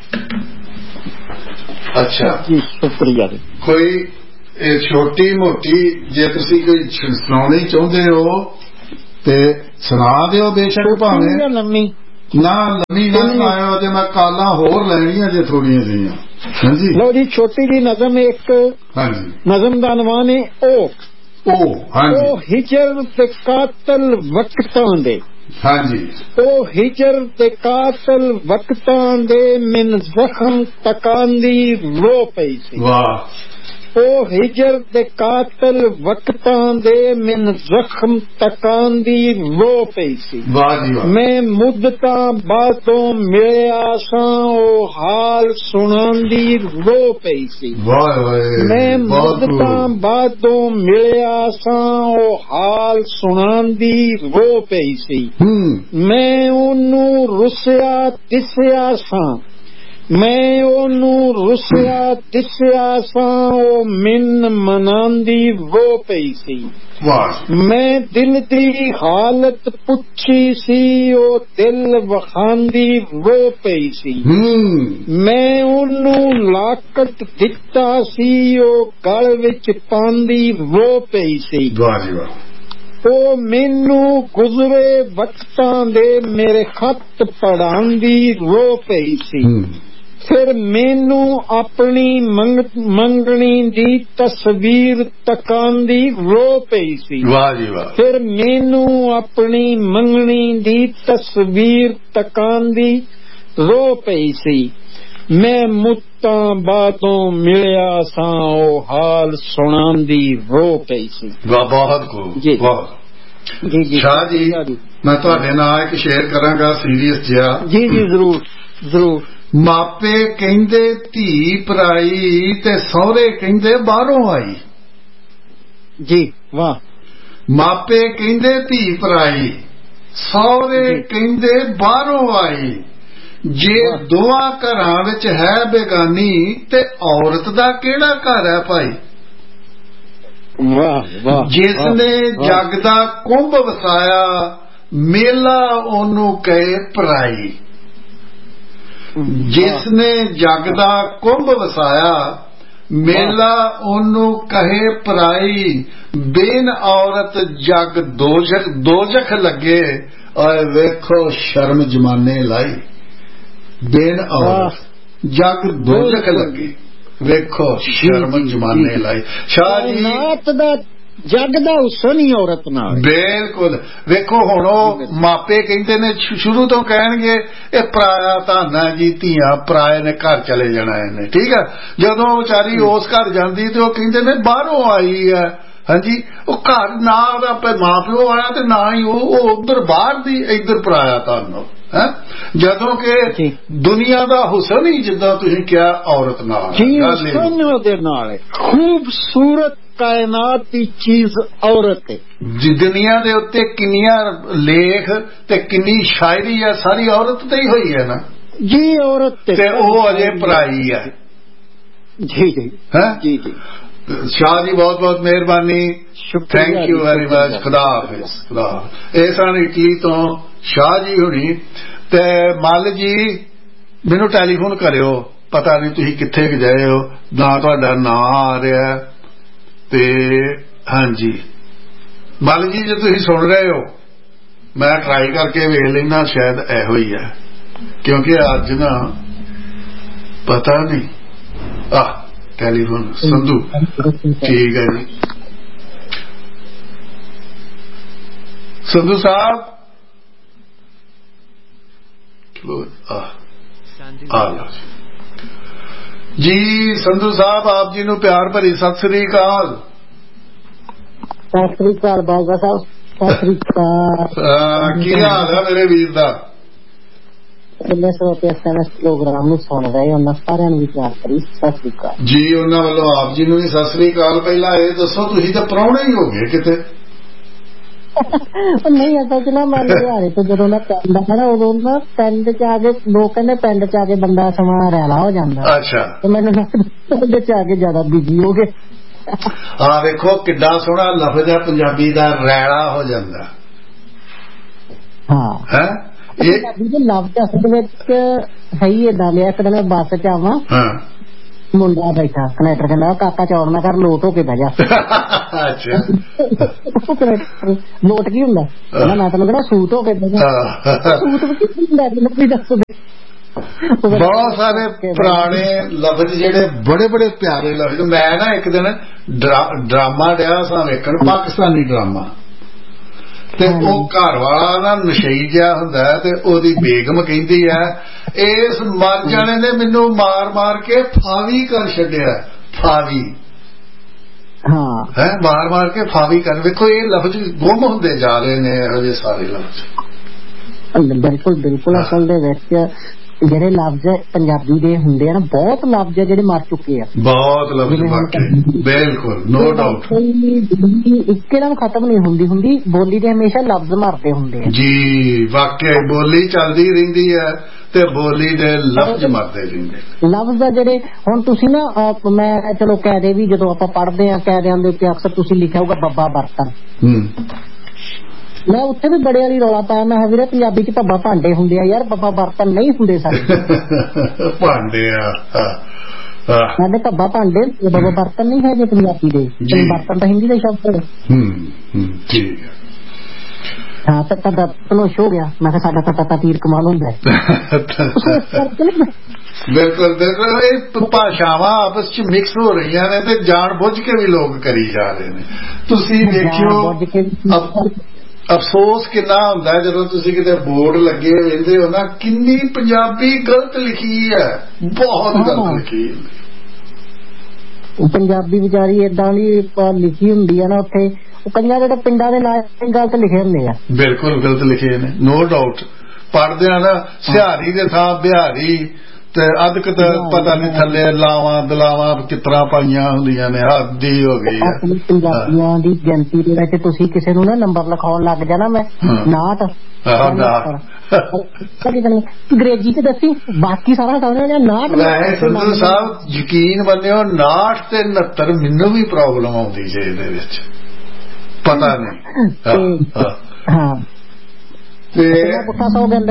Speaker 2: ਅੱਛਾ
Speaker 3: ਜੀ ਸ਼ੁਕਰੀਆ ਜੀ।
Speaker 2: ਕੋਈ ਛੋਟੀ ਮੋਟੀ ਜੇ ਤੁਸੀਂ ਕੋਈ ਸੁਣਾਉਣੀ ਚਾਹੁੰਦੇ ਹੋ ਤੇ ਸੁਣਾ ਦਿਓ ਬੇਸ਼ੱਕ ਭਾਵੇਂ
Speaker 3: ਲੰਮੀ
Speaker 2: ਨਾ ਲੰਮੀ ਨਾ ਸੁਣਾਇਓ ਤੇ ਮੈਂ ਕਾਲਾਂ ਹੋਰ ਲੈਣੀਆਂ ਜੇ ਥੋੜੀਆਂ ਜਿਹੀਆਂ। ਹਾਂਜੀ
Speaker 3: ਲਓ ਜੀ ਛੋਟੀ ਜੀ ਨਜ਼ਮ ਇੱਕ
Speaker 2: ਹਾਂਜੀ
Speaker 3: ਨਜ਼ਮ ਦਾ ਅਨਵਾਨ ਹੈ ਉਹ
Speaker 2: ਉਹ ਹਾਂਜੀ
Speaker 3: ਉਹ ਹਿਜਰ ਤੇ ਕਾਤਲ ਵਕਤਾਂ ਦੇ
Speaker 2: ਹਾਂਜੀ
Speaker 3: ਉਹ ਹਿਜਰ ਤੇ ਕਾਤਲ ਵਕਤਾਂ ਦੇ ਮਿਨ ਜ਼ਖਮ ਤਕਾਂਦੀ ਰੋ ਪਈ ਸੀ।
Speaker 2: ਵਾਹ
Speaker 3: ਉਹ ਹਿਜਰ ਤੇ ਕਾਤਲ ਵਕਤਾਂ ਦੇ ਮਿਨ ਜ਼ਖਮ ਤਕਾਂਦੀ ਰੋ ਪਈ ਸੀ।
Speaker 2: ਵਾਹ ਜੀ ਵਾਹ।
Speaker 3: ਮੈਂ ਮੁੱਦਤਾਂ ਬਾਤੋਂ ਮਿਲਿਆ ਸਾਂ ਉਹ ਹਾਲ ਸੁਣਾਂਦੀ ਰੋ ਪਈ ਸੀ।
Speaker 2: ਵਾਹ ਵਾਹ। ਮੈਂ
Speaker 3: ਮੁੱਦਤਾਂ ਬਾਤੋਂ ਮਿਲਿਆ ਸਾਂ ਉਹ ਹਾਲ ਸੁਣਾਂਦੀ ਰੋ ਪਈ ਸੀ। ਮੈਂ ਉਹਨੂੰ ਰੁੱਸਿਆ ਤਿੱਸਿਆ ਸਾਂ ਮੈਂ ਉਹਨੂੰ ਰੁੱਸਿਆ ਤਿੱਸਿਆ ਸਾਂ ਉਹ ਮਿੰਨ ਮਨਾਂਦੀ ਰੋ ਪਈ ਸੀ। ਮੈਂ ਦਿਲ ਦੀ ਹਾਲਤ ਪੁੱਛੀ ਸੀ ਉਹ ਦਿਲ ਵਖਾਂਦੀ ਰੋ ਪਈ ਸੀ। ਮੈਂ ਉਹਨੂੰ ਲਾਕਟ ਦਿੱਤਾ ਸੀ ਉਹ ਗਲ ਵਿੱਚ ਪਾਂਦੀ ਰੋ ਪਈ ਸੀ। ਉਹ ਮੈਨੂੰ ਗੁਜ਼ਰੇ ਵਕਤਾਂ ਦੇ ਮੇਰੇ ਖੱਤ ਪੜ੍ਹਾਂਦੀ ਰੋ ਪਈ ਸੀ। ਫਿਰ ਮੈਨੂੰ ਆਪਣੀ ਮੰਗਣੀ ਦੀ ਤਸਵੀਰ ਤਕਾਂਦੀ ਰੋ ਪਈ ਸੀ।
Speaker 2: ਵਾਹ ਜੀ ਵਾਹ।
Speaker 3: ਫਿਰ ਮੈਨੂੰ ਆਪਣੀ ਮੰਗਣੀ ਦੀ ਤਸਵੀਰ ਤਕਾਂਦੀ ਰੋ ਪਈ ਸੀ। ਮੈਂ ਮੁੱਤਾਂ ਬਾਤੋਂ ਮਿਲਿਆ ਸਾਂ ਉਹ ਹਾਲ ਸੁਣਾਂਦੀ ਰੋ ਪਈ ਸੀ।
Speaker 2: ਵਾਹ ਬਹੁਤ ਖੂਬ
Speaker 3: ਜੀ
Speaker 2: ਜੀ ਸ਼ਾਹ ਜੀ ਮੈਂ ਤੁਹਾਡੇ ਨਾਲ ਇੱਕ ਸ਼ੇਅਰ ਕਰਾਂਗਾ ਸੀਰੀਅਸ ਜਿਹਾ।
Speaker 3: ਜੀ ਜੀ ਜ਼ਰੂਰ ਜ਼ਰੂਰ।
Speaker 2: ਮਾਪੇ ਕਹਿੰਦੇ ਧੀ ਪਰਾਈ ਤੇ ਸਹੁਰੇ ਕਹਿੰਦੇ ਬਾਹਰੋਂ ਆਈ।
Speaker 3: ਜੀ ਵਾਹ।
Speaker 2: ਮਾਪੇ ਕਹਿੰਦੇ ਧੀ ਪਰਾਈ ਸਹੁਰੇ ਕਹਿੰਦੇ ਬਾਹਰੋਂ ਆਈ। ਜੇ ਦੋਵਾਂ ਘਰਾਂ ਵਿੱਚ ਹੈ ਬੇਗਾਨੀ ਤੇ ਔਰਤ ਦਾ ਕਿਹੜਾ ਘਰ ਹੈ ਭਾਈ।
Speaker 3: ਵਾਹ ਵਾਹ।
Speaker 2: ਜਿਸ ਨੇ ਜਗ ਦਾ ਕੁੰਭ ਵਸਾਇਆ ਮੇਲਾ ਉਹਨੂੰ ਕਹੇ ਪਰਾਈ। ਜਿਸ ਨੇ ਜਗ ਦਾ ਕੁੰਭ ਵਸਾਇਆ ਮੇਲਾ ਉਹਨੂੰ ਕਹੇ ਪਰਾਈ। ਬੇਨ ਔਰਤ ਜਗ ਦੋਜਖ ਦੋਜਖ ਲੱਗੇ ਓਏ ਵੇਖੋ ਸ਼ਰਮ ਜਮਾਨੇ ਲਾਈ। ਬੇਨ ਔਰਤ ਜਗ ਦੋਜਖ ਲੱਗੇ ਵੇਖੋ ਸ਼ਰਮ ਜਮਾਨੇ ਲਾਈ। ਸ਼ਾਹ ਜੀ
Speaker 3: ਨਾਤ ਦਾ ਜਗ ਦਾ ਹੁਸਨ ਹੀ ਔਰਤ ਨਾਲ।
Speaker 2: ਬਿਲਕੁਲ। ਵੇਖੋ ਹੁਣ ਉਹ ਮਾਪੇ ਕਹਿੰਦੇ ਨੇ ਸ਼ੁਰੂ ਤੋਂ ਕਹਿਣਗੇ ਇਹ ਪਰਾਇਆ ਧਾਨਾ ਜੀ ਧੀਆਂ ਪਰਾਏ ਨੇ ਘਰ ਚਲੇ ਜਾਣਾ ਇਹਨੇ ਠੀਕ ਹੈ। ਜਦੋਂ ਵਿਚਾਰੀ ਉਸ ਘਰ ਜਾਂਦੀ ਤੇ ਉਹ ਕਹਿੰਦੇ ਨੇ ਬਾਹਰੋਂ ਆਈ ਹੈ। ਹਾਂਜੀ ਉਹ ਘਰ ਨਾ ਉਹਦਾ ਮਾਂ ਪਿਓ ਆਇਆ ਤੇ ਨਾ ਹੀ ਉਹ ਉਧਰ ਬਾਹਰ ਦੀ ਇੱਧਰ ਪਰਾਇਆ ਧਾਨਾ ਹੈ। ਜਦੋਂ ਕਿ ਦੁਨੀਆ ਦਾ ਹੁਸਨ ਹੀ ਜਿੱਦਾਂ ਤੁਸੀਂ ਕਿਹਾ ਔਰਤ ਨਾਲ
Speaker 3: ਉਹਦੇ ਨਾਲ ਖੂਬਸੂਰਤ ਕਾਇਨਾਤ ਦੀ ਚੀਜ਼ ਔਰਤ ਹੈ।
Speaker 2: ਦੁਨੀਆ ਦੇ ਉੱਤੇ ਕਿੰਨੀਆਂ ਲੇਖ ਤੇ ਕਿੰਨੀ ਸ਼ਾਇਰੀ ਹੈ ਸਾਰੀ ਔਰਤ ਤੇ ਹੀ ਹੋਈ ਹੈ ਨਾ
Speaker 3: ਜੀ। ਔਰਤ
Speaker 2: ਤੇ ਉਹ ਅਜੇ ਪਰਾਈ ਹੈ।
Speaker 3: ਜੀ ਜੀ ਜੀ ਜੀ।
Speaker 2: ਸ਼ਾਹ ਜੀ ਬਹੁਤ ਬਹੁਤ ਮਿਹਰਬਾਨੀ। Thank you very much. ਖੁਦਾ ਹਾਫਿਜ਼। ਖੁਦਾ ਇਹ ਸਨ ਇਟਲੀ ਤੋਂ ਸ਼ਾਹ ਜੀ ਹੁਣੀ ਤੇ ਮੱਲ ਜੀ ਮੈਨੂੰ ਟੈਲੀਫੋਨ ਕਰਿਓ। ਪਤਾ ਨਹੀਂ ਤੁਸੀਂ ਕਿੱਥੇ ਗਏ ਹੋ ਨਾ ਤੁਹਾਡਾ ਨਾਂ ਆ ਰਿਹਾ ਤੇ ਹਾਂਜੀ ਮੱਲ ਜੀ ਜੇ ਤੁਸੀਂ ਸੁਣ ਰਹੇ ਹੋ ਮੈਂ ਟਰਾਈ ਕਰਕੇ ਵੇਖ ਲੈਣਾ ਸ਼ਾਇਦ ਇਹੋ ਹੀ ਹੈ। ਕਿਉਂਕਿ ਅੱਜ ਨਾ ਪਤਾ ਨਹੀਂ ਆ ਟੈਲੀਫੋਨ ਸੰਧੂ ਠੀਕ ਹੈ ਜੀ ਸੰਧੂ ਸਾਹਿਬ ਆ ਜੀ ਸੰਧੂ ਸਾਹਿਬ ਆਪ ਜੀ ਨੂੰ ਪਿਆਰ ਭਰੀ ਸਤਿ ਸ੍ਰੀ ਅਕਾਲ।
Speaker 3: ਸਤਿ ਸ੍ਰੀ ਅਕਾਲ ਬਾਬਾ ਸਾਹਿਬ। ਸਤਿ ਸ੍ਰੀ ਅਕਾਲ।
Speaker 2: ਕੀ ਹਾਲ ਹੈ ਮੇਰੇ ਵੀਰ ਦਾ?
Speaker 3: ਜਿੰਨੇ ਸਰੋਤੇ ਇਸ ਪ੍ਰੋਗਰਾਮ ਨੂੰ ਸੁਣ ਰਹੇ ਉਹਨਾਂ ਸਾਰਿਆਂ ਨੂੰ ਵੀ ਪਿਆਰ ਭਰੀ ਸਤਿ ਸ੍ਰੀ ਅਕਾਲ
Speaker 2: ਜੀ। ਉਹਨਾਂ ਵੱਲੋਂ ਆਪ ਜੀ ਨੂੰ ਵੀ ਸਤਿ ਸ੍ਰੀ ਅਕਾਲ। ਪਹਿਲਾਂ ਇਹ ਦੱਸੋ ਤੁਸੀਂ ਤਾਂ ਪ੍ਰਾਹੁਣੇ ਹੀ ਹੋ ਗਏ ਕਿਤੇ?
Speaker 3: ਨਹੀਂ ਅਸਲ ਚ ਨਾ ਮੈਂ ਲੁਧਿਆਣੇ ਤੋਂ ਜਦੋਂ ਮੈਂ ਪਿੰਡ ਆਇਆ ਨਾ ਉਦੋਂ ਨਾ ਪਿੰਡ ਚ ਆ ਕੇ ਲੋਕ ਕਹਿੰਦੇ ਪਿੰਡ ਚ ਆ ਕੇ ਬੰਦਾ ਸਮਾਂ ਰੈਲਾ ਹੋ ਜਾਂਦਾ।
Speaker 2: ਅੱਛਾ।
Speaker 3: ਤੇ ਮੈਨੂੰ ਪਿੰਡ ਚ ਆ ਕੇ ਜ਼ਿਆਦਾ ਬਿਜੀ ਹੋ ਗਏ।
Speaker 2: ਹਾਂ ਵੇਖੋ ਕਿੱਡਾ ਸੋਹਣਾ ਲਫ਼ਜ਼ ਹੈ ਪੰਜਾਬੀ ਦਾ, ਰੈਲਾ ਹੋ ਜਾਂਦਾ।
Speaker 3: ਹਾਂ
Speaker 2: ਹੈ
Speaker 3: ਪੰਜਾਬੀ ਦੇ ਲਫ਼ਜ਼ ਅਸਲ ਵਿੱਚ ਹੈ ਹੀ ਏਦਾਂ ਦੇ। ਇੱਕ ਦਿਨ ਬੱਸ ਚ ਆਵਾਂ ਮੁੰਡਾ ਬੈਠਾ ਕਨੈਕਟਰ ਕਹਿੰਦਾ ਕਾਕਾ ਚੌੜ ਨਾ ਕਰ ਲੋਟ ਹੋ ਕੇ ਬਹਿ ਜਾ। ਲੋਟ ਕੀ ਹੁੰਦਾ? ਕਹਿੰਦਾ ਮੈਂ ਤੈਨੂੰ ਕਹਿੰਦਾ ਸੂਟ ਹੋ ਕੇ ਬਹਿ ਜਾ। ਸੂਟ ਵੀ ਹੁੰਦਾ ਦੱਸ।
Speaker 2: ਬਹੁਤ ਸਾਰੇ ਪੁਰਾਣੇ ਲਫ਼ਜ਼ ਜਿਹੜੇ ਬੜੇ ਬੜੇ ਪਿਆਰੇ ਲਫ਼ਜ਼। ਮੈਂ ਨਾ ਇੱਕ ਦਿਨ ਡਰਾਮਾ ਡਿਆ ਸਾਂ ਵੇਖਣ, ਪਾਕਿਸਤਾਨੀ ਡਰਾਮਾ, ਤੇ ਉਹ ਘਰ ਵਾਲਾ ਨਾ ਨਸ਼ਈ ਜਿਹਾ ਹੁੰਦਾ ਤੇ ਉਹਦੀ ਬੇਗਮ ਕਹਿੰਦੀ ਹੈ ਇਸ ਮਰ ਜਾਣੇ ਨੇ ਮੈਨੂੰ ਮਾਰ ਮਾਰ ਕੇ ਫਾਵੀ ਕਰ ਛੱਡਿਆ। ਫਾਵੀ
Speaker 3: ਹਾਂ
Speaker 2: ਹੈ ਮਾਰ ਮਾਰ ਕੇ ਫਾਵੀ ਕਰ। ਵੇਖੋ ਇਹ ਲਫ਼ਜ਼ ਗੁੰਮ ਹੁੰਦੇ ਜਾ ਰਹੇ ਨੇ ਇਹੋ ਜਿਹੇ ਸਾਰੇ ਲਫ਼ਜ਼।
Speaker 3: ਬਿਲਕੁਲ ਬਿਲਕੁਲ। ਅਸਲ ਦੇ ਵਿੱਚ ਜਿਹੜੇ ਲਫ਼ਜ਼ ਪੰਜਾਬੀ ਦੇ ਹੁੰਦੇ ਆ ਨਾ ਬਹੁਤ ਲਫ਼ਜ਼ ਜਿਹੜੇ ਮਰ ਚੁੱਕੇ ਆ।
Speaker 2: ਬਹੁਤ ਲਫ਼ਜ਼ ਵਾਕਈ ਬਿਲਕੁਲ ਨੋ ਡਾਊਟ। ਇੱਕਦਮ ਖਤਮ ਨਹੀਂ ਹੁੰਦੀ ਹੁੰਦੀ ਬੋਲੀ ਦੇ ਹਮੇਸ਼ਾ ਲਫ਼ਜ਼ ਮਰਦੇ ਹੁੰਦੇ ਆ ਜੀ। ਵਾਕਈ ਬੋਲੀ ਚੱਲਦੀ ਰਹਿੰਦੀ ਹੈ ਤੇ ਬੋਲੀ ਦੇ ਲਫ਼ਜ਼ ਮਰਦੇ ਰਹਿੰਦੇ।
Speaker 3: ਲਫ਼ਜ਼ ਆ ਜਿਹੜੇ ਹੁਣ ਤੁਸੀਂ ਨਾ ਮੈਂ ਚਲੋ ਕਹਿ ਦੇ ਵੀ ਜਦੋਂ ਆਪਾਂ ਪੜ੍ਹਦੇ ਹਾਂ ਕਹਿਦਿਆਂ ਦੇ ਉੱਤੇ ਅਕਸਰ ਤੁਸੀਂ ਲਿਖਿਆ ਹੋਊਗਾ ਬੱਬਾ ਬਰਤਨ। ਮੈਂ ਉੱਥੇ ਵੀ ਬੜੇ ਵਾਲੀ ਰੌਲਾ ਪਾਇਆ। ਮੈਂ ਵੀਰੇ ਪੰਜਾਬੀ ਚ ਬੱਬਾ ਭਾਂਡੇ ਹੁੰਦੇ ਆ ਯਾਰ, ਬੱਬਾ ਬਰਤਨ ਨਹੀਂ ਹੁੰਦੇ ਸਾਡੇ।
Speaker 2: ਭਾਂਡੇ ਆ
Speaker 3: ਸਾਡੇ ਬੱਬਾ ਭਾਂਡੇ ਬੱਬਾ ਬਰਤਨ ਨਹੀਂ ਹੈਗੇ ਪੰਜਾਬੀ ਦੇ। ਬਰਤਨ ਤਾਂ ਹਿੰਦੀ ਦਾ ਸ਼ਬਦ ਹੈ।
Speaker 2: ਠੀਕ ਹੈ।
Speaker 3: ਹਾਂ ਤਾਂ ਤੁਹਾਡਾ ਤਨੋਸ਼ ਹੋ ਗਿਆ। ਮੈਂ ਕਿਹਾ ਸਾਡਾ ਤਾਂ ਤਤਾ ਤੀਰ ਕਮਾਲ ਹੁੰਦਾ ਹੈ।
Speaker 2: ਬਿਲਕੁਲ ਬਿਲਕੁਲ। ਇਹ ਭਾਸ਼ਾਵਾਂ ਆਪਸ ਚ ਮਿਕਸ ਹੋ ਰਹੀਆਂ ਨੇ ਤੇ ਜਾਣ ਬੁੱਝ ਕੇ ਵੀ ਲੋਕ ਕਰੀ ਜਾ ਰਹੇ ਨੇ। ਤੁਸੀਂ ਦੇਖਿਓ ਅਫਸੋਸ ਕਿੰਨਾ ਹੁੰਦਾ ਜਦੋਂ ਤੁਸੀਂ ਕਿਤੇ ਬੋਰਡ ਲੱਗੇ ਰਹਿੰਦੇ ਹੋ ਨਾ ਕਿੰਨੀ ਪੰਜਾਬੀ ਗਲਤ ਲਿਖੀ ਹੈ, ਬਹੁਤ ਗਲਤ ਲਿਖੀ
Speaker 3: ਪੰਜਾਬੀ ਵਿਚਾਰੀ ਏਦਾਂ ਦੀ ਲਿਖੀ ਹੁੰਦੀ ਹੈ ਨਾ ਉੱਥੇ। ਉਹ ਕਈਆਂ ਜਿਹੜੇ ਪਿੰਡਾਂ ਦੇ ਨਾਂ ਗਲਤ ਲਿਖੇ ਹੁੰਦੇ ਆ।
Speaker 2: ਬਿਲਕੁਲ ਗਲਤ ਲਿਖੇ ਨੇ ਨੋ ਡਾਊਟ। ਪੜ੍ਹਦੇ ਆ ਨਾ ਸਿਹਾਰੀ ਦੇ ਥਾਂ ਬਿਹਾਰੀ ਤੇ ਅਧਕ ਤਾਂ ਪਤਾ ਨਹੀਂ ਥੱਲੇ ਲਾਵਾਂ ਦਲਾਵਾਂ ਕਿਸ ਤਰ੍ਹਾਂ ਪਾਈਆਂ ਹੁੰਦੀਆਂ ਨੇ। ਹੱਦ ਹੀ ਹੋ ਗਈ ਹੈ।
Speaker 3: ਪੰਜਾਬੀਆਂ ਦੀ ਗਿਣਤੀ ਦੇ ਵਿੱਚ ਤੁਸੀਂ ਕਿਸੇ ਨੂੰ ਨਾ ਨੰਬਰ ਲਿਖਾਉਣ ਲੱਗ ਜਾਣਾ ਮੈਂ ਨਾਟ ਅੰਗਰੇਜ਼ੀ ਚ ਦੱਸੀ ਬਾਕੀ ਸਾਰਾ ਸਮਝਣਾ ਨਾਟ।
Speaker 2: ਸੰਧੂ ਸਾਹਿਬ ਯਕੀਨ ਮੰਨਿਓ ਨਾਟ ਤੇ ਉਨੱਤਰ ਮੈਨੂੰ ਵੀ ਪ੍ਰੋਬਲਮ ਆਉਂਦੀ ਜੇ ਇਹਦੇ ਵਿੱਚ ਪਤਾ ਨਹੀਂ।
Speaker 3: ਹਾਂ ਪੁੱਠਾ ਸੌ ਕਹਿੰਦੇ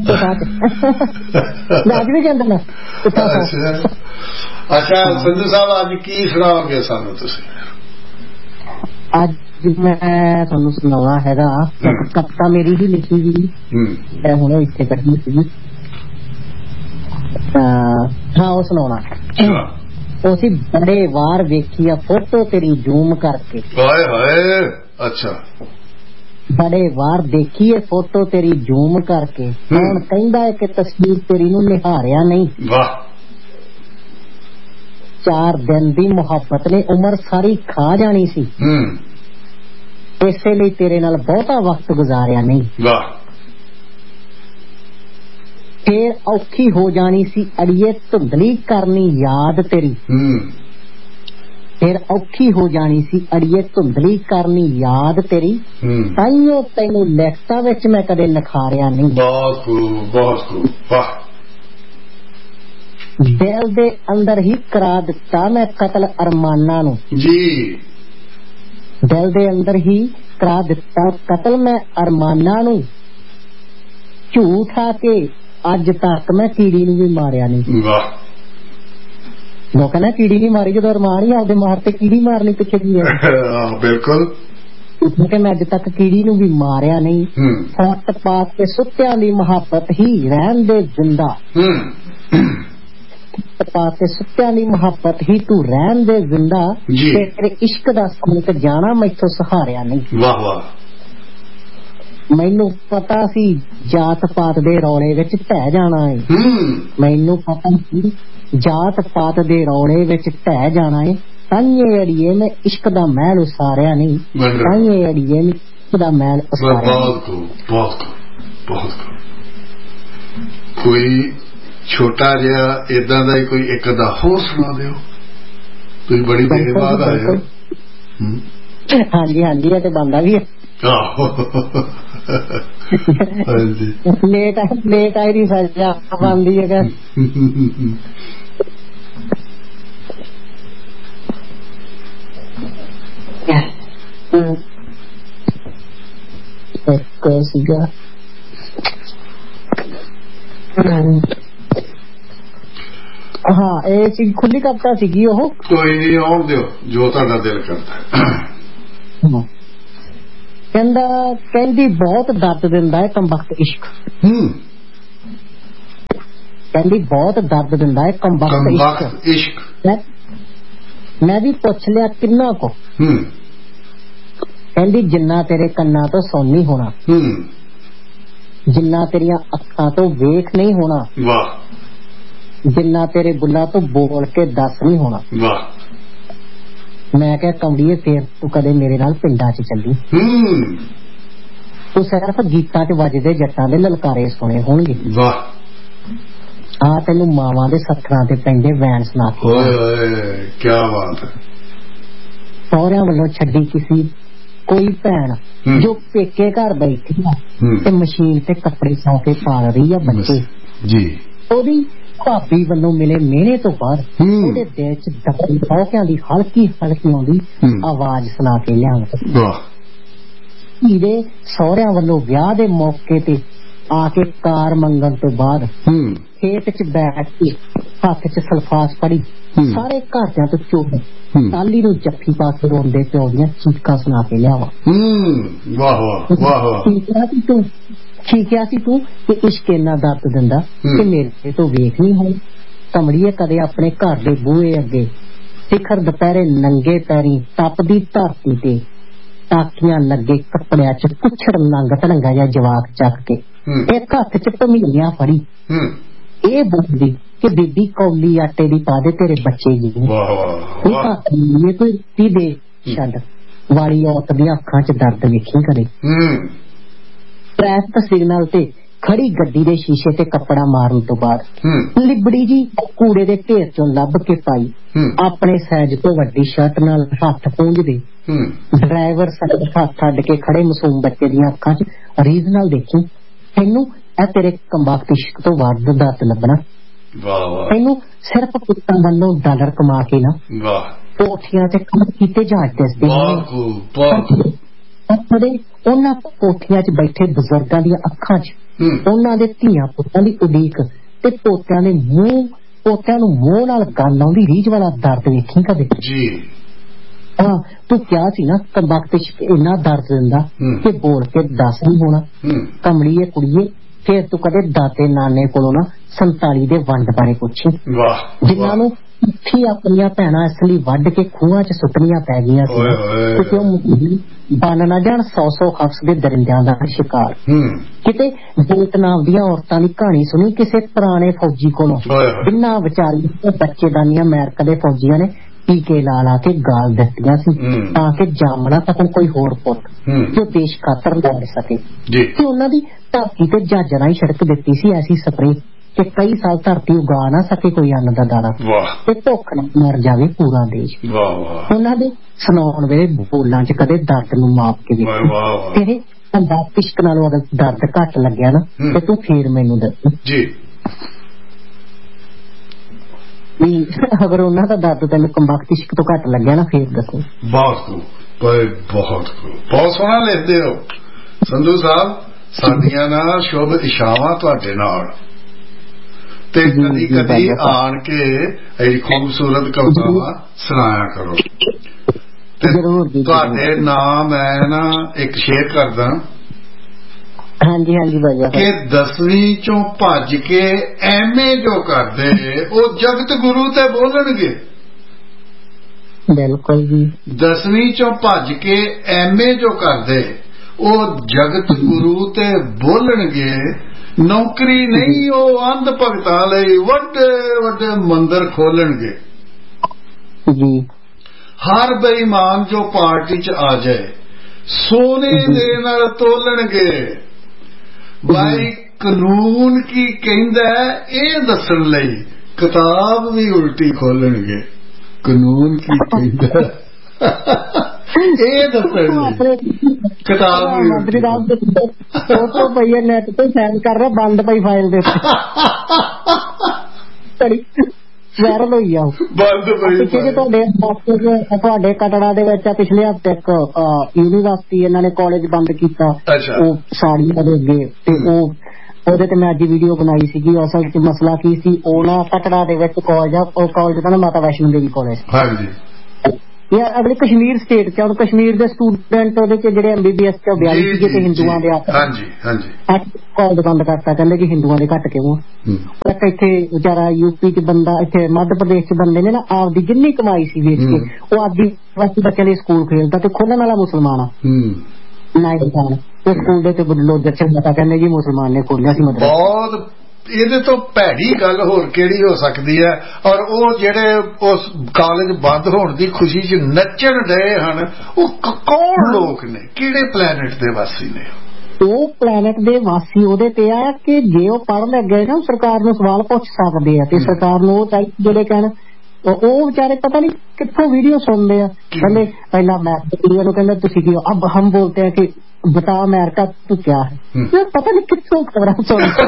Speaker 3: ਅੱਜ ਵੀ ਕਹਿੰਦੇ ਨੇ ਪੁੱਠਾ ਸੌ।
Speaker 2: ਅੱਛਾ ਸੰਧੂ ਸਾਹਿਬ ਅੱਜ ਕੀ ਸੁਣਾਓਗੇ ਸਾਨੂੰ ਤੁਸੀਂ?
Speaker 3: ਅੱਜ ਮੈਂ ਤੁਹਾਨੂੰ ਸੁਣਾਉਣਾ ਹੈਗਾ ਕਵਿਤਾ ਮੇਰੀ ਹੀ ਲਿਖੀ ਵੀ ਮੈਂ ਹੁਣ ਇੱਥੇ ਕੱਢੀ ਸੀ। ਹਾਂ ਉਹ ਸੁਣਾਉਣਾ। ਉਹ ਸੀ ਬੜੇ ਵਾਰ ਵੇਖੀ ਆ ਫੋਟੋ ਤੇਰੀ ਜ਼ੂਮ ਕਰਕੇ।
Speaker 2: ਹਾਏ ਹਾਏ। ਅੱਛਾ।
Speaker 3: ਬੜੇ ਵਾਰ ਦੇਖੀਏ ਫੋਟੋ ਤੇਰੀ ਜ਼ੂਮ ਕਰਕੇ ਹੁਣ ਕਹਿੰਦਾ ਹੈ ਕਿ ਤਸਵੀਰ ਤੇਰੀ ਨੂੰ ਨਿਹਾਰਿਆ ਨਹੀਂ।
Speaker 2: ਵਾਹ।
Speaker 3: ਚਾਰ ਦਿਨ ਦੀ ਮੁਹੱਬਤ ਨੇ ਉਮਰ ਸਾਰੀ ਖਾ ਜਾਣੀ ਸੀ। ਇਸੇ ਲਈ ਤੇਰੇ ਨਾਲ ਬਹੁਤਾ ਵਕਤ ਗੁਜ਼ਾਰਿਆ ਨਹੀਂ।
Speaker 2: ਵਾਹ।
Speaker 3: ਫੇਰ ਔਖੀ ਹੋ ਜਾਣੀ ਸੀ ਅੜੀਏ ਧੁੰਦਲੀ ਕਰਨੀ ਯਾਦ ਤੇਰੀ। ਫਿਰ ਔਖੀ ਹੋ ਜਾਣੀ ਸੀ ਅੜੀਏ ਧੁੰਦਲੀ ਕਰਨੀ ਯਾਦ ਤੇਰੀ। ਤਾਈਓ ਤੈਨੂੰ ਲਿਖਤਾਂ ਵਿੱਚ ਮੈਂ ਕਦੇ ਨਿਖਾਰਿਆ ਨਹੀਂ।
Speaker 2: ਬਹੁਤ ਖੂਬ ਬਹੁਤ ਖੂਬ। ਵਾਹ।
Speaker 3: ਦਿਲ ਦੇ ਅੰਦਰ ਹੀ ਕਰਾ ਦਿੱਤਾ ਮੈਂ ਕਤਲ ਅਰਮਾਨਾਂ ਨੂੰ।
Speaker 2: ਜੀ।
Speaker 3: ਦਿਲ ਦੇ ਅੰਦਰ ਹੀ ਕਰਾ ਦਿੱਤਾ ਕਤਲ ਮੈਂ ਅਰਮਾਨਾਂ ਨੂੰ। ਝੂਠ ਆ ਕੇ ਅੱਜ ਤੱਕ ਮੈਂ ਕੀੜੀ ਨੂੰ ਵੀ ਮਾਰਿਆ ਨਹੀਂ।
Speaker 2: ਵਾਹ।
Speaker 3: ਲੋਕਾਂ ਨੇ ਕੀੜੀ ਨਹੀਂ ਮਾਰੀ ਜਦੋਂ ਅਰਮਾਨ ਹੀ ਆਪਦੇ ਮਾਰ ਤੇ ਕੀੜੀ ਮਾਰਨੀ ਪਿੱਛੇ ਕੀ ਹੈ।
Speaker 2: ਬਿਲਕੁਲ
Speaker 3: ਕਿ ਮੈਂ ਅੱਜ ਤੱਕ ਕੀੜੀ ਨੂੰ ਵੀ ਮਾਰਿਆ ਨਹੀਂ, ਫੁੱਟ ਪਾ ਕੇ ਸੁੱਤਿਆਂ ਦੀ ਮੁਹੱਬਤ ਹੀ ਰਹਿਣ ਦੇ ਜਿੰਦਾ, ਪਾ ਕੇ ਸੁੱਤਿਆਂ ਦੀ ਮੁਹੱਬਤ ਹੀ ਤੂੰ ਰਹਿਣ ਦੇ ਜਿੰਦਾ, ਤੇਰੇ ਇਸ਼ਕ ਦਾ ਸੰਤ ਜਾਣਾ ਮੈਥੋਂ ਸਹਾਰਿਆ ਨਹੀਂ।
Speaker 2: ਵਾਹ ਵਾਹ।
Speaker 3: ਮੈਨੂੰ ਪਤਾ ਸੀ ਜਾਤ ਪਾਤ ਦੇ ਰੌਲੇ ਵਿੱਚ ਢਹਿ ਜਾਣਾ ਏ, ਮੈਨੂੰ ਪਤਾ ਸੀ ਜਾਤ ਪਾਤ ਦੇ ਰੌਲੇ ਵਿੱਚ ਢਹਿ ਜਾਣਾ ਏ, ਤਾਂਹੀਏ ਅੜੀਏ ਮੈਂ ਇਸ਼ਕ ਦਾ ਮਹਿਲ ਉਸਾਰਿਆ ਨਹੀਂ, ਤਾਂਹੀਏ ਅੜੀਏ ਮੈਂ ਇਸ਼ਕ ਦਾ ਮਹਿਲ ਉਸਾਰਿਆ।
Speaker 2: ਬਹੁਤ ਬਹੁਤ ਬਹੁਤ ਕੋਈ ਛੋਟਾ ਜਿਹਾ ਏਦਾਂ ਦਾ ਕੋਈ ਇੱਕ ਦਾ ਹੋਰ ਸੁਣਾ ਦਿਓ, ਤੁਸੀਂ ਬੜੀ ਦੇਰ ਬਾਅਦ ਆਏ ਹੋ।
Speaker 3: ਹਾਂਜੀ ਹਾਂਜੀ ਇਹ ਤੇ ਬਣਦਾ ਵੀ ਹੈ। ਲੇਟ ਲੇਟ ਆਈ ਦੀ ਸਜ਼ਾ ਬਣਦੀ ਹੈ। ਇੱਕ ਸੀਗਾ ਹਾਂ ਇਹ ਸੀ ਖੁੱਲੀ ਕਵਿਤਾ ਸੀਗੀ ਉਹ।
Speaker 2: ਕੋਈ ਨਹੀਂ ਆਉਣ ਦਿਓ ਜੋ ਤੁਹਾਡਾ ਦਿਲ ਕਰਦਾ।
Speaker 3: ਕਹਿੰਦਾ ਕਹਿੰਦੀ ਬਹੁਤ ਦਰਦ ਦਿੰਦਾ ਹੈ ਕਮਬਖਤ ਇਸ਼ਕ, ਕਹਿੰਦੀ ਬਹੁਤ ਦਰਦ ਦਿੰਦਾ ਹੈ ਕਮਬਖਤ ਇਸ਼ਕ। ਮੈਂ ਵੀ ਪੁੱਛ ਲਿਆ ਕਿੰਨਾ ਕੋ, ਕਹਿੰਦੀ ਜਿੰਨਾ ਤੇਰੇ ਕੰਨਾਂ ਤੋਂ ਸੁਣ ਨਹੀਂ ਹੋਣਾ, ਜਿੰਨਾ ਤੇਰੀਆਂ ਅੱਖਾਂ ਤੋਂ ਵੇਖ ਨਹੀਂ ਹੋਣਾ, ਜਿੰਨਾ ਤੇਰੇ ਬੁੱਲਾਂ ਤੋਂ ਬੋਲ ਕੇ ਦੱਸ ਨਹੀਂ ਹੋਣਾ। ਮੈਂ ਕਿਹਾ ਕਮਲੀਏ ਫੇਰ ਤੂੰ ਕਦੇ ਮੇਰੇ ਨਾਲ ਪਿੰਡਾਂ ਚ ਚੱਲੀ, ਤੂੰ ਸਿਰਫ ਗੀਤਾਂ ਚ ਵੱਜਦੇ ਜੱਟਾਂ ਦੇ ਲਲਕਾਰੇ ਸੁਣੇ ਹੋਣਗੇ, ਆ ਤੈਨੂੰ ਮਾਵਾਂ ਦੇ ਸੱਥਰਾਂ ਤੇ ਪੈਂਦੇ ਵੈਣ ਸੁਣਾ ਕੇ।
Speaker 2: ਕਿਆ ਬਾਤ ਹੈ।
Speaker 3: ਸਹੁਰਿਆਂ ਵੱਲੋਂ ਛੱਡੀ ਕਿਸੇ ਕੋਈ ਭੈਣ ਜੋ ਪੇਕੇ ਘਰ ਬੈਠੀ ਆ ਤੇ ਮਸ਼ੀਨ ਤੇ ਕੱਪੜੇ ਸੌਂ ਕੇ ਪਾਲ ਰਹੀ ਆ ਬੱਚੇ, ਉਹਦੀ ਭਾਬੀ ਵੱਲੋਂ ਮਿਲੇ ਮਿਹਣੇ ਤੋਂ ਬਾਅਦ ਉਹਦੇ ਦਿਲ ਚ ਦਬੀ ਸੌਕਿਆਂ ਦੀ ਹਲਕੀ ਹਲਕੀ ਆਉਂਦੀ ਆਵਾਜ਼ ਸੁਣਾ ਕੇ ਲਿਆਉਂਦਾ। ਇਹਦੇ ਸਹੁਰਿਆਂ ਵੱਲੋਂ ਵਿਆਹ ਦੇ ਮੌਕੇ ਤੇ ਆ ਕੇ ਕਾਰ ਮੰਗਣ ਤੋਂ ਬਾਅਦ ਖੇਤ ਚ ਬੈਠ ਕੇ ਹੱਥ ਚ ਸਲਫਾਸ ਫੜੀ ਸਾਰੇ ਘਰਦਿਆਂ ਤੋਂ ਚੁੱਪ ਤਾਲੀ ਨੂੰ ਜੱਫੀ ਪਾ ਕੇ ਰੋਂਦੇ ਪਿਓ ਦੀਆਂ ਚੀਕਾਂ ਸੁਣਾ ਕੇ ਲਿਆਵਾ। ਤੂੰ ਚੀਕਿਆ ਸੀ ਤੂੰ ਕਿ ਇਸ਼ਕ ਇੰਨਾ ਦਰਦ ਦਿੰਦਾ ਕਿ ਮੇਰੇ ਤੋਂ ਵੇਖ ਨਹੀਂ ਹੋਈ। ਕਮਲੀਏ ਕਦੇ ਆਪਣੇ ਘਰ ਦੇ ਬੂਹੇ ਅੱਗੇ ਸਿਖਰ ਦੁਪਹਿਰੇ ਨੰਗੇ ਪੈਰੀ ਤਪਦੀ ਧਰਤੀ ਤੇ ਟਾਕੀਆਂ ਲੱਗੇ ਕੱਪੜਿਆਂ ਚ ਕੁੱਛੜ ਨੰਗ ਧੜੰਗਾ ਜਿਹਾ ਜਵਾਕ ਚੱਕ ਕੇ ਇੱਕ ਹੱਥ ਚ ਭਮੀਲੀਆਂ ਫੜੀ ਇਹ ਬੋਲਦੀ ਕਿ ਬੀਬੀ ਕੌਲੀ ਆਟੇ ਦੀ ਪਾ ਦੇ ਤੇਰੇ ਬੱਚੇ ਜੀ। ਇਹ ਕੋਈ ਤੀ ਦੇ ਛੱਡ ਵਾਲੀ ਔਰਤ ਦੀਆਂ ਅੱਖਾਂ ਚ ਦਰਦ ਵੇਖੀ ਕਦੇ। ਟ੍ਰੈਫਿਕ ਸਿਗਨਲ ਤੇ ਖੜੀ ਗੱਡੀ ਦੇ ਸ਼ੀਸ਼ੇ ਤੇ ਕੱਪੜਾ ਮਾਰਨ ਤੋਂ ਬਾਅਦ ਲਿਬੜੀ ਜੀ ਕੂੜੇ ਦੇ ਢੇਰ ਚੋਂ ਲੱਭ ਕੇ ਪਾਈ ਆਪਣੇ ਸਾਈਜ਼ ਤੋਂ ਵੱਡੀ ਸ਼ਰਟ ਨਾਲ ਹੱਥ ਪੂੰਝਦੇ ਡਰਾਈਵਰ ਸੜਕ ਹੱਥ ਅੱਡ ਕੇ ਖੜੇ ਮਾਸੂਮ ਬੱਚੇ ਦੀਆਂ ਅੱਖਾਂ ਚ ਰੀਜਨਲ ਦੇਖੀ ਤੈਨੂੰ ਇਹ ਤੇਰੇ ਕੰਬਾਕਤ ਇਸ਼ਕ ਤੋਂ ਵੱਧ ਦਰਦ ਲੱਭਣਾ। ਤੈਨੂੰ ਸਿਰਫ ਪੁੱਤਾਂ ਵੱਲੋਂ ਡਾਲਰ ਕਮਾ ਕੇ ਨਾ ਕੋਠੀਆਂ ਤੇ ਕੰਮ ਕੀਤੇ ਜਹਾਜ਼ ਦੱਸਦੇ ਉਹਨਾਂ ਕੋਠੀਆਂ ਚ ਬੈਠੇ ਬਜ਼ੁਰਗਾਂ ਦੀਆਂ ਅੱਖਾਂ ਚ ਉਹਨਾਂ ਦੇ ਧੀਆਂ ਪੁੱਤਾਂ ਦੀ ਉਡੀਕ ਤੇ ਪੋਤਿਆਂ ਦੇ ਮੂੰਹ ਪੋਤਿਆਂ ਨੂੰ ਮੂੰਹ ਨਾਲ ਗੱਲ ਆਉਂਦੀ ਰੀਝ ਵਾਲਾ ਦਰਦ ਵੇਖੀ ਕਦੇ। ਹਾਂ ਤੂੰ ਕਿਹਾ ਸੀ ਨਾ ਕੰਬਖਤ ਇੰਨਾ ਦਰਦ ਦਿੰਦਾ ਕਿ ਬੋਲ ਕੇ ਦੱਸ ਨਹੀਂ ਹੋਣਾ। ਕਮਲੀਏ ਕੁੜੀਏ ਫੇਰ ਤੂੰ ਕਦੇ ਦਾਤੇ ਨਾਨੇ ਕੋਲੋਂ ਨਾ ਸੰਤਾਲੀ ਦੇ ਵੰਡ ਬਾਰੇ ਪੁੱਛੀ ਜਿਨ੍ਹਾਂ ਨੂੰ ਇੱਥੇ ਆਪਣੀਆਂ ਭੈਣਾਂ ਇਸ ਲਈ ਵੱਢ ਕੇ ਖੂਹਾਂ ਚ ਸੁੱਟਣੀਆਂ ਪੈ ਗਈਆਂ ਸੀ ਕਿਉਂ ਬਣ ਨਾ ਜਾਣ ਸੌ ਸੌ ਹਫ਼ਸ ਦੇ ਦਰਿੰਦਿਆਂ ਦਾ ਸ਼ਿਕਾਰ। ਕਿਤੇ ਵੀਅਤਨਾਮ ਦੀਆਂ ਔਰਤਾਂ ਦੀ ਕਹਾਣੀ ਸੁਣੀ ਕਿਸੇ ਪੁਰਾਣੇ ਫੌਜੀ ਕੋਲੋਂ ਜਿਨ੍ਹਾਂ ਵਿਚਾਰੀ ਬੱਚੇਦਾਨੀਆਂ ਅਮਰੀਕਾ ਦੇ ਫੌਜੀਆਂ ਨੇ ਟੀਕੇ ਲਾ ਲਾ ਕੇ ਗਾਲ ਦਿੱਤੀਆਂ ਸੀ ਤਾਂ ਕਿ ਜਾਮਣਾ ਸਕਣ ਕੋਈ ਹੋਰ ਪੁੱਤ ਜੋ ਦੇਸ਼ ਖਾਤਰ ਲੜ ਸਕੇ ਤੇ ਉਹਨਾਂ ਦੀ ਧਰਤੀ ਤੇ ਜਹਾਜ਼ਾਂ ਰਾਹੀਂ ਸੜਕ ਦਿੱਤੀ ਸੀ ਐਸੀ ਸਪਰੇ ਕਿ ਕਈ ਸਾਲ ਧਰਤੀ ਉਗਾ ਨਾ ਸਕੇ ਕੋਈ ਅੰਨ ਦਾ ਦਾਣਾ ਤੇ ਭੁੱਖ ਨਾਲ ਮਰ ਜਾਵੇ ਪੂਰਾ ਦੇਸ਼। ਉਹਨਾਂ ਦੇ ਸੁਣਾਉਣ ਵੇਲੇ ਬੋਲਾਂ ਚ ਕਦੇ ਦਰਦ ਨੂੰ ਮਾਪ ਕੇ ਵੇਖੋ ਤੇਰੇ ਕੰਬਾਕਤ ਇਸ਼ਕ ਨਾਲੋਂ ਅਗਰ ਦਰਦ ਘੱਟ ਲੱਗਿਆ ਨਾ ਤੇ ਤੂੰ ਫੇਰ ਮੈਨੂੰ ਦੱਸ ਜੀ ਅਗਰ ਉਹਨਾਂ ਦਾ ਦਰਦ ਤੈਨੂੰ ਕੰਬਾਕਤ ਇਸ਼ਕ ਤੋਂ ਘੱਟ ਲੱਗਿਆ ਨਾ ਫੇਰ ਦੱਸੋ।
Speaker 2: ਬਹੁਤ ਬਹੁਤ ਬਹੁਤ ਸੋਹਣਾ ਲਿਖਦੇ ਹੋ ਸੰਧੂ ਸਾਹਿਬ। ਸਾਡੀਆਂ ਨਾਲ ਸ਼ੁਭ ਇਸ਼ਾਵਾਂ ਤੁਹਾਡੇ ਨਾਲ ਤੇ ਕਦੀ ਕਦੀ ਆਣ ਕੇ ਇਹ ਖੂਬਸੂਰਤ ਕਵਿਤਾਵਾਂ ਸੁਣਾਇਆ ਕਰੋ ਤੁਹਾਡੇ ਨਾਮ ਮੈਂ ਨਾ ਇੱਕ ਸ਼ੇਅਰ ਕਰਦਾ।
Speaker 3: ਹਾਂਜੀ ਹਾਂਜੀ ਭਾਜੀ।
Speaker 2: ਕਿ ਦਸਵੀਂ ਚੋਂ ਭੱਜ ਕੇ ਐਮਏ ਜੋ ਕਰਦੇ ਉਹ ਜਗਤ ਗੁਰੂ ਤੇ ਬੋਲਣਗੇ।
Speaker 3: ਬਿਲਕੁਲ ਜੀ।
Speaker 2: ਦਸਵੀਂ ਚੋਂ ਭੱਜ ਕੇ ਐਮਏ ਜੋ ਕਰਦੇ ਉਹ ਜਗਤ ਗੁਰੂ ਤੇ ਬੋਲਣਗੇ। ਨੌਕਰੀ ਨਹੀਂ, ਉਹ ਅੰਧ ਭਗਤਾਂ ਲਈ ਵੱਡੇ ਵੱਡੇ ਮੰਦਿਰ ਖੋਲਣਗੇ
Speaker 3: ਜੀ।
Speaker 2: ਹਰ ਬੇਈਮਾਨ ਜੋ ਪਾਰਟੀ ਚ ਆ ਜਾਏ ਸੋਨੇ ਦੇ ਨਾਲ ਤੋਲਣਗੇ। ਭਾਈ ਕਾਨੂੰਨ ਕੀ ਕਹਿੰਦਾ ਇਹ ਦੱਸਣ ਲਈ ਕਿਤਾਬ ਵੀ ਉਲਟੀ ਖੋਲਣਗੇ। ਕਾਨੂੰਨ ਕੀ ਕਹਿੰਦਾ ਇਹ ਦੱਸਣ ਕਿਤਾਬ ਵੀ
Speaker 3: ਮੰਤਰੀ ਸਾਹਿਬ ਫੋਟੋ ਪਈ ਹੈ ਨੈਟ ਤੇ ਸਾਈਨ ਕਰ ਰਿਹਾ ਬੰਦ ਪਈ ਫਾਈਲ ਦੇ ਵਾਇਰਲ ਹੋਈ ਆ
Speaker 2: ਬੰਦ ਪਈ।
Speaker 3: ਤੁਹਾਡੇ ਤੁਹਾਡੇ ਕਟੜਾ ਦੇ ਵਿੱਚ ਪਿਛਲੇ ਹਫ਼ਤੇ ਇੱਕ ਯੂਨੀਵਰਸਿਟੀ ਇਹਨਾਂ ਨੇ ਕਾਲਜ ਬੰਦ ਕੀਤਾ ਉਹ ਸਾੜੀਆਂ ਦੇ ਅੱਗੇ ਤੇ ਉਹ ਉਹਦੇ ਤੇ ਮੈਂ ਅੱਜ ਵੀਡੀਓ ਬਣਾਈ ਸੀਗੀ। ਅਸਲ ਚ ਮਸਲਾ ਕੀ ਸੀ, ਉਹ ਨਾ ਕਟੜਾ ਦੇ ਵਿੱਚ ਕਾਲਜ ਆ, ਉਹ ਕਾਲਜ ਦਾ ਨਾ ਮਾਤਾ ਵੈਸ਼ਨੋ ਦੇਵੀ ਕਾਲਜ।
Speaker 2: ਹਾਂਜੀ।
Speaker 3: ਯਾਰ ਅਗਲੇ ਕਸ਼ਮੀਰ ਸਟੇਟ ਚ ਹੁਣ ਕਸ਼ਮੀਰ ਦੇ ਸਟੂਡੈਂਟ ਉਹਦੇ ਚ ਜਿਹੜੇ ਐਮਬੀਬੀਐਸ ਚ ਬਿਆਲੀ ਸੀਗੇ ਤੇ ਹਿੰਦੂਆਂ ਦੇ
Speaker 2: ਹਾਂਜੀ ਹਾਂਜੀ
Speaker 3: ਕਾਲਜ ਬੰਦ ਕਰਤਾ। ਕਹਿੰਦੇ ਕਿ ਹਿੰਦੂਆਂ ਦੇ ਘੱਟ ਕਿਉਂ। ਇੱਕ ਇੱਥੇ ਵਿਚਾਰਾ ਯੂਪੀ ਚ ਬੰਦਾ, ਇੱਥੇ ਮੱਧ ਪ੍ਰਦੇਸ਼ ਚ ਬੰਦੇ ਨੇ ਨਾ ਆਪਦੀ ਜਿੰਨੀ ਕਮਾਈ ਸੀ ਵੇਚ ਕੇ ਉਹ ਆਦੀਵਾਸੀ ਬੱਚਿਆਂ ਲਈ ਸਕੂਲ ਖੇਲਦਾ ਤੇ ਖੋਲਣ ਵਾਲਾ ਮੁਸਲਮਾਨ ਆ ਨਾਇਕ ਖਾਨ। ਤੇ ਸਕੂਲ ਦੇ ਤੇ ਲੋਜਰ ਚੰਗਾ ਕਹਿੰਦੇ ਜੀ ਮੁਸਲਮਾਨ ਨੇ ਖੋਲਿਆ ਸੀ। ਮਤਲਬ ਬਹੁਤ
Speaker 2: ਇਹਦੇ ਤੋਂ ਭੈੜੀ ਗੱਲ ਹੋਰ ਕਿਹੜੀ ਹੋ ਸਕਦੀ ਹੈ। ਔਰ ਉਹ ਜਿਹੜੇ ਉਸ ਕਾਲਜ ਬੰਦ ਹੋਣ ਦੀ ਖੁਸ਼ੀ ਚ ਨੱਚਣ ਰਹੇ ਹਨ ਉਹ ਕੌਣ ਲੋਕ ਨੇ, ਕਿਹੜੇ ਪਲੈਨਟ ਦੇ ਵਾਸੀ ਨੇ?
Speaker 3: ਉਹ ਪਲੈਨਟ ਦੇ ਵਾਸੀ ਉਹਦੇ ਤੇ ਆ ਕਿ ਜੇ ਉਹ ਪੜ੍ਹ ਲੱਗ ਗਏ ਨਾ ਸਰਕਾਰ ਨੂੰ ਸਵਾਲ ਪੁੱਛ ਸਕਦੇ ਆ ਤੇ ਸਰਕਾਰ ਨੂੰ ਉਹ ਚਾਹੀਦੇ ਜਿਹੜੇ ਕਹਿਣ ਉਹ ਵਿਚਾਰੇ ਪਤਾ ਨਹੀਂ ਕਿੱਥੋਂ ਵੀਡੀਓ ਸੁਣਦੇ ਆ। ਕਹਿੰਦੇ ਪਹਿਲਾਂ ਮੈਂ ਨੂੰ ਕਹਿੰਦਾ ਤੁਸੀਂ ਕੀ ਅਬ ਹਮ ਬੋਲਤੇ ਹੈ ਕਿ बता अमेरिका तो क्या है। यार पता नहीं किसको खबरें सुनते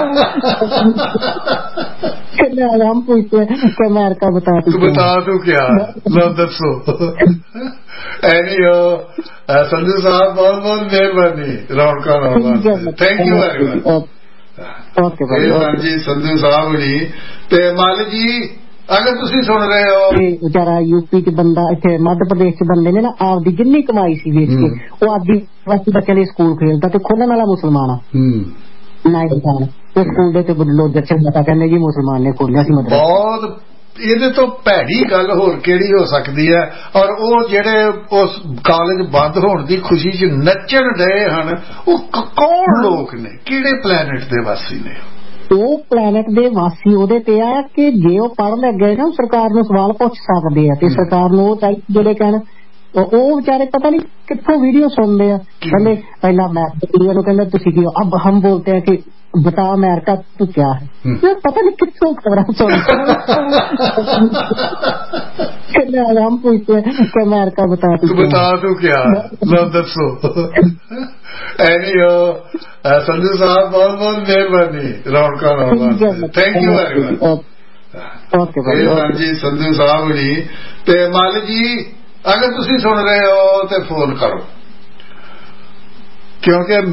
Speaker 3: हम पूछते हैं कि अमेरिका बता
Speaker 2: तू बता तू क्या लो दसो। एनी हो संधू साहब बहुत बहुत मेहरबानी रौनक thank you very much.
Speaker 3: Okay भाई
Speaker 2: जी संधू साहब जी ते मालिक जी अगर तुसी सुन रहे हो
Speaker 3: बेचारा यूपी च बंदा इत्थे मध्य प्रदेश च बंदे ने ना आपदी जिन्नी कमाई सी वेच के वो आदिवासी बच्चों ਲਈ ਸਕੂਲ ਖੇਲਦਾ ਤੇ ਖੋਲਣ ਵਾਲਾ ਮੁਸਲਮਾਨ ਆ ਨਾਇਕ ਖਾਨ। ਤੇ ਸਕੂਲ ਦੇ ਤੇ ਲੋਜਰ ਚੰਗਾ ਕਹਿੰਦੇ ਜੀ ਮੁਸਲਮਾਨ ਨੇ ਖੋਲਿਆ ਸੀ। ਮਤਲਬ ਬਹੁਤ
Speaker 2: ਇਹਦੇ ਤੋਂ ਭੈੜੀ ਗੱਲ ਹੋਰ ਕਿਹੜੀ ਹੋ ਸਕਦੀ ਹੈ। ਔਰ ਉਹ ਜਿਹੜੇ ਉਸ ਕਾਲਜ ਬੰਦ ਹੋਣ ਦੀ ਖੁਸ਼ੀ ਚ ਨੱਚਣ ਰਹੇ ਹਨ ਉਹ ਕੌਣ ਲੋਕ ਨੇ, ਕਿਹੜੇ ਪਲੈਨਟ ਦੇ ਵਾਸੀ ਨੇ?
Speaker 3: ਉਹ ਪਲੈਨਟ ਦੇ ਵਾਸੀ ਉਹਦੇ ਤੇ ਆ ਕਿ ਜੇ ਉਹ ਪੜ੍ਹ ਲੱਗ ਗਏ ਨਾ ਸਰਕਾਰ ਨੂੰ ਸਵਾਲ ਪੁੱਛ ਸਕਦੇ ਆ ਤੇ ਸਰਕਾਰ ਨੂੰ ਉਹ ਚਾਹੀਦੇ ਜਿਹੜੇ ਕਹਿਣ ਉਹ ਵਿਚਾਰੇ ਪਤਾ ਨਹੀਂ ਕਿੱਥੋਂ ਵੀਡੀਓ ਸੁਣਦੇ ਆ। ਕਹਿੰਦੇ ਪਹਿਲਾਂ ਮੈਂ ਨੂੰ ਕਹਿੰਦਾ ਤੁਸੀਂ ਕੀ ਅਬ ਹਮ ਬੋਲਤੇ ਹੈ ਕਿ बता अमेरिका तो क्या है। यार पता नहीं किसको खबरें सुनते हम पूछते हैं कि अमेरिका बता
Speaker 2: तू बता तू क्या लो दसो। एनी हो संधू साहब बहुत बहुत मेहरबानी रौनक thank you very much.
Speaker 3: Okay भाई
Speaker 2: जी संधू साहब जी ते मालिक जी अगर तुसी सुन रहे हो तो फोन करो क्योंकि